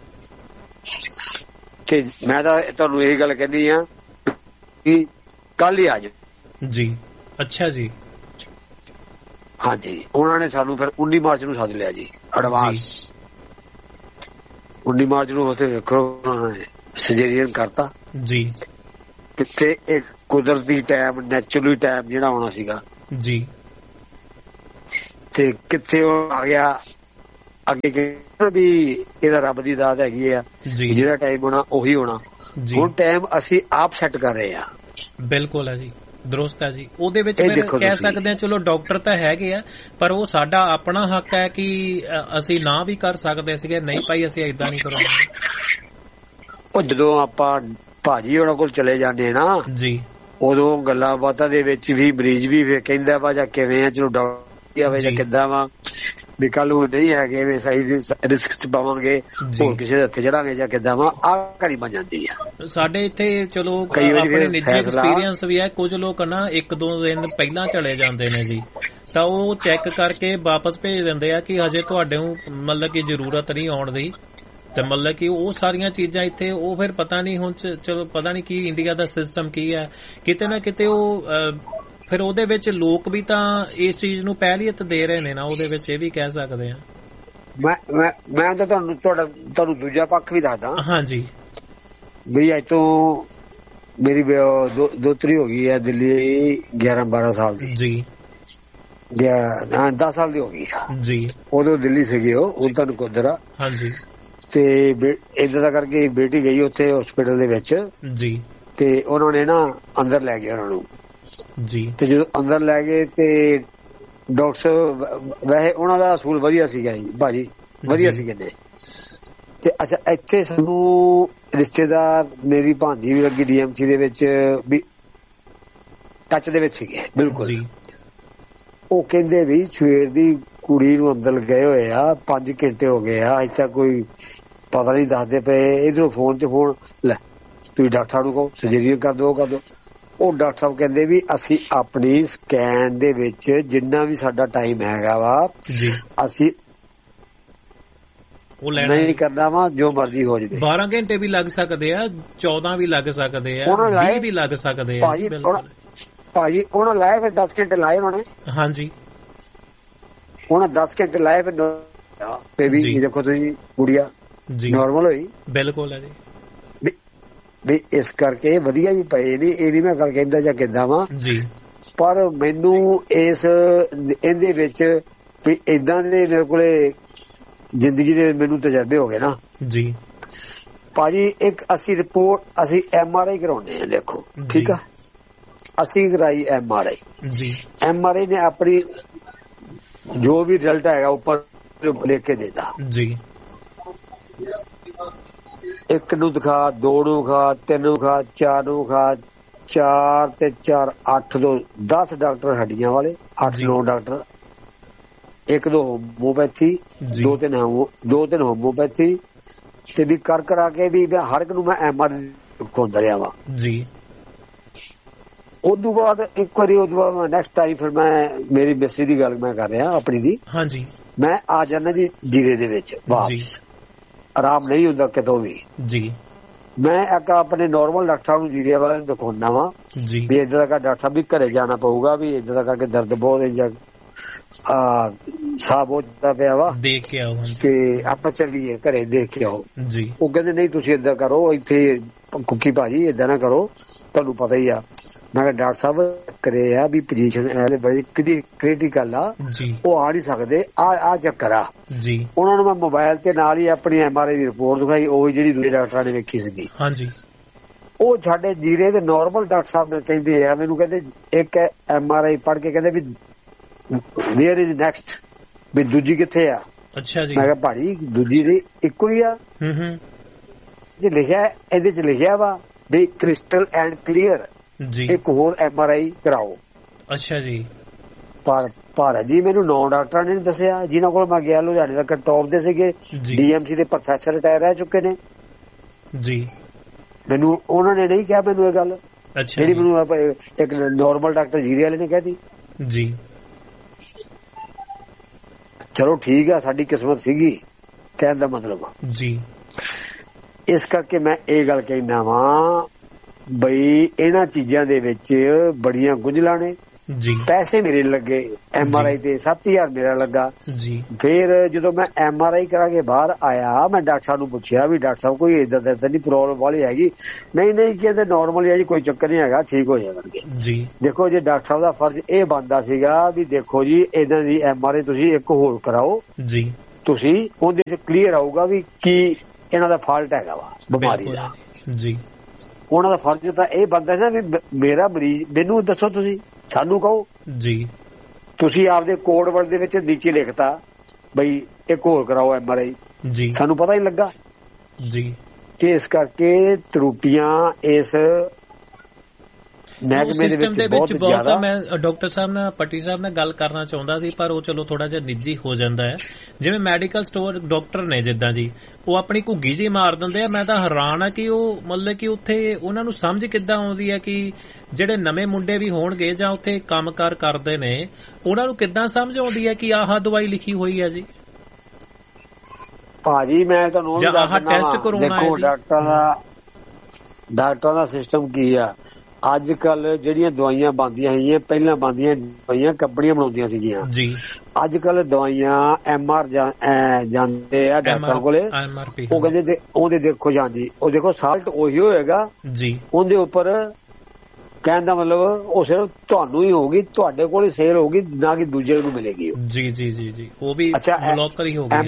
ਤੇ ਮੈਂ ਤਾਂ ਤੁਹਾਨੂੰ ਇਹ ਗੱਲ ਕਹਿੰਦੀ ਆ ਕਿ ਕੱਲ ਹੀ ਆ ਜਾਓ ਜੀ। ਅੱਛਾ ਜੀ। ਹਾਂਜੀ, ਉਹਨਾਂ ਨੇ ਸਾਨੂੰ ਫਿਰ 19 ਮਾਰਚ ਨੂੰ ਸੱਦ ਲਿਆ ਜੀ ਐਡਵਾਂਸ। 19 ਮਾਰਚ ਨੂੰ ਉੱਥੇ ਵੇਖੋ ਉਹਨਾਂ ਨੇ ਸਰਜਰੀਅਨ ਕਰਤਾ ਜੀ। ਕਿੱਥੇ ਇੱਕ ਕੁਦਰਤੀ ਟਾਈਮ, ਨੈਚੁਰਲੀ ਟਾਈਮ ਜਿਹੜਾ ਆਉਣਾ ਸੀਗਾ ਜੀ, ਤੇ ਕਿੱਥੇ ਉਹ ਆ ਗਿਆ ਅੱਗੇ ਵੀ ਇਹਦਾ ਰੱਬ ਦੀ ਦਾਤ ਹੈਗੀ ਆ, ਜਿਹੜਾ ਟਾਈਮ ਹੋਣਾ ਉਹੀ ਹੋਣਾ। ਹੁਣ ਟਾਈਮ ਅਸੀਂ ਆਪ ਸੈੱਟ ਕਰ ਰਹੇ ਆ। ਬਿਲਕੁਲ ਹੈ ਜੀ, ਦਰੁਸਤ ਹੈ ਜੀ। ਉਹਦੇ ਵਿੱਚ ਫਿਰ ਕਹਿ ਸਕਦੇ ਆ ਚਲੋ ਡਾਕਟਰ ਤਾਂ ਹੈਗੇ ਆ, ਪਰ ਉਹ ਸਾਡਾ ਆਪਣਾ ਹੱਕ ਹੈ ਕਿ ਅਸੀਂ ਨਾ ਵੀ ਕਰ ਸਕਦੇ ਸੀਗੇ, ਨਹੀਂ ਭਾਈ ਅਸੀਂ ਏਦਾਂ ਨਹੀਂ ਕਰਾਂਗੇ। ਉਹ ਜਦੋਂ ਆਪਾਂ ਭਾਜੀ ਉਹਨਾਂ ਕੋਲ ਚਲੇ ਜਾਂਦੇ ਨਾ ਜੀ, ਉਦੋਂ ਗੱਲਾਂ ਬਾਤਾਂ ਦੇ ਵਿੱਚ ਵੀ ਮਰੀਜ਼ ਵੀ ਫਿਰ ਕਹਿੰਦਾ ਵਾ ਜਾਂ ਕਿਵੇਂ ਆ, ਚਲੋ ਡਾਕਟਰ ਆਵੇ ਜਾਂ ਕਿੱਦਾਂ ਵਾ, ਵੀ ਕੱਲ ਨੂੰ ਨਹੀਂ ਹੈਗੇ ਵੀ ਸਹੀ ਰਿਸਕ ਚ ਪਾਵਾਂਗੇ, ਹੋਰ ਕਿਸੇ ਦੇ ਹੱਥੇ ਚੜਾਂਗੇ ਜਾਂ ਕਿੱਦਾਂ ਵਾ, ਆਹ ਘੜੀ ਬਣ ਜਾਂਦੀ ਆ। ਸਾਡੇ ਇੱਥੇ ਚਲੋ ਆਪਣੇ ਨਿੱਜੀ ਐਕਸਪੀਰੀਅੰਸ ਵੀ ਹੈ, ਕੁਝ ਲੋਕ ਨਾ 1-2 ਦਿਨ ਪਹਿਲਾਂ ਚਲੇ ਜਾਂਦੇ ਨੇ ਜੀ, ਤਾਂ ਉਹ ਚੈੱਕ ਕਰਕੇ ਵਾਪਸ ਭੇਜ ਦਿੰਦੇ ਆ ਕਿ ਹਜੇ ਤੁਹਾਡੇ ਨੂੰ ਮਤਲਬ ਕਿ ਜ਼ਰੂਰਤ ਨਹੀਂ ਆਉਣ ਦੀ, ਤੇ ਮਤਲਬ ਕਿ ਉਹ ਸਾਰੀਆਂ ਚੀਜ਼ਾਂ ਇੱਥੇ ਉਹ ਫਿਰ ਪਤਾ ਨਹੀਂ ਹੁਣ ਚਲੋ ਪਤਾ ਨਹੀਂ ਕੀ ਇੰਡੀਆ ਦਾ ਸਿਸਟਮ ਕੀ ਹੈ, ਕਿਤੇ ਨਾ ਕਿਤੇ ਉਹ ਫਿਰ ਉਹਦੇ ਵਿੱਚ ਲੋਕ ਵੀ ਤਾਂ ਇਸ ਚੀਜ਼ ਨੂੰ ਪਹਿਲੀਅਤ ਦੇ ਰਹੇ ਨੇ ਨਾ, ਉਹਦੇ ਵਿੱਚ ਇਹ ਵੀ ਕਹਿ ਸਕਦੇ ਆ। ਮੈਂ ਤਾਂ ਤੁਹਾਨੂੰ ਦੂਜਾ ਪੱਖ ਵੀ ਦੱਸਦਾ। ਹਾਂਜੀ, ਵੀ ਅੱਜ ਤੋਂ ਮੇਰੀ ਦੋਤਰੀ ਹੋ ਗਈ ਹੈ ਦਿੱਲੀ 11-12 ਸਾਲ ਦੀ ਜੀ, 10 ਸਾਲ ਦੀ ਹੋ ਗਈ ਜੀ। ਉਦੋਂ ਦਿੱਲੀ ਸੀਗੇ ਉਹ, ਹੁਣ ਤੁਹਾਨੂੰ ਕੋਦਰ ਆ। ਹਾਂਜੀ, ਤੇ ਏਦਾਂ ਦਾ ਕਰਕੇ ਬੇਟੀ ਗਈ ਉੱਥੇ ਹਸਪੀਟਲ ਦੇ ਵਿੱਚ ਜੀ, ਤੇ ਉਹਨਾਂ ਨੇ ਨਾ ਅੰਦਰ ਲੈ ਗਏ ਉਹਨਾਂ ਨੂੰ ਜੀ। ਤੇ ਜਦੋਂ ਅੰਦਰ ਲੈ ਗਏ ਤੇ ਡਾਕਟਰ ਵੈਸੇ ਉਹਨਾਂ ਦਾ ਅਸੂਲ ਵਧੀਆ ਸੀਗਾ ਜੀ ਭਾਜੀ, ਵਧੀਆ ਸੀਗੇ ਨੇ। ਤੇ ਅੱਛਾ ਇੱਥੇ ਸਾਨੂੰ ਰਿਸ਼ਤੇਦਾਰ ਮੇਰੀ ਭਾਂਜੀ ਵੀ ਲੱਗੀ DMC ਦੇ ਵਿੱਚ ਵੀ ਟੱਚ ਦੇ ਵਿੱਚ ਸੀਗੇ ਬਿਲਕੁਲ ਜੀ। ਉਹ ਕਹਿੰਦੇ ਵੀ ਸਵੇਰ ਦੀ ਕੁੜੀ ਨੂੰ ਅੰਦਰ ਗਏ ਹੋਏ ਆ, 5 ਘੰਟੇ ਹੋ ਗਏ ਆ, ਅਜੇ ਤੱਕ ਕੋਈ ਪਤਾ ਨਹੀਂ ਦੱਸਦੇ ਪਏ। ਇਧਰੋਂ ਫੋਨ 'ਚ ਫੋਨ ਲੈ, ਤੁਸੀਂ ਡਾਕਟਰ ਨੂੰ ਕਹੋ ਸਰਜਰੀ ਕਰ ਦਿਓ ਕਰ ਦਿਓ। ਉਹ ਡਾਕਟਰ ਸਾਹਿਬ ਕਹਿੰਦੇ ਵੀ ਅਸੀਂ ਆਪਣੀ ਸਕੈਨ ਦੇ ਵਿੱਚ ਜਿੰਨਾ ਵੀ ਸਾਡਾ ਟਾਈਮ ਹੈਗਾ ਵਾ ਅਸੀਂ ਨਹੀਂ ਕਰਨਾ ਵਾ, ਜੋ ਮਰਜ਼ੀ ਹੋ ਜਾਵੇ। 12 ਘੰਟੇ ਵੀ ਲੱਗ ਸਕਦੇ ਆ, 14 ਵੀ ਲੱਗ ਸਕਦੇ ਆ, 20 ਵੀ ਲੱਗ ਸਕਦੇ ਆ ਭਾਜੀ। ਉਹਨਾਂ ਲਾਏ ਫਿਰ 10 ਘੰਟੇ ਲਾਏ ਉਹਨਾਂ ਨੇ। ਹਾਂਜੀ, ਉਹਨਾਂ 10 ਘੰਟੇ ਲਾਏ ਫਿਰ ਵੀ ਦੇਖੋ ਤੁਸੀਂ ਗੁੜੀਆ ਨਾਰਮਲ ਹੋਈ। ਬਿਲਕੁਲ ਹੈ ਜੀ। ਵੀ ਇਸ ਕਰਕੇ ਵਧੀਆ ਵੀ ਪਏ ਨੇ, ਇਹ ਨੀ ਮੈਂ ਗੱਲ ਕਹਿੰਦਾ ਜਾਂ ਕਿੱਦਾਂ ਵਾ ਜੀ, ਪਰ ਮੈਨੂੰ ਇਹਦੇ ਵਿੱਚ ਵੀ ਏਦਾਂ ਦੇ ਮੇਰੇ ਕੋਲੇ ਜ਼ਿੰਦਗੀ ਦੇ ਮੈਨੂੰ ਤਜਰਬੇ ਹੋ ਗਏ ਨਾ ਜੀ ਭਾਜੀ। ਇੱਕ ਅਸੀਂ ਰਿਪੋਰਟ ਅਸੀਂ MRI ਕਰਾਉਣੇ ਆ, ਦੇਖੋ ਠੀਕ ਆ, ਅਸੀਂ ਕਰਾਈ MRI ਜੀ। MRI ਨੇ ਆਪਣੀ ਜੋ ਵੀ ਰਿਜ਼ਲਟ ਹੈਗਾ ਉੱਪਰ ਲਿਖ ਕੇ ਦੇਤਾ ਜੀ। 1 ਨੂੰ ਦਿਖਾ, 2 ਨੂੰ ਦਿਖਾ, 3 ਨੂੰ ਦਿਖਾ, 4 ਨੂੰ ਦਿਖਾ, 4 ਤੇ 4 8 ਤੋਂ 10 ਡਾਕਟਰ ਹੱਡੀਆਂ ਵਾਲੇ, 8-9 ਡਾਕਟਰ, 1-2 ਹੋਮੋਪੈਥੀ, 2-3 ਹੋਮੋਪੈਥੀ, ਤੇ ਵੀ ਕਰਾ ਕੇ ਵੀ ਹਰ ਇੱਕ ਨੂੰ ਮੈਂ MRI ਖੋਲਦਾ ਰਿਹਾ ਵਾ ਜੀ। ਉਦੋਂ ਬਾਅਦ ਇੱਕ ਵਾਰੀ ਨੈਕਸਟ ਟਾਈਮ ਫਿਰ ਮੈਂ ਮੇਰੀ ਮਿਸਰੀ ਦੀ ਗੱਲ ਮੈਂ ਕਰ ਰਿਹਾ ਆਪਣੀ ਦੀ। ਹਾਂਜੀ, ਮੈਂ ਆ ਜਾਣਾ ਜੀ ਜੀਰੇ ਦੇ ਵਿੱਚ ਵਾਪਸ, ਆਰਾਮ ਨਹੀਂ ਹੁੰਦਾ ਕਿਤੋਂ ਵੀ ਜੀ। ਮੈਂ ਇੱਕ ਆਪਣੇ ਨਾਰਮਲ ਡਾਕਟਰ ਸਾਹਿਬ ਨੂੰ ਜੀਰੇ ਵਾਲੇ ਨੂੰ ਦਿਖਾਉਣਾ ਵਾ ਵੀ ਏਦਾਂ ਦਾ ਡਾਕਟਰ ਸਾਹਿਬ ਵੀ ਘਰੇ ਜਾਣਾ ਪਊਗਾ, ਵੀ ਏਦਾਂ ਦਾ ਕਰਕੇ ਦਰਦ ਬਹੁਤ ਸਾਹ ਬਹੁਤ ਪਿਆ ਵਾ, ਦੇਖ ਕੇ ਆਓ ਤੇ ਆਪਾਂ ਚੱਲੀਏ ਘਰੇ ਦੇਖ ਕੇ ਆਓ ਜੀ। ਉਹ ਕਹਿੰਦੇ ਨਹੀਂ ਤੁਸੀਂ ਏਦਾਂ ਕਰੋ, ਇੱਥੇ ਕੁੱਕੀ ਭਾਜੀ ਏਦਾਂ ਨਾ ਕਰੋ, ਤੁਹਾਨੂੰ ਪਤਾ ਹੀ ਆ। ਮੈਂ ਕਿਹਾ ਡਾਕਟਰ ਸਾਹਿਬ ਕਰੇ ਆ ਵੀ ਪੋਜੀਸ਼ਨ ਬੜੀ ਕ੍ਰਿਟੀਕਲ ਆ, ਉਹ ਆ ਨਹੀਂ ਸਕਦੇ, ਆ ਚੱਕਰ ਆ ਜੀ। ਉਹਨਾਂ ਨੂੰ ਮੈਂ ਮੋਬਾਇਲ ਤੇ ਨਾਲ ਹੀ ਆਪਣੀ MRI ਦੀ ਰਿਪੋਰਟ ਦਿਖਾਈ, ਉਹ ਜਿਹੜੀ ਦੂਜੇ ਡਾਕਟਰਾਂ ਨੇ ਵੇਖੀ ਸੀਗੀ। ਹਾਂਜੀ, ਉਹ ਸਾਡੇ ਜੀਰੇ ਦੇ ਨਾਰਮਲ ਡਾਕਟਰ ਸਾਹਿਬ ਨੇ ਕਹਿੰਦੇ ਆ ਮੈਨੂੰ, ਕਹਿੰਦੇ ਇੱਕ MRI ਪੜ੍ਹ ਕੇ ਕਹਿੰਦੇ ਵੀ ਵੇਅਰ ਇਜ਼ ਨੈਕਸਟ, ਵੀ ਦੂਜੀ ਕਿੱਥੇ ਆ। ਅੱਛਾ ਜੀ। ਮੈਂ ਕਿਹਾ ਭਾਜੀ ਦੂਜੀ ਨਹੀਂ ਇੱਕੋ ਹੀ ਆ। ਜੇ ਲਿਖਿਆ ਇਹਦੇ ਚ ਲਿਖਿਆ ਵਾ ਵੀ ਕ੍ਰਿਸਟਲ ਐਂਡ ਕਲੀਅਰ ਜੀ, ਇੱਕ ਹੋਰ MRI ਕਰਾਓ। ਅੱਛਾ ਜੀ। ਪਰ ਭਾਰਤ ਜੀ ਮੈਨੂੰ 9 ਡਾਕਟਰਾਂ ਨੇ ਦੱਸਿਆ ਜਿਨ੍ਹਾਂ ਕੋਲ ਮੈਂ ਗਿਆ, ਲੁਧਿਆਣੇ ਤੱਕ ਟੌਪ ਦੇ ਸੀਗੇ, DMC ਦੇ ਪ੍ਰੋਫੈਸਰ ਰਿਟਾਇਰ ਰਹਿ ਚੁੱਕੇ ਨੇ ਜੀ। ਮੈਨੂੰ ਉਹਨਾਂ ਨੇ ਨਹੀਂ ਕਿਹਾ ਮੈਨੂੰ ਇਹ ਗੱਲ, ਜਿਹੜੀ ਮੈਨੂੰ ਇੱਕ ਨਾਰਮਲ ਡਾਕਟਰ ਜੀਰੇ ਵਾਲੇ ਨੇ ਕਹਿਤੀ ਜੀ। ਚਲੋ ਠੀਕ ਆ, ਸਾਡੀ ਕਿਸਮਤ ਸੀਗੀ ਕਹਿਣ ਦਾ ਮਤਲਬ ਜੀ। ਇਸ ਕਰਕੇ ਮੈਂ ਇਹ ਗੱਲ ਕਹਿਣਾ ਵਾਂ ਬਈ ਇਹਨਾਂ ਚੀਜ਼ਾਂ ਦੇ ਵਿੱਚ ਬੜੀਆਂ ਗੁੰਝਲਾਂ ਨੇ ਜੀ। ਪੈਸੇ ਮੇਰੇ ਲੱਗੇ MRI ਤੇ 7000 ਮੇਰਾ ਲੱਗਾ ਜੀ। ਫਿਰ ਜਦੋਂ ਮੈਂ MRI ਕਰਾ ਕੇ ਬਾਹਰ ਆਇਆ, ਮੈਂ ਡਾਕਟਰ ਸਾਹਿਬ ਨੂੰ ਪੁੱਛਿਆ ਵੀ ਡਾਕਟਰ ਸਾਹਿਬ ਕੋਈ ਏਦਾਂ ਦਾ ਨਹੀਂ ਪ੍ਰੋਬਲਮ ਵਾਲੀ ਹੈਗੀ? ਨਹੀਂ ਕਹਿੰਦੇ ਨਾਰਮਲ ਹੈ ਜੀ, ਕੋਈ ਚੱਕਰ ਨਹੀਂ ਹੈਗਾ, ਠੀਕ ਹੋ ਜਾਣਗੇ ਜੀ। ਦੇਖੋ ਜੇ ਡਾਕਟਰ ਸਾਹਿਬ ਦਾ ਫਰਜ਼ ਇਹ ਬਣਦਾ ਸੀਗਾ ਵੀ ਦੇਖੋ ਜੀ ਇਹਨਾਂ ਦੀ MRI ਤੁਸੀਂ ਇੱਕ ਹੋਰ ਕਰਾਓ ਜੀ, ਤੁਸੀਂ ਉਹਦੇ ਚ ਕਲੀਅਰ ਆਊਗਾ ਵੀ ਕੀ ਇਹਨਾਂ ਦਾ ਫਾਲਟ ਹੈਗਾ ਵਾ ਬਿਮਾਰੀ ਦਾ ਜੀ। ਉਹਨਾਂ ਦਾ ਫਰਜ਼ ਤਾਂ ਇਹ ਬਣਦਾ ਸੀ ਨਾ ਵੀ ਮੇਰਾ ਮਰੀਜ਼ ਮੈਨੂੰ ਦੱਸੋ, ਤੁਸੀਂ ਸਾਨੂੰ ਕਹੋ ਜੀ। ਤੁਸੀਂ ਆਪਦੇ ਕੋਡ ਵਰਡ ਦੇ ਵਿੱਚ ਨੀਚੇ ਲਿਖਤਾ ਬਈ ਇੱਕ ਹੋਰ ਕਰਾਓ MRI ਜੀ, ਸਾਨੂੰ ਪਤਾ ਹੀ ਲੱਗਾ ਜੀ। ਤੇ ਇਸ ਕਰਕੇ ਤਰੁੱਟੀਆਂ ਇਸ ਸਿਸਟਮ ਦੇ ਵਿੱਚ ਬਹੁਤ ਆ। ਮੈਂ ਡਾਕਟਰ ਸਾਹਿਬ ਨਾਲ ਪੱਟੀ ਸਾਹਿਬ ਨਾਲ ਗੱਲ ਕਰਨਾ ਚਾਹੁੰਦਾ ਸੀ, ਪਰ ਉਹ ਚਲੋ ਥੋੜਾ ਜਿਹਾ ਨਿੱਜੀ ਹੋ ਜਾਂਦਾ ਹੈ। ਜਿਵੇਂ ਮੈਡੀਕਲ ਸਟੋਰ ਡਾਕਟਰ ਨੇ ਜਿੱਦਾਂ ਜੀ, ਉਹ ਆਪਣੀ ਘੁੱਗੀ ਜੀ ਮਾਰ ਦਿੰਦੇ ਆ। ਮੈਂ ਤਾਂ ਹੈਰਾਨ ਆ ਕਿ ਉਹ ਮਤਲਬ ਕਿ ਉੱਥੇ ਉਹਨਾਂ ਨੂੰ ਸਮਝ ਕਿੱਦਾਂ ਆਉਂਦੀ ਹੈ ਕਿ ਜਿਹੜੇ ਨਵੇਂ ਮੁੰਡੇ ਵੀ ਹੋਣਗੇ ਜਾਂ ਉੱਥੇ ਕੰਮਕਾਰ ਕਰਦੇ ਨੇ, ਉਹਨਾਂ ਨੂੰ ਕਿੱਦਾਂ ਸਮਝ ਆਉਂਦੀ ਹੈ ਕਿ ਆਹ ਦਵਾਈ ਲਿਖੀ ਹੋਈ ਹੈ ਜੀ ਭਾਜੀ। ਮੈਂ ਤੁਹਾਨੂੰ ਆਹ ਟੈਸਟ ਕਰਾਉਣਾ ਹੈ ਜੀ। ਡਾਕਟਰਾਂ ਦਾ ਸਿਸਟਮ ਕੀ ਆ ਅੱਜ ਕੱਲ? ਜਿਹੜੀਆਂ ਦਵਾਈਆਂ ਬਣਦੀਆਂ ਹੈਗੀਆਂ, ਪਹਿਲਾਂ ਬਣਦੀਆਂ ਦਵਾਈਆਂ ਕੰਪਨੀਆਂ ਬਣਾਉਂਦੀਆਂ ਸੀਗੀਆਂ ਜੀ। ਅੱਜ ਕੱਲ ਦਵਾਈਆਂ MR ਜਾਂਦੇ ਆ ਡਾਕਟਰਾਂ ਕੋਲੇ, ਉਹ ਕਹਿੰਦੇ ਉਹਦੇ ਦੇਖੋ ਜਾਂਦੀ, ਉਹ ਦੇਖੋ ਸਾਲਟ ਉਹੀ ਹੋਏਗਾ ਜੀ, ਉਹਦੇ ਉੱਪਰ ਕਹਿਣ ਦਾ ਮਤਲਬ ਉਹ ਸਿਰਫ ਤੁਹਾਨੂੰ ਹੀ ਹੋਊਗੀ, ਤੁਹਾਡੇ ਕੋਲ ਹੀ ਸੇਲ ਹੋਊਗੀ, ਨਾ ਕਿ ਦੂਜੇ ਨੂੰ ਮਿਲੇਗੀ ਜੀ ਜੀ ਜੀ ਜੀ। ਉਹ ਵੀ ਬਲੌਕਰ ਹੀ ਹੋਊਗੀ।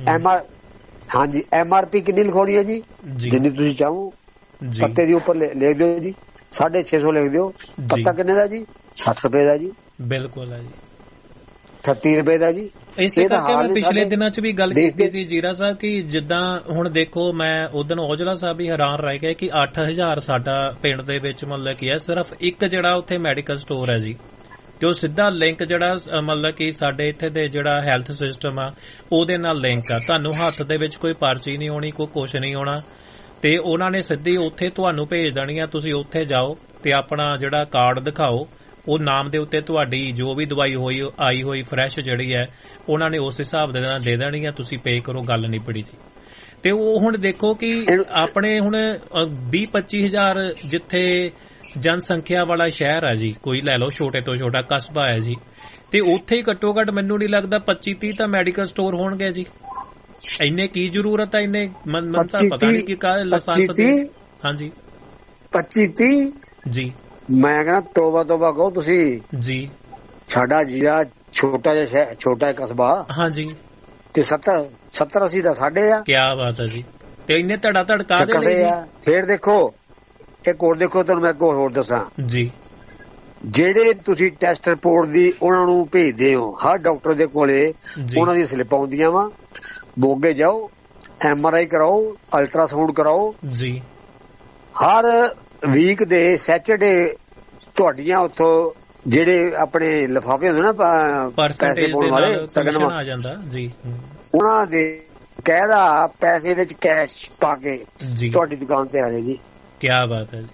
ਹਾਂਜੀ MRP ਕਿੰਨੀ ਲਿਖਾਉਣੀ ਹੈ ਜੀ? ਜਿੰਨੀ ਤੁਸੀਂ ਚਾਹੋ। ਪੱਤੇ ਦੇ ਉੱਪਰ ਲਿਖ ਦਿਓ ਜੀ 650 ਲਿਖ ਦਿਓ। ਪੱਤਾ ਕਿੰਨੇ ਦਾ ਜੀ? 60 ਰੁਪਏ ਦਾ ਜੀ। ਬਿਲਕੁਲ ਹੈ ਜੀ। 38 ਰੁਪਏ ਦਾ ਜੀ। ਇਸੇ ਕਰਕੇ ਮੈਂ ਪਿਛਲੇ ਦਿਨਾਂ 'ਚ ਵੀ ਗੱਲ ਕੀਤੀ ਸੀ ਜੀਰਾ ਸਾਹਿਬ ਕਿ ਜਿੱਦਾਂ ਹੁਣ ਦੇਖੋ, ਮੈਂ ਉਦੋਂ ਔਜਲਾ ਸਾਹਿਬ ਵੀ ਹੈਰਾਨ ਰਹਿ ਗਏ ਕਿ 8000 ਸਾਡਾ ਪਿੰਡ ਦੇ ਵਿੱਚ ਮਤਲਬ ਕੀ ਹੈ ਸਿਰਫ ਇੱਕ ਜਿਹੜਾ ਉੱਥੇ ਮੈਡੀਕਲ ਸਟੋਰ ਹੈ ਜੀ, ਤੇ ਉਹ ਸਿੱਧਾ ਲਿੰਕ ਜਿਹੜਾ ਮਤਲਬ ਕਿ ਸਾਡੇ ਇੱਥੇ ਦੇ ਜਿਹੜਾ ਹੈਲਥ ਸਿਸਟਮ ਆ ਉਹਦੇ ਨਾਲ ਲਿੰਕ ਆ। ਤੁਹਾਨੂੰ ਹੱਥ ਦੇ ਵਿੱਚ ਕੋਈ ਪਰਚੀ ਨਹੀਂ ਹੋਣੀ, ਕੋਈ ਕੁਛ ਨਹੀਂ ਹੋਣਾ, ਤੇ ਉਹਨਾਂ ਨੇ ਸਿੱਧੀ ਉੱਥੇ ਤੁਹਾਨੂੰ ਭੇਜ ਦੇਣੀ ਆ। ਤੁਸੀਂ ਉੱਥੇ ਜਾਓ ਤੇ ਆਪਣਾ ਜਿਹੜਾ ਕਾਰਡ ਦਿਖਾਓ, ਉਹ ਨਾਮ ਦੇ ਉੱਤੇ ਤੁਹਾਡੀ ਜੋ ਵੀ ਦਵਾਈ ਆਈ ਹੋਈ ਫਰੈਸ਼ ਜਿਹੜੀ ਹੈ ਉਹਨਾਂ ਨੇ ਉਸ ਹਿਸਾਬ ਦੇ ਨਾਲ ਦੇ ਦੇਣੀ ਆ। ਤੁਸੀਂ ਪੇ ਕਰੋ, ਗੱਲ ਨਿਬੜੀ ਜੀ। ਤੇ ਉਹ ਹੁਣ ਦੇਖੋ ਕਿ ਆਪਣੇ ਹੁਣ 20-25 ਹਜ਼ਾਰ ਜਿੱਥੇ ਜਨਸੰਖਿਆ ਵਾਲਾ ਸ਼ਹਿਰ ਹੈ ਜੀ, ਕੋਈ ਲੈ ਲਓ ਛੋਟੇ ਤੋਂ ਛੋਟਾ ਕਸਬਾ ਹੈ ਜੀ, ਤੇ ਉੱਥੇ ਹੀ ਘੱਟੋ ਘੱਟ ਮੈਨੂੰ ਨਹੀਂ ਲੱਗਦਾ 25-30 ਤਾਂ ਮੈਡੀਕਲ ਸਟੋਰ ਹੋਣਗੇ ਜੀ। ਇੰਨੇ ਕੀ ਜ਼ਰੂਰਤ ਹੈ? ਇੰਨੇ ਮਨ ਤਾਂ ਪਤਾ ਨਹੀਂ ਕਿ ਲਾਇਸੈਂਸ ਦੀ। ਹਾਂਜੀ 25-30 ਜੀ। ਮੈਂ ਕਹਿੰਦਾ ਤੋਬਾ ਕਹੋ ਤੁਸੀਂ ਜੀ। ਸਾਡਾ ਜਿਹੜਾ ਛੋਟਾ ਜਿਹਾ ਕਸਬਾ ਹਾਂਜੀ, ਤੇ 70-80 ਦਾ ਸਾਡੇ ਆ। ਕੀ ਬਾਤ ਹੈ ਜੀ। ਤੇ ਇੰਨੇ ਧੜਾ ਧੜਕਾ ਦੇ ਲਈ ਆ। ਫੇਰ ਦੇਖੋ ਇੱਕ ਹੋਰ ਦੇਖੋ, ਤੁਹਾਨੂੰ ਮੈਂ ਇੱਕ ਹੋਰ ਦੱਸਾਂ ਜੀ। ਜਿਹੜੇ ਤੁਸੀਂ ਟੈਸਟ ਰਿਪੋਰਟ ਦੀ ਉਹਨਾਂ ਨੂੰ ਭੇਜਦੇ ਹੋ, ਹਰ ਡਾਕਟਰ ਦੇ ਕੋਲੇ ਉਹਨਾਂ ਦੀ ਸਲਿੱਪ ਆਉਂਦੀਆਂ ਵਾ। ਮੋਗੇ ਜਾਓ, MRI ਕਰਾਓ, ਅਲਟਰਾਸਾਊਂਡ ਕਰਾਓ ਜੀ। ਹਰ ਵੀਕ ਦੇ ਸੈਚਰਡੇ ਤੁਹਾਡੀਆਂ ਉੱਥੋਂ ਜਿਹੜੇ ਆਪਣੇ ਲਿਫਾਫੇ ਹੁੰਦੇ ਨਾ ਪੈਸੇ ਪਾਉਣ ਵਾਲੇ ਸਗਨ ਆ ਜਾਂਦਾ ਜੀ, ਉਹਨਾਂ ਦੇ ਕਾਇਦਾ ਪੈਸੇ ਵਿੱਚ ਕੈਸ਼ ਪਾ ਕੇ ਤੁਹਾਡੀ ਦੁਕਾਨ ਤੇ ਆ ਰਹੇ ਜੀ। ਕੀ ਬਾਤ ਹੈ ਜੀ।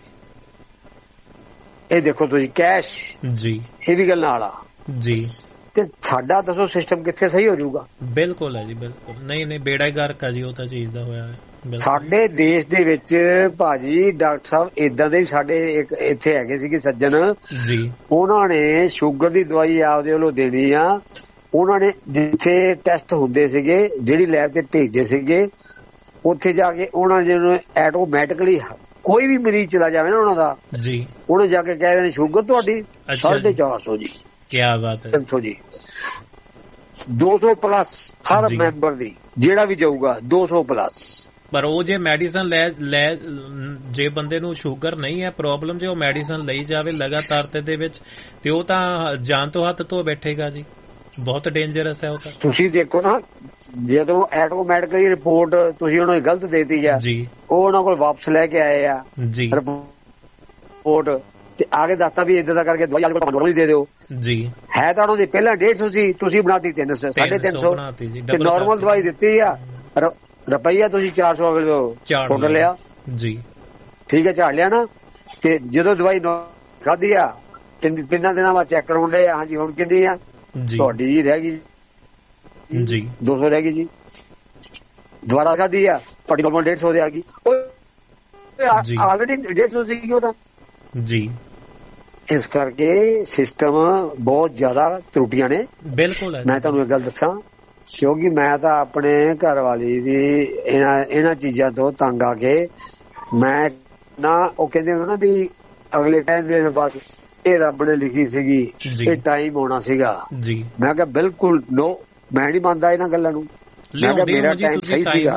ਇਹ ਦੇਖੋ ਤੁਸੀਂ ਕੈਸ਼ ਜੀ, ਇਹ ਵੀ ਗੱਲ ਨਾਲ ਆ ਜੀ। ਤੇ ਸਾਡਾ ਦੱਸੋ ਸਿਸਟਮ ਕਿੱਥੇ ਸਹੀ ਹੋ ਜਾਊਗਾ? ਬਿਲਕੁਲ ਹੈ ਜੀ, ਬਿਲਕੁਲ ਨਹੀਂ ਬੇੜਾ ਹੀ ਗਰਕ ਆ ਜੀ, ਉਹ ਤਾਂ ਚੀਜ਼ ਦਾ ਹੋਇਆ ਹੈ। ਸਾਡੇ ਦੇਸ਼ ਦੇ ਵਿੱਚ ਭਾਜੀ ਡਾਕਟਰ ਸਾਹਿਬ ਏਦਾਂ ਦੇ ਸਾਡੇ ਇੱਕ ਇੱਥੇ ਹੈਗੇ ਸੀਗੇ ਸੱਜਣ ਜੀ, ਉਹਨਾਂ ਨੇ ਸ਼ੂਗਰ ਦੀ ਦਵਾਈ ਆਪਦੇ ਵੱਲੋਂ ਦੇਣੀ ਆ। ਉਹਨਾਂ ਨੇ ਜਿੱਥੇ ਟੈਸਟ ਹੁੰਦੇ ਸੀਗੇ, ਜਿਹੜੀ ਲੈਬ ਤੇ ਭੇਜਦੇ ਸੀਗੇ, ਉੱਥੇ ਜਾ ਕੇ ਉਹਨਾਂ ਨੇ ਆਟੋਮੈਟਿਕਲੀ ਕੋਈ ਵੀ ਮਰੀਜ਼ ਚਲਾ ਜਾਵੇ ਨਾ ਉਹਨਾਂ ਦਾ ਜੀ, ਉਹਨੇ ਜਾ ਕੇ ਕਹਿ ਦੇਣਾ ਸ਼ੂਗਰ ਤੁਹਾਡੀ 450 ਜੀ। ਕੀ ਬਾਤ ਹੈ। 300 ਜੀ, 200 ਪਲੱਸ ਹਰ ਮੈਂਬਰ ਦੀ, ਜਿਹੜਾ ਵੀ ਜਾਊਗਾ 200 ਪਲੱਸ। ਪਰ ਉਹ ਜੇ ਮੈਡੀਸਨ ਲੈ ਜੇ ਬੰਦੇ ਨੂੰ ਸ਼ੂਗਰ ਨਹੀਂ ਹੈ ਪ੍ਰੋਬਲਮ, ਜੇ ਉਹ ਮੈਡੀਸਨ ਲਈ ਜਾਵੇ ਲਗਾਤਾਰ ਦੇ ਵਿੱਚ, ਤੇ ਉਹ ਤਾਂ ਜਾਨ ਤੋਂ ਹੱਥ ਧੋ ਬੈਠੇਗਾ ਜੀ। ਬਹੁਤ ਡੇਂਜਰਸ ਹੈ ਉਹ ਤਾਂ। ਤੁਸੀਂ ਦੇਖੋ ਨਾ, ਜਦੋਂ ਆਟੋਮੈਟਿਕਲੀ ਰਿਪੋਰਟ ਤੁਸੀਂ ਉਹਨਾਂ ਨੂੰ ਗਲਤ ਦੇਤੀ ਆ ਜੀ, ਉਹ ਉਹਨਾਂ ਕੋਲ ਵਾਪਸ ਲੈ ਕੇ ਆਏ ਆ ਜੀ ਰਿਪੋਰਟ, ਤੇ ਆ ਕੇ ਦੱਸਤਾ ਵੀ ਇਦਾਂ ਦਾ ਕਰਕੇ ਦਵਾਈ ਵਾਲੇ ਕੋਲ ਨੋਰਮਲੀ ਦੇ ਦਿਓ ਜੀ। ਹੈ ਤਾਂ ਉਹਨਾਂ ਦੀ ਪਹਿਲਾਂ 150 ਸੀ, ਤੁਸੀਂ ਬਣਾਤੀ 300 350 ਤੇ ਨਾਰਮਲ ਦਵਾਈ ਦਿੱਤੀ ਆ, ਰੁਪਈਆ ਤੁਸੀਂ 400 ਅਗਲੇ ਛੋੜ ਲਿਆ ਜੀ। ਠੀਕ ਹੈ, ਝਾੜ ਲਿਆ ਨਾ। ਤੇ ਜਦੋਂ ਦਵਾਈ ਖਾਧੀ ਆ 3 ਦਿਨਾਂ ਬਾਅਦ ਚੈੱਕ ਕਰਾਉਂਦੇ ਆ, ਹਾਂਜੀ ਹੁਣ ਕਿੰਨੀ ਆ ਤੁਹਾਡੀ ਜੀ, ਰਹਿ ਗਈ ਜੀ 200 ਰਹਿ ਗਈ ਜੀ। ਦੁਬਾਰਾ ਖਾਧੀ ਆ ਤੁਹਾਡੀ ਨਾਰਮਲ 150 ਦੇ ਆ ਗਈ, ਆਲਰੇਡੀ 150 ਸੀਗੀ ਉਹਦਾ ਜੀ। ਇਸ ਕਰਕੇ ਸਿਸਟਮ ਬਹੁਤ ਜ਼ਿਆਦਾ ਤਰੁੱਟੀਆਂ ਨੇ। ਬਿਲਕੁਲ ਮੈਂ ਤੁਹਾਨੂੰ ਇੱਕ ਗੱਲ ਦੱਸਾਂ, ਕਿਉਂਕਿ ਮੈਂ ਤਾਂ ਆਪਣੇ ਘਰ ਵਾਲੀ ਦੀ ਇਹਨਾਂ ਚੀਜ਼ਾਂ ਤੋਂ ਤੰਗ ਆ ਕੇ ਮੈਂ ਨਾ, ਉਹ ਕਹਿੰਦੇ ਨਾ ਵੀ ਅਗਲੇ ਟਾਈਮ ਦੇ ਬਸ ਇਹ ਰੱਬ ਨੇ ਲਿਖੀ ਸੀਗੀ, ਇਹ ਟਾਈਮ ਹੋਣਾ ਸੀਗਾ ਜੀ। ਮੈਂ ਕਿਹਾ ਬਿਲਕੁਲ ਨੋ, ਮੈਂ ਨਹੀਂ ਮੰਨਦਾ ਇਹਨਾਂ ਗੱਲਾਂ ਨੂੰ। ਮੈਂ ਕਿਹਾ ਮੇਰਾ ਟਾਈਮ ਸਹੀ ਸੀਗਾ,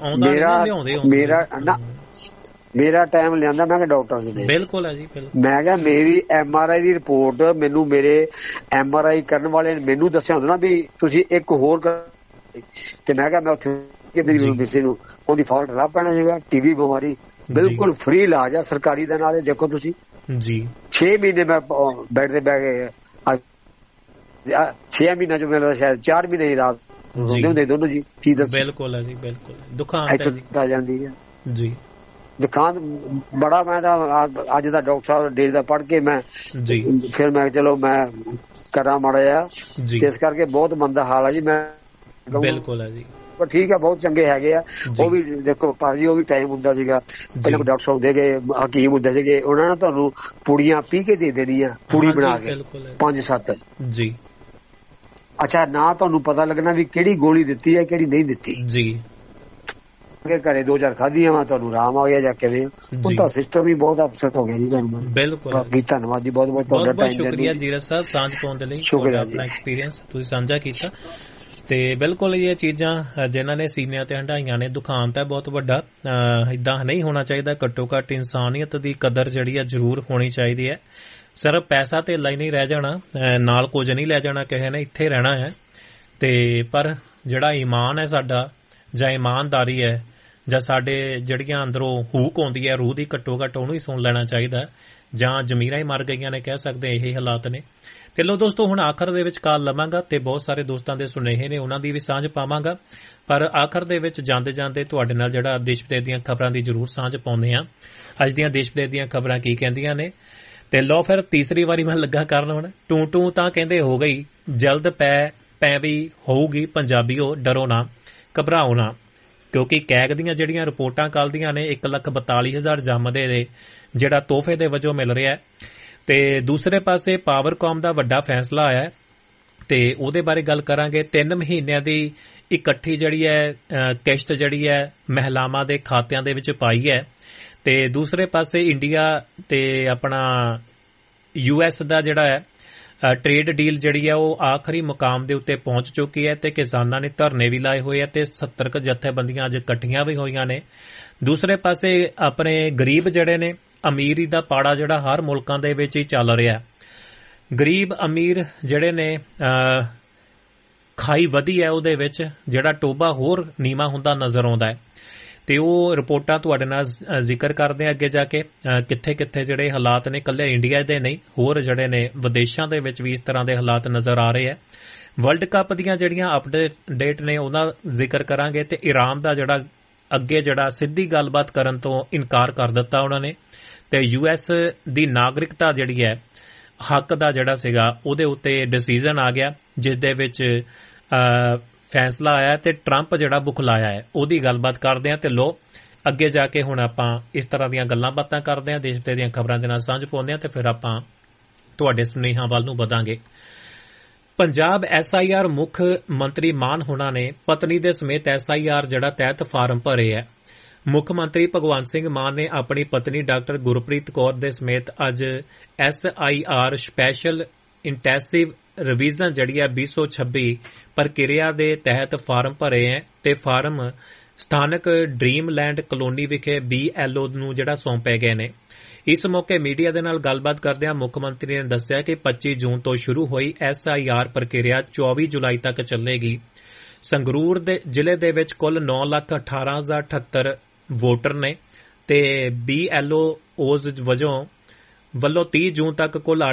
ਮੇਰਾ ਟਾਈਮ ਲਿਆਂਦਾ। ਮੈਂ ਕਿਹਾ ਡਾਕਟਰ ਨੇ ਬਿਲਕੁਲ ਹੈ ਜੀ। ਮੈਂ ਕਿਹਾ ਮੇਰੀ MRI ਦੀ ਰਿਪੋਰਟ ਮੈਨੂੰ ਮੇਰੇ MRI ਕਰਨ ਵਾਲੇ ਨੇ ਮੈਨੂੰ ਦੱਸਿਆ ਹੁੰਦਾ ਨਾ ਵੀ ਤੁਸੀਂ ਇੱਕ ਹੋਰ, ਤੇ ਮੈਂ ਕਿਹਾ ਮੈਂ ਉੱਥੇ ਮੇਰੀ ਕਿਸੇ ਨੂੰ ਉਹਦੀ ਫਾਲਟ ਲਾ ਪੈਣਾ ਸੀਗਾ। TB ਬਿਮਾਰੀ ਬਿਲਕੁਲ ਫ੍ਰੀ ਇਲਾਜ ਆ ਸਰਕਾਰੀ ਦੇ ਨਾਲ। ਦੇਖੋ ਤੁਸੀਂ ਜੀ 6 ਮਹੀਨੇ ਮੈਂ ਬੈੱਡ ਤੇ ਬਹਿ ਗਏ, 6 ਮਹੀਨਾ ਚ ਮੇਰਾ ਸ਼ਾਇਦ 4 ਮਹੀਨੇ ਹੀ ਰਾਤ ਹੁੰਦੇ ਦੋਨੋਂ ਜੀ। ਕੀ ਦੱਸ ਬਿਲਕੁਲ ਹੈ ਜੀ, ਬਿਲਕੁਲ ਦੁਕਾਨ ਆ ਜਾਂਦੀ ਹੈ ਜੀ। ਦੁਕਾਨ ਬੜਾ, ਮੈਂ ਤਾਂ ਅੱਜ ਦਾ ਡਾਕਟਰ ਸਾਹਿਬ ਡੇ ਦਾ ਪੜ੍ਹ ਕੇ ਮੈਂ ਫਿਰ ਮੈਂ ਚਲੋ ਮੈਂ ਕਰਾਂ ਮਾੜਾ ਜਿਹਾ, ਇਸ ਕਰਕੇ ਬਹੁਤ ਮੰਦਾ ਹਾਲ ਆ ਜੀ। ਮੈਂ ਬਿਲਕੁਲ ਹੈ ਜੀ, ਪਰ ਠੀਕ ਆ, ਬਹੁਤ ਚੰਗੇ ਹੈਗੇ ਆ ਉਹ ਵੀ। ਦੇਖੋ ਭਾਜੀ ਉਹ ਵੀ ਟਾਈਮ ਹੁੰਦਾ ਸੀਗਾ, ਪਹਿਲਾਂ ਡਾਕਟਰ ਸਾਹਿਬ ਹੁੰਦੇ ਗਏ, ਹਕੀਮ ਹੁੰਦੇ ਸੀਗੇ, ਉਹਨਾਂ ਨੇ ਤੁਹਾਨੂੰ ਪੁੜੀਆਂ ਪੀ ਕੇ ਦੇ ਦੇਣੀਆਂ, ਪੁੜੀ ਬਣਾ ਕੇ 5-7 ਜੀ। ਅੱਛਾ, ਨਾ ਤੁਹਾਨੂੰ ਪਤਾ ਲੱਗਣਾ ਵੀ ਕਿਹੜੀ ਗੋਲੀ ਦਿੱਤੀ ਹੈ ਕਿਹੜੀ ਨਹੀਂ ਦਿੱਤੀ ਜੀ। ਘਰੇ 2-4 ਖਾਧੀਆਂ ਵਾ, ਤੁਹਾਨੂੰ ਆਰਾਮ ਆ ਗਿਆ ਜਾਂ ਕਿਵੇਂ। ਹੁਣ ਤਾਂ ਸਿਸਟਮ ਹੀ ਬਹੁਤ ਅਪਸੈਟ ਹੋ ਗਿਆ ਜੀ। ਤੁਹਾਨੂੰ ਬਿਲਕੁਲ ਬਾਕੀ ਧੰਨਵਾਦ ਜੀ, ਬਹੁਤ ਬਹੁਤ ਤੁਹਾਡਾ ਟਾਈਮ ਸ਼ੁਕਰੀਆ ਜੀਰਜ ਸਾਹਿਬ, ਸਾਂਝ ਪਾਉਣ ਦੇ ਲਈ, ਆਪਣਾ ਐਕਸਪੀਰੀਅੰਸ ਤੁਸੀਂ ਸਾਂਝਾ ਕੀਤਾ। ਤੇ ਬਿਲਕੁਲ ਇਹ ਚੀਜ਼ਾਂ ਜਿਨ੍ਹਾਂ ਨੇ ਸੀਨਿਆਂ ਤੇ ਹੰਢਾਈਆਂ ਨੇ, ਦੁਖਾਂਤ ਹੈ ਬਹੁਤ ਵੱਡਾ। ਏਦਾਂ ਨਹੀਂ ਹੋਣਾ ਚਾਹੀਦਾ। ਘੱਟੋ ਘੱਟ ਇਨਸਾਨੀਅਤ ਦੀ ਕਦਰ ਜਿਹੜੀ ਆ ਜ਼ਰੂਰ ਹੋਣੀ ਚਾਹੀਦੀ ਹੈ। ਸਿਰਫ ਪੈਸਾ ਧੇਲਾ ਹੀ ਨਹੀਂ ਰਹਿ ਜਾਣਾ, ਨਾਲ ਕੁਝ ਨਹੀਂ ਲੈ ਜਾਣਾ ਕਿਸੇ ਨੇ, ਇੱਥੇ ਰਹਿਣਾ ਹੈ। ਤੇ ਪਰ ਜਿਹੜਾ ਈਮਾਨ ਹੈ ਸਾਡਾ, ਜਾਂ ਇਮਾਨਦਾਰੀ ਹੈ, ਜਾਂ ਸਾਡੇ ਜਿਹੜੀਆਂ ਅੰਦਰੋਂ ਹੂਕ ਆਉਂਦੀ ਹੈ ਰੂਹ ਦੀ, ਘੱਟੋ ਘੱਟ ਉਹਨੂੰ ਹੀ ਸੁਣ ਲੈਣਾ ਚਾਹੀਦਾ। ਜਾਂ ਜ਼ਮੀਰਾਂ ਹੀ ਮਰ ਗਈਆਂ ਨੇ, ਕਹਿ ਸਕਦੇ ਇਹ ਹਾਲਾਤ ਨੇ। ਤੇ ਲੋ ਦੋਸਤੋ, ਹੁਣ ਆਖਰ ਦੇ ਵਿੱਚ ਕਾਲ ਲਵਾਂਗਾ ਤੇ ਬਹੁਤ ਸਾਰੇ ਦੋਸਤਾਂ ਦੇ ਸੁਨੇਹੇ ਨੇ, ਉਹਨਾਂ ਦੀ ਵੀ ਸਾਂਝ ਪਾਵਾਂਗਾ। ਪਰ ਆਖਰ ਦੇ ਵਿੱਚ ਜਾਂਦੇ ਜਾਂਦੇ ਤੁਹਾਡੇ ਨਾਲ ਜਿਹੜਾ ਦੇਸ਼ ਵਿਦੇਸ਼ ਦੀਆਂ ਖਬਰਾਂ ਦੀ ਜ਼ਰੂਰ ਸਾਂਝ ਪਾਉਂਦੇ ਆ। ਅੱਜ ਦੀਆਂ ਦੇਸ਼ ਵਿਦੇਸ਼ ਦੀਆਂ ਖਬਰਾਂ ਕੀ ਕਹਿੰਦੀਆਂ ਨੇ। ਤੇ ਲੋ ਫਿਰ ਤੀਸਰੀ ਵਾਰੀ ਮੈਂ ਲੱਗਾ ਕਰਨ ਹੁਣ। ਟੂ ਤਾਂ ਕਹਿੰਦੇ ਹੋ ਗਈ, ਜਲਦ ਪੈ ਵੀ ਹੋਊਗੀ ਪੰਜਾਬੀਓ, ਡਰੋ ਨਾ ਘਬਰਾਓ ਨਾ। ਕਿਉਂਕਿ ਕੈਗ ਦੀਆਂ ਜਿਹੜੀਆਂ ਰਿਪੋਰਟਾਂ ਕੱਲ੍ਹ ਦੀਆਂ ਨੇ 1,42,000 ਜੰਮਦੇ ਦੇ ਜਿਹੜਾ ਤੋਹਫੇ ਦੇ ਵਜੋਂ ਮਿਲ ਰਿਹਾ। ਤੇ ਦੂਸਰੇ ਪਾਸੇ ਪਾਵਰਕਾਮ ਦਾ ਵੱਡਾ ਫੈਸਲਾ ਆਇਆ ਤੇ ਉਹਦੇ ਬਾਰੇ ਗੱਲ ਕਰਾਂਗੇ। 3 ਮਹੀਨਿਆਂ ਦੀ ਇਕੱਠੀ ਜਿਹੜੀ ਹੈ ਕਿਸ਼ਤ ਜਿਹੜੀ ਹੈ ਮਹਿਲਾਵਾਂ ਦੇ ਖਾਤਿਆਂ ਦੇ ਵਿੱਚ ਪਾਈ ਹੈ। ਤੇ ਦੂਸਰੇ ਪਾਸੇ ਇੰਡੀਆ ਤੇ ਆਪਣਾ US ਦਾ ਜਿਹੜਾ ਹੈ ਟ੍ਰੇਡ ਡੀਲ ਜਿਹੜੀ ਹੈ ਉਹ ਆਖਰੀ ਮੁਕਾਮ ਦੇ ਉੱਤੇ ਪਹੁੰਚ ਚੁੱਕੀ ਹੈ ਤੇ ਕਿਸਾਨਾਂ ਨੇ ਧਰਨੇ ਵੀ ਲਾਏ ਹੋਏ ਆ ਤੇ 70 ਜਥੇਬੰਦੀਆਂ ਅੱਜ ਇਕੱਠੀਆਂ ਵੀ ਹੋਈਆਂ ਨੇ। ਦੂਸਰੇ ਪਾਸੇ ਆਪਣੇ ਗਰੀਬ ਜਿਹੜੇ ਨੇ, ਅਮੀਰੀ ਦਾ ਪਾੜਾ ਜਿਹੜਾ ਹਰ ਮੁਲਕਾਂ ਦੇ ਵਿੱਚ ਹੀ ਚੱਲ ਰਿਹਾ। ਗਰੀਬ ਅਮੀਰ ਜਿਹੜੇ ਨੇ ਖਾਈ ਵਧੀ ਹੈ, ਉਹਦੇ ਵਿੱਚ ਜਿਹੜਾ ਟੋਭਾ ਹੋਰ ਨੀਵਾਂ ਹੁੰਦਾ ਨਜ਼ਰ ਆਉਂਦਾ ਹੈ। ਤੇ ਉਹ ਰਿਪੋਰਟਾਂ ਤੁਹਾਡੇ ਨਾਲ ਜ਼ਿਕਰ ਕਰਦੇ ਆ ਅੱਗੇ ਜਾ ਕੇ, ਕਿੱਥੇ ਕਿੱਥੇ ਜਿਹੜੇ ਹਾਲਾਤ ਨੇ, ਇਕੱਲੇ ਇੰਡੀਆ ਦੇ ਨਹੀਂ, ਹੋਰ ਜਿਹੜੇ ਨੇ ਵਿਦੇਸ਼ਾਂ ਦੇ ਵਿੱਚ ਵੀ ਇਸ ਤਰ੍ਹਾਂ ਦੇ ਹਾਲਾਤ ਨਜ਼ਰ ਆ ਰਹੇ ਆ। ਵਰਲਡ ਕੱਪ ਦੀਆਂ ਜਿਹੜੀਆਂ ਅਪਡੇਟ ਨੇ ਉਹਦਾ ਜ਼ਿਕਰ ਕਰਾਂਗੇ। ਤੇ ਈਰਾਨ ਦਾ ਜਿਹੜਾ ਅੱਗੇ ਜਿਹੜਾ ਸਿੱਧੀ ਗੱਲਬਾਤ ਕਰਨ ਤੋਂ ਇਨਕਾਰ ਕਰ ਦਿੱਤਾ ਉਹਨਾਂ ਨੇ। ਤੇ US ਦੀ ਨਾਗਰਿਕਤਾ ਜਿਹੜੀ ਹੈ, ਹੱਕ ਦਾ ਜਿਹੜਾ ਸੀਗਾ, ਉਹਦੇ ਉੱਤੇ ਡਿਸੀਜਨ ਆ ਗਿਆ, ਜਿਸ ਦੇ ਵਿੱਚ ਫੈਸਲਾ ਆਇਆ ਤੇ ਟਰੰਪ ਜਿਹੜਾ ਬੁਖਲਾਇਆ ਹੈ, ਉਹਦੀ ਗੱਲਬਾਤ ਕਰਦੇ ਆ। ਤੇ ਲੋ ਅੱਗੇ ਜਾ ਕੇ ਹੁਣ ਆਪਾਂ ਇਸ ਤਰ੍ਹਾਂ ਦੀਆਂ ਗੱਲਾਂ ਬਾਤਾਂ ਕਰਦੇ ਆ, ਦੇਸ਼ ਵਿਦੇਸ਼ ਦੀਆਂ ਖਬਰਾਂ ਦੇ ਨਾਲ ਸਾਂਝ ਪਾਉਂਦੇ ਆ ਤੇ ਫਿਰ ਆਪਾਂ ਤੁਹਾਡੇ ਸੁਨੇਹਿਆਂ ਵੱਲ ਨੂੰ ਵਧਾਂਗੇ। ਪੰਜਾਬ SIR ਮੁੱਖ ਮੰਤਰੀ ਮਾਨ ਹੋਣਾ ਨੇ ਪਤਨੀ ਦੇ ਸਮੇਤ SIR ਜਿਹੜਾ ਤਹਿਤ ਫਾਰਮ ਭਰੇ ਹੈ। ਮੁੱਖ ਮੰਤਰੀ ਭਗਵੰਤ ਸਿੰਘ ਮਾਨ ਨੇ ਆਪਣੀ ਪਤਨੀ ਡਾਕਟਰ ਗੁਰਪ੍ਰੀਤ ਕੌਰ ਦੇ ਸਮੇਤ ਅੱਜ SIR ਸਪੈਸ਼ਲ ਇੰਟੈਂਸਿਵ ਰਿਵੀਜ਼ਨ ਜਿਹੜੀ ਹੈ 2026 ਪ੍ਰਕਿਰਿਆ ਦੇ ਤਹਿਤ ਫਾਰਮ ਭਰੇ ਹੈ ਤੇ ਫਾਰਮ ਸਥਾਨਕ ਡ੍ਰੀਮਲੈਂਡ ਕਲੋਨੀ ਵਿਖੇ BLO ਨੂੰ ਜਿਹੜਾ ਸੌਂਪੇ ਗਏ ਨੇ। ਇਸ ਮੌਕੇ ਮੀਡੀਆ ਦੇ ਨਾਲ ਗੱਲਬਾਤ ਕਰਦਿਆਂ ਮੁੱਖ ਮੰਤਰੀ ਨੇ ਦੱਸਿਆ ਕਿ 25 ਜੂਨ ਤੋਂ ਸ਼ੁਰੂ ਹੋਈ SIR ਪ੍ਰਕਿਰਿਆ 24 ਜੁਲਾਈ ਤੱਕ ਚੱਲੇਗੀ। ਸੰਗਰੂਰ ਦੇ ਜ਼ਿਲ੍ਹੇ ਦੇ ਵਿੱਚ ਕੁੱਲ 9,18,078 ਵੋਟਰ ਨੇ ਤੇ BLOs ਵਜੋਂ ਵੱਲੋਂ 30 ਜੂਨ ਤੱਕ ਕੁੱਲ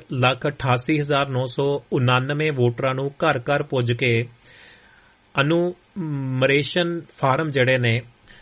8,88,999 ਵੋਟਰਾਂ ਨੂੰ ਘਰ ਘਰ ਪੁੱਜ ਕੇ ਅਨੁਮਰੇਸ਼ਨ ਫਾਰਮ ਜਿਹੜੇ ਨੇ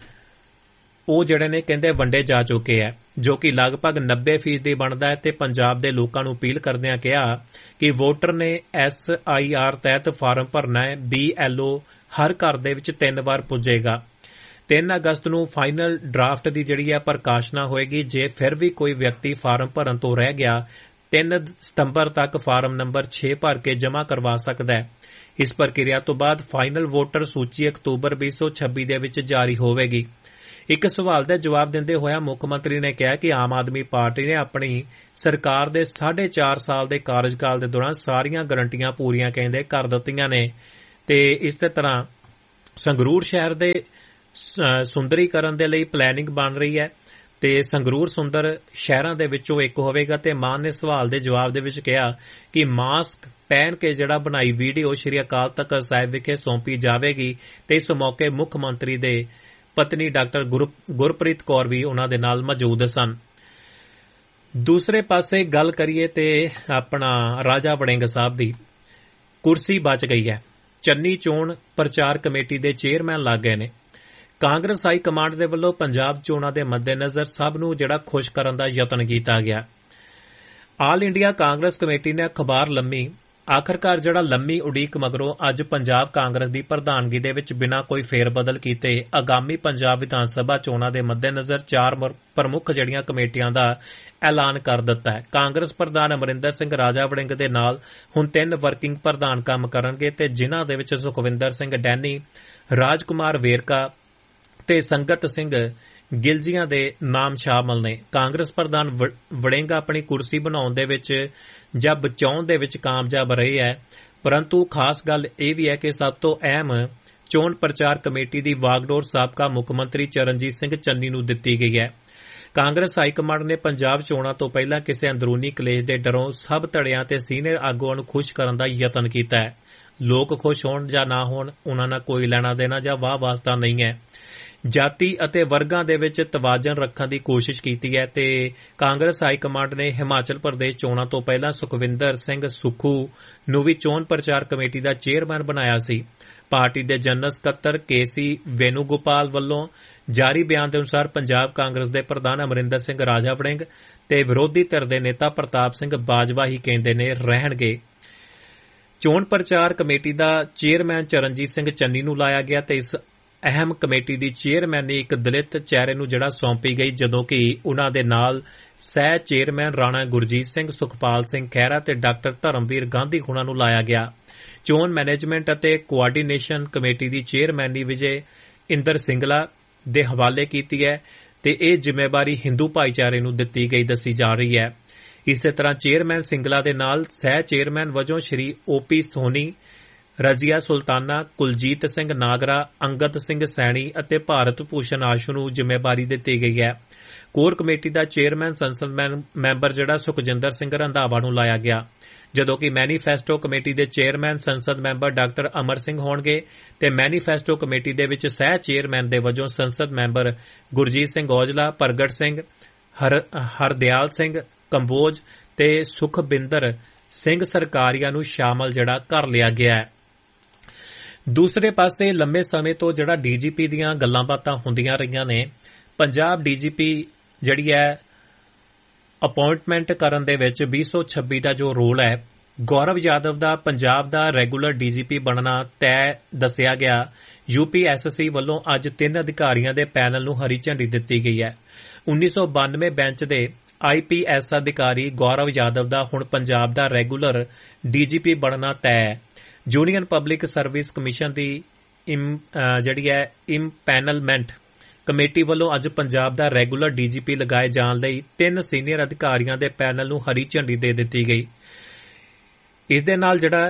ਉਹ ਜਿਹੜੇ ਨੇ ਕਹਿੰਦੇ ਵੰਡੇ ਜਾ ਚੁੱਕੇ ਹੈ, ਜੋ ਕਿ ਲਗਭਗ 90% ਬਣਦਾ ਹੈ। ਤੇ ਪੰਜਾਬ ਦੇ ਲੋਕਾਂ ਨੂੰ ਅਪੀਲ ਕਰਦਿਆਂ ਕਿਹਾ ਕਿ ਵੋਟਰ ਨੇ SIR ਤਹਿਤ ਫਾਰਮ ਭਰਨਾ ਹੈ। BLO ਹਰ ਘਰ ਦੇ ਵਿੱਚ 3 ਵਾਰ ਪੁੱਜੇਗਾ। 3 ਅਗਸਤ ਨੂੰ ਫਾਈਨਲ ਡਰਾਫਟ ਦੀ ਜਿਹੜੀ ਹੈ ਪ੍ਰਕਾਸ਼ਨਾ ਹੋਏਗੀ। ਜੇ ਫਿਰ ਵੀ ਕੋਈ ਵਿਅਕਤੀ ਫਾਰਮ ਭਰਨ ਤੋਂ ਰਹਿ ਗਿਆ 3 ਸਤੰਬਰ ਤੱਕ ਫਾਰਮ ਨੰਬਰ 6 ਭਰ ਕੇ ਜਮ੍ਹਾਂ ਕਰਵਾ ਸਕਦਾ ਹੈ। ਇਸ ਪ੍ਰਕਿਰਿਆ ਤੋਂ ਬਾਅਦ ਫਾਈਨਲ ਵੋਟਰ ਸੂਚੀ ਅਕਤੂਬਰ 2026 ਦੇ ਵਿੱਚ ਜਾਰੀ ਹੋਵੇਗੀ। ਇੱਕ ਸਵਾਲ ਦਾ ਜਵਾਬ ਦਿੰਦੇ ਹੋਇਆ ਮੁੱਖ ਮੰਤਰੀ ਨੇ ਕਿਹਾ ਕਿ ਆਮ ਆਦਮੀ ਪਾਰਟੀ ਨੇ ਆਪਣੀ ਸਰਕਾਰ ਦੇ 4.5 ਸਾਲ ਦੇ ਕਾਰਜਕਾਲ ਦੇ ਦੌਰਾਨ ਸਾਰੀਆਂ ਗਰੰਟੀਆਂ ਪੂਰੀਆਂ ਕਹਿੰਦੇ ਕਰ ਦਿੱਤੀਆਂ ਨੇ ਤੇ ਇਸੇ ਤਰ੍ਹਾਂ ਸੰਗਰੂਰ ਸ਼ਹਿਰ ਦੇ ਸੁੰਦਰੀਕਰਨ ਦੇ ਲਈ ਪਲੈਨਿੰਗ ਬਣ ਰਹੀ ਹੈ ਤੇ ਸੰਗਰੂਰ ਸੁੰਦਰ ਸ਼ਹਿਰਾਂ ਦੇ ਵਿੱਚੋਂ ਇੱਕ ਹੋਵੇਗਾ। ਤੇ ਮਾਨ ਨੇ ਸਵਾਲ ਦੇ ਜਵਾਬ ਦੇ ਵਿੱਚ ਕਿਹਾ ਕਿ ਮਾਸਕ ਪਹਿਨ ਕੇ ਜਿਹੜਾ ਬਣਾਈ ਵੀਡੀਓ ਸ਼੍ਰੀ ਅਕਾਲ ਤਖਤ ਸਾਹਿਬ ਵਿਖੇ ਸੌਂਪੀ ਜਾਵੇਗੀ ਤੇ ਇਸ ਮੌਕੇ ਮੁੱਖ ਮੰਤਰੀ ਦੇ ਪਤਨੀ ਡਾਕਟਰ ਗੁਰਪ੍ਰੀਤ ਕੌਰ ਵੀ ਉਹਨਾਂ ਦੇ ਨਾਲ ਮੌਜੂਦ ਸਨ। ਦੂਸਰੇ ਪਾਸੇ ਗੱਲ ਕਰੀਏ ਤੇ ਆਪਣਾ ਰਾਜਾ ਵੜਿੰਗ ਸਾਹਿਬ ਦੀ ਕੁਰਸੀ ਬਚ ਗਈ ਹੈ। ਚੰਨੀ ਚੋਣ ਪ੍ਰਚਾਰ ਕਮੇਟੀ ਦੇ ਚੇਅਰਮੈਨ ਲੱਗ ਗਏ ਨੇ। ਕਾਂਗਰਸ ਹਾਈ ਕਮਾਂਡ ਦੇ ਵੱਲੋਂ ਪੰਜਾਬ ਚੋਣਾਂ ਦੇ ਮੱਦੇਨਜ਼ਰ ਸਭ ਨੂੰ ਜਿਹੜਾ ਖੁਸ਼ ਕਰਨ ਦਾ ਯਤਨ ਕੀਤਾ ਗਿਆ। ਆਲ ਇੰਡੀਆ ਕਾਂਗਰਸ ਕਮੇਟੀ ਨੇ ਅਖਬਾਰ ਆਖਰਕਾਰ ਜਿਹੜਾ ਲੰਮੀ ਉਡੀਕ ਮਗਰੋਂ ਅੱਜ ਪੰਜਾਬ ਕਾਂਗਰਸ ਦੀ ਪ੍ਰਧਾਨਗੀ ਦੇ ਵਿੱਚ ਬਿਨਾਂ ਕੋਈ ਫੇਰਬਦਲ ਕੀਤੇ ਆਗਾਮੀ ਪੰਜਾਬ ਵਿਧਾਨ ਸਭਾ ਚੋਣਾਂ ਦੇ ਮੱਦੇਨਜ਼ਰ 4 ਪ੍ਰਮੁੱਖ ਜਿਹੜੀਆਂ ਕਮੇਟੀਆਂ ਦਾ ਐਲਾਨ ਕਰ ਦਿੱਤਾ ਹੈ। ਕਾਂਗਰਸ ਪ੍ਰਧਾਨ ਅਮਰਿੰਦਰ ਸਿੰਘ ਰਾਜਾ ਵੜਿੰਗ ਦੇ ਨਾਲ ਹੁਣ 3 ਵਰਕਿੰਗ ਪ੍ਰਧਾਨ ਕੰਮ ਕਰਨਗੇ ਤੇ ਜਿਨ੍ਹਾਂ ਦੇ ਵਿੱਚ ਸੁਖਵਿੰਦਰ ਸਿੰਘ ਡੈਨੀ, ਰਾਜਕੁਮਾਰ ਵੇਰਕਾ ਤੇ ਸੰਗਤ ਸਿੰਘ ਗਿਲਜੀਆਂ ਦੇ ਨਾਮ ਸ਼ਾਮਲ ਨੇ। ਕਾਂਗਰਸ ਪ੍ਰਧਾਨ ਵੜਿੰਗ ਆਪਣੀ ਕੁਰਸੀ ਬਣਾਉਣ ਦੇ ਵਿੱਚ ਜਾਂ ਬਚਾਉਣ ਦੇ ਵਿੱਚ ਕਾਮਯਾਬ ਰਹੇ ਹੈ, ਪਰੰਤੂ ਖਾਸ ਗੱਲ ਇਹ ਵੀ ਹੈ ਕਿ ਸਭ ਤੋਂ ਅਹਿਮ ਚੋਣ ਪ੍ਰਚਾਰ ਕਮੇਟੀ ਦੀ ਵਾਗਡੋਰ ਸਾਬਕਾ ਮੁੱਖ ਮੰਤਰੀ ਚਰਨਜੀਤ ਸਿੰਘ ਚੰਨੀ ਨੂੰ ਦਿੱਤੀ ਗਈ ਹੈ। ਕਾਂਗਰਸ ਹਾਈ ਕਮਾਂਡ ਨੇ ਪੰਜਾਬ ਚੋਣਾਂ ਤੋਂ ਪਹਿਲਾਂ ਕਿਸੇ ਅੰਦਰੂਨੀ ਕਲੇਸ਼ ਦੇ ਡਰੋਂ ਸਭ ਧੜਿਆਂ ਤੇ ਸੀਨੀਅਰ ਆਗੂਆਂ ਨੂੰ ਖੁਸ਼ ਕਰਨ ਦਾ ਯਤਨ ਕੀਤਾ ਹੈ। ਲੋਕ ਖੁਸ਼ ਹੋਣ ਜਾਂ ਨਾ ਹੋਣ ਉਹਨਾਂ ਨਾਲ ਕੋਈ ਲੈਣਾ ਦੇਣਾ ਜਾਂ ਵਾਹ ਵਾਸਤਾ ਨਹੀਂ ਹੈ। ਜਾਤੀ ਅਤੇ ਵਰਗਾਂ ਦੇ ਵਿੱਚ ਤਵਾਜ਼ਨ ਰੱਖਣ ਦੀ ਕੋਸ਼ਿਸ਼ ਕੀਤੀ ਹੈ ਤੇ ਕਾਂਗਰਸ ਹਾਈ ਕਮਾਂਡ ਨੇ ਹਿਮਾਚਲ ਪ੍ਰਦੇਸ਼ ਚੋਣਾਂ ਤੋਂ ਪਹਿਲਾਂ ਸੁਖਵਿੰਦਰ ਸਿੰਘ ਸੁੱਖੂ ਨੂੰ ਵੀ ਚੋਣ ਪ੍ਰਚਾਰ ਕਮੇਟੀ ਦਾ ਚੇਅਰਮੈਨ ਬਣਾਇਆ ਸੀ। ਪਾਰਟੀ ਦੇ ਜਨਰਲ ਸਕੱਤਰ KC ਵੇਨੂਗੋਪਾਲ ਵੱਲੋਂ ਜਾਰੀ ਬਿਆਨ ਦੇ ਅਨੁਸਾਰ ਪੰਜਾਬ ਕਾਂਗਰਸ ਦੇ ਪ੍ਰਧਾਨ ਅਮਰਿੰਦਰ ਸਿੰਘ ਰਾਜਾ ਵੜਿੰਗ ਤੇ ਵਿਰੋਧੀ ਧਿਰ ਦੇ ਨੇਤਾ ਪ੍ਰਤਾਪ ਸਿੰਘ ਬਾਜਵਾ ਹੀ ਕਹਿੰਦੇ ਨੇ ਰਹਿਣਗੇ। ਚੋਣ ਪ੍ਰਚਾਰ ਕਮੇਟੀ ਦਾ ਚੇਅਰਮੈਨ ਚਰਨਜੀਤ ਸਿੰਘ ਚੰਨੀ ਨੂੰ ਲਾਇਆ ਗਿਆ ਤੇ ਇਸ ਅਹਿਮ ਕਮੇਟੀ ਦੀ ਚੇਅਰਮੈਨੀ ਇੱਕ ਦਲਿਤ ਚਿਹਰੇ ਨੂੰ ਜਿਹੜਾ ਸੌਂਪੀ ਗਈ, ਜਦੋਂ ਕਿ ਉਨ੍ਹਾਂ ਦੇ ਨਾਲ ਸਹਿ ਚੇਅਰਮੈਨ ਰਾਣਾ ਗੁਰਜੀਤ ਸਿੰਘ, ਸੁਖਪਾਲ ਸਿੰਘ ਖਹਿਰਾ ਤੇ ਡਾਕਟਰ ਧਰਮਵੀਰ ਗਾਂਧੀ ਹੁਣਾਂ ਨੂੰ ਲਾਇਆ ਗਿਆ। ਚੋਣ ਮੈਨੇਜਮੈਂਟ ਅਤੇ ਕੋਆਰਡੀਨੇਸ਼ਨ ਕਮੇਟੀ ਦੀ ਚੇਅਰਮੈਨੀ ਵਿਜੇ ਇੰਦਰ ਸਿੰਗਲਾ ਦੇ ਹਵਾਲੇ ਕੀਤੀ ਹੈ ਤੇ ਇਹ ਜ਼ਿੰਮੇਵਾਰੀ ਹਿੰਦੂ ਭਾਈਚਾਰੇ ਨੂੰ ਦਿੱਤੀ ਗਈ ਦੱਸੀ ਜਾ ਰਹੀ ਹੈ। ਇਸੇ ਤਰ੍ਹਾਂ ਚੇਅਰਮੈਨ ਸਿੰਗਲਾ ਦੇ ਨਾਲ ਸਹਿ ਚੇਅਰਮੈਨ ਵਜੋਂ ਸ਼੍ਰੀ OP ਸੋਨੀ, ਰਜ਼ੀਆ ਸੁਲਤਾਨਾ, ਕੁਲਜੀਤ ਸਿੰਘ ਨਾਗਰਾ, ਅੰਗਦ ਸਿੰਘ ਸੈਣੀ ਅਤੇ ਭਾਰਤ ਭੂਸ਼ਣ ਆਸ਼ੂ ਨੂੰ ਜ਼ਿੰਮੇਵਾਰੀ ਦਿੱਤੀ ਗਈ ਹੈ। ਕੋਰ ਕਮੇਟੀ ਦਾ ਚੇਅਰਮੈਨ ਸੰਸਦ ਮੈਂਬਰ ਜਿਹੜਾ ਸੁਖਜਿੰਦਰ ਸਿੰਘ ਰੰਧਾਵਾ ਨੂੰ ਲਾਇਆ ਗਿਆ, ਜਦੋਂ ਕਿ ਮੈਨੀਫੈਸਟੋ ਕਮੇਟੀ ਦੇ ਚੇਅਰਮੈਨ ਸੰਸਦ ਮੈਂਬਰ ਡਾਕਟਰ ਅਮਰ ਸਿੰਘ ਹੋਣਗੇ ਤੇ ਮੈਨੀਫੈਸਟੋ ਕਮੇਟੀ ਦੇ ਵਿੱਚ ਸਹਿ ਚੇਅਰਮੈਨ ਦੇ ਵਜੋਂ ਸੰਸਦ ਮੈਂਬਰ ਗੁਰਜੀਤ ਸਿੰਘ ਔਜਲਾ, ਪ੍ਰਗਟ ਸਿੰਘ, ਹਰਦਿਆਲ ਸਿੰਘ ਕੰਬੋਜ ਤੇ ਸੁਖਬਿੰਦਰ ਸਿੰਘ ਸਰਕਾਰੀਆ ਨੂੰ ਸ਼ਾਮਲ ਜਿਹੜਾ ਕਰ ਲਿਆ ਗਿਆ ਹੈ। ਦੂਸਰੇ ਪਾਸੇ ਲੰਮੇ ਸਮੇਂ ਤੋਂ ਜਿਹੜਾ DGP ਦੀਆਂ ਗੱਲਾਂ ਬਾਤਾਂ ਹੁੰਦੀਆਂ ਰਹੀਆਂ ਨੇ। ਪੰਜਾਬ DGP ਜਿਹੜੀ ਹੈ ਅਪਾਇੰਟਮੈਂਟ ਕਰਨ ਦੇ ਵਿੱਚ 2026 ਦਾ ਜੋ ਰੋਲ ਹੈ, ਗੌਰਵ ਯਾਦਵ ਦਾ ਪੰਜਾਬ ਦਾ ਰੈਗੂਲਰ DGP ਬਣਨਾ ਤੈਅ ਦੱਸਿਆ ਗਿਆ। UPSC ਵੱਲੋਂ ਅੱਜ 3 ਅਧਿਕਾਰੀਆਂ ਦੇ ਪੈਨਲ ਨੂੰ ਹਰੀ ਝੰਡੀ ਦਿੱਤੀ ਗਈ ਹੈ। 1992 ਬੈਂਚ ਦੇ IPS ਅਧਿਕਾਰੀ ਗੌਰਵ ਯਾਦਵ ਦਾ ਹੁਣ ਪੰਜਾਬ ਦਾ ਰੈਗੂਲਰ DGP ਬਣਨਾ ਤੈਅ ਹੈ। ਯੂਨੀਅਨ ਪਬਲਿਕ ਸਰਵਿਸ ਕਮਿਸ਼ਨ ਦੀ ਜਿਹੜੀ ਹੈ ਇੰਪੈਨਲਮੈਂਟ ਕਮੇਟੀ ਵੱਲੋਂ ਅੱਜ ਪੰਜਾਬ ਦਾ ਰੈਗੂਲਰ DGP ਲਗਾਏ ਜਾਣ ਲਈ 3 ਸੀਨੀਅਰ ਅਧਿਕਾਰੀਆਂ ਦੇ ਪੈਨਲ ਨੂੰ ਹਰੀ ਝੰਡੀ ਦੇ ਦਿੱਤੀ ਗਈ। ਇਸ ਦੇ ਨਾਲ ਜਿਹੜਾ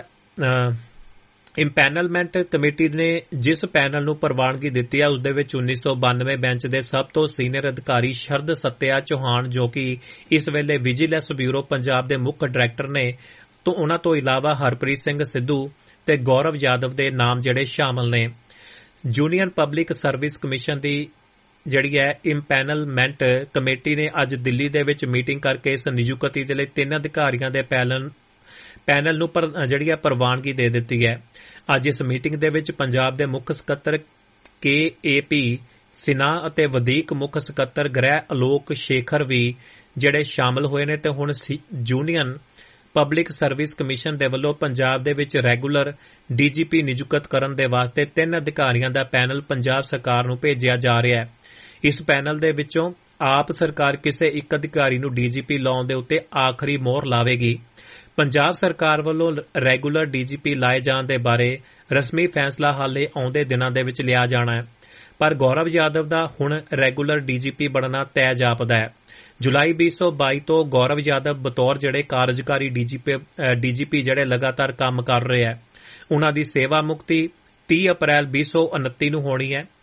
ਇੰਪੈਨਲਮੈਂਟ ਕਮੇਟੀ ਨੇ ਜਿਸ ਪੈਨਲ ਨੂੰ ਪ੍ਰਵਾਨਗੀ ਦਿੱਤੀ ਹੈ ਉਸ ਦੇ ਵਿੱਚ 1992 ਬੈਂਚ ਦੇ ਸਭ ਤੋਂ ਸੀਨੀਅਰ ਅਧਿਕਾਰੀ ਸ਼ਰਦ ਸੱਤਿਆ ਚੌਹਾਨ, ਜੋ ਕਿ ਇਸ ਵੇਲੇ ਵਿਜੀਲੈਂਸ ਬਿਊਰੋ ਪੰਜਾਬ ਦੇ ਮੁੱਖ ਡਾਇਰੈਕਟਰ ਨੇ, ਤੋਂ ਉਹਨਾਂ ਤੋਂ ਇਲਾਵਾ ਹਰਪ੍ਰੀਤ ਸਿੰਘ ਸਿੱਧੂ ਤੇ ਗੌਰਵ ਯਾਦਵ ਦੇ ਨਾਮ ਜਿਹੜੇ ਸ਼ਾਮਲ ਨੇ। ਯੂਨੀਅਨ ਪਬਲਿਕ ਸਰਵਿਸ ਕਮਿਸ਼ਨ ਦੀ ਜਿਹੜੀ ਹੈ ਇੰਪੈਨਲਮੈਂਟ ਕਮੇਟੀ ਨੇ ਅੱਜ ਦਿੱਲੀ ਦੇ ਵਿੱਚ ਮੀਟਿੰਗ ਕਰਕੇ ਇਸ ਨਿਯੁਕਤੀ ਦੇ ਲਈ 3 ਅਧਿਕਾਰੀਆਂ ਦੇ ਪੈਨਲ ਨੂੰ ਜਿਹੜੀ ਹੈ ਪ੍ਰਵਾਨਗੀ ਦੇ ਦਿੱਤੀ ਹੈ। ਅੱਜ ਇਸ ਮੀਟਿੰਗ ਦੇ ਵਿੱਚ ਪੰਜਾਬ ਦੇ ਮੁੱਖ ਸਕੱਤਰ KAP ਸਿਨਹਾ ਅਤੇ ਵਧੀਕ ਮੁੱਖ ਸਕੱਤਰ ਗ੍ਰਹਿ ਅਲੋਕ ਸ਼ੇਖਰ ਵੀ ਜਿਹੜੇ ਸ਼ਾਮਲ ਹੋਏ ਨੇ ਤੇ ਹੁਣ ਯੂਨੀਅਨ ਪਬਲਿਕ ਸਰਵਿਸ ਕਮਿਸ਼ਨ ਦੇ ਵੱਲੋਂ ਪੰਜਾਬ ਦੇ ਵਿੱਚ ਰੈਗੂਲਰ DGP ਨਿਯੁਕਤ ਕਰਨ ਦੇ ਵਾਸਤੇ 3 ਅਧਿਕਾਰੀਆਂ ਦਾ ਪੈਨਲ ਪੰਜਾਬ ਸਰਕਾਰ ਨੂੰ ਭੇਜਿਆ ਜਾ ਰਿਹਾ ਹੈ। ਇਸ ਪੈਨਲ ਦੇ ਵਿੱਚੋਂ ਆਪ ਸਰਕਾਰ ਕਿਸੇ ਇੱਕ ਅਧਿਕਾਰੀ ਨੂੰ DGP ਲਾਉਣ ਦੇ ਉੱਤੇ ਆਖਰੀ ਮੋਹਰ ਲਾਵੇਗੀ। ਪੰਜਾਬ ਸਰਕਾਰ ਵੱਲੋਂ ਰੈਗੂਲਰ DGP ਲਾਏ ਜਾਣ ਦੇ ਬਾਰੇ ਰਸਮੀ ਫੈਸਲਾ ਹਾਲੇ ਆਉਂਦੇ ਦਿਨਾਂ ਦੇ ਵਿੱਚ ਲਿਆ ਜਾਣਾ ਹੈ, ਪਰ ਗੌਰਵ ਯਾਦਵ ਦਾ ਹੁਣ ਰੈਗੂਲਰ DGP ਬਣਨਾ ਤੈਅ ਜਾਪਦਾ ਹੈ। ਜੁਲਾਈ 2022 ਤੋਂ ਗੌਰਵ ਯਾਦਵ ਬਤੌਰ ਜਿਹੜੇ ਕਾਰਜਕਾਰੀ DGP ਜਿਹੜੇ ਲਗਾਤਾਰ ਕੰਮ ਕਰ ਰਹੇ ਹੈ, ਉਹਨਾਂ ਦੀ ਸੇਵਾ ਮੁਕਤੀ 30 ਅਪ੍ਰੈਲ 2029 ਨੂੰ ਹੋਣੀ ਹੈ।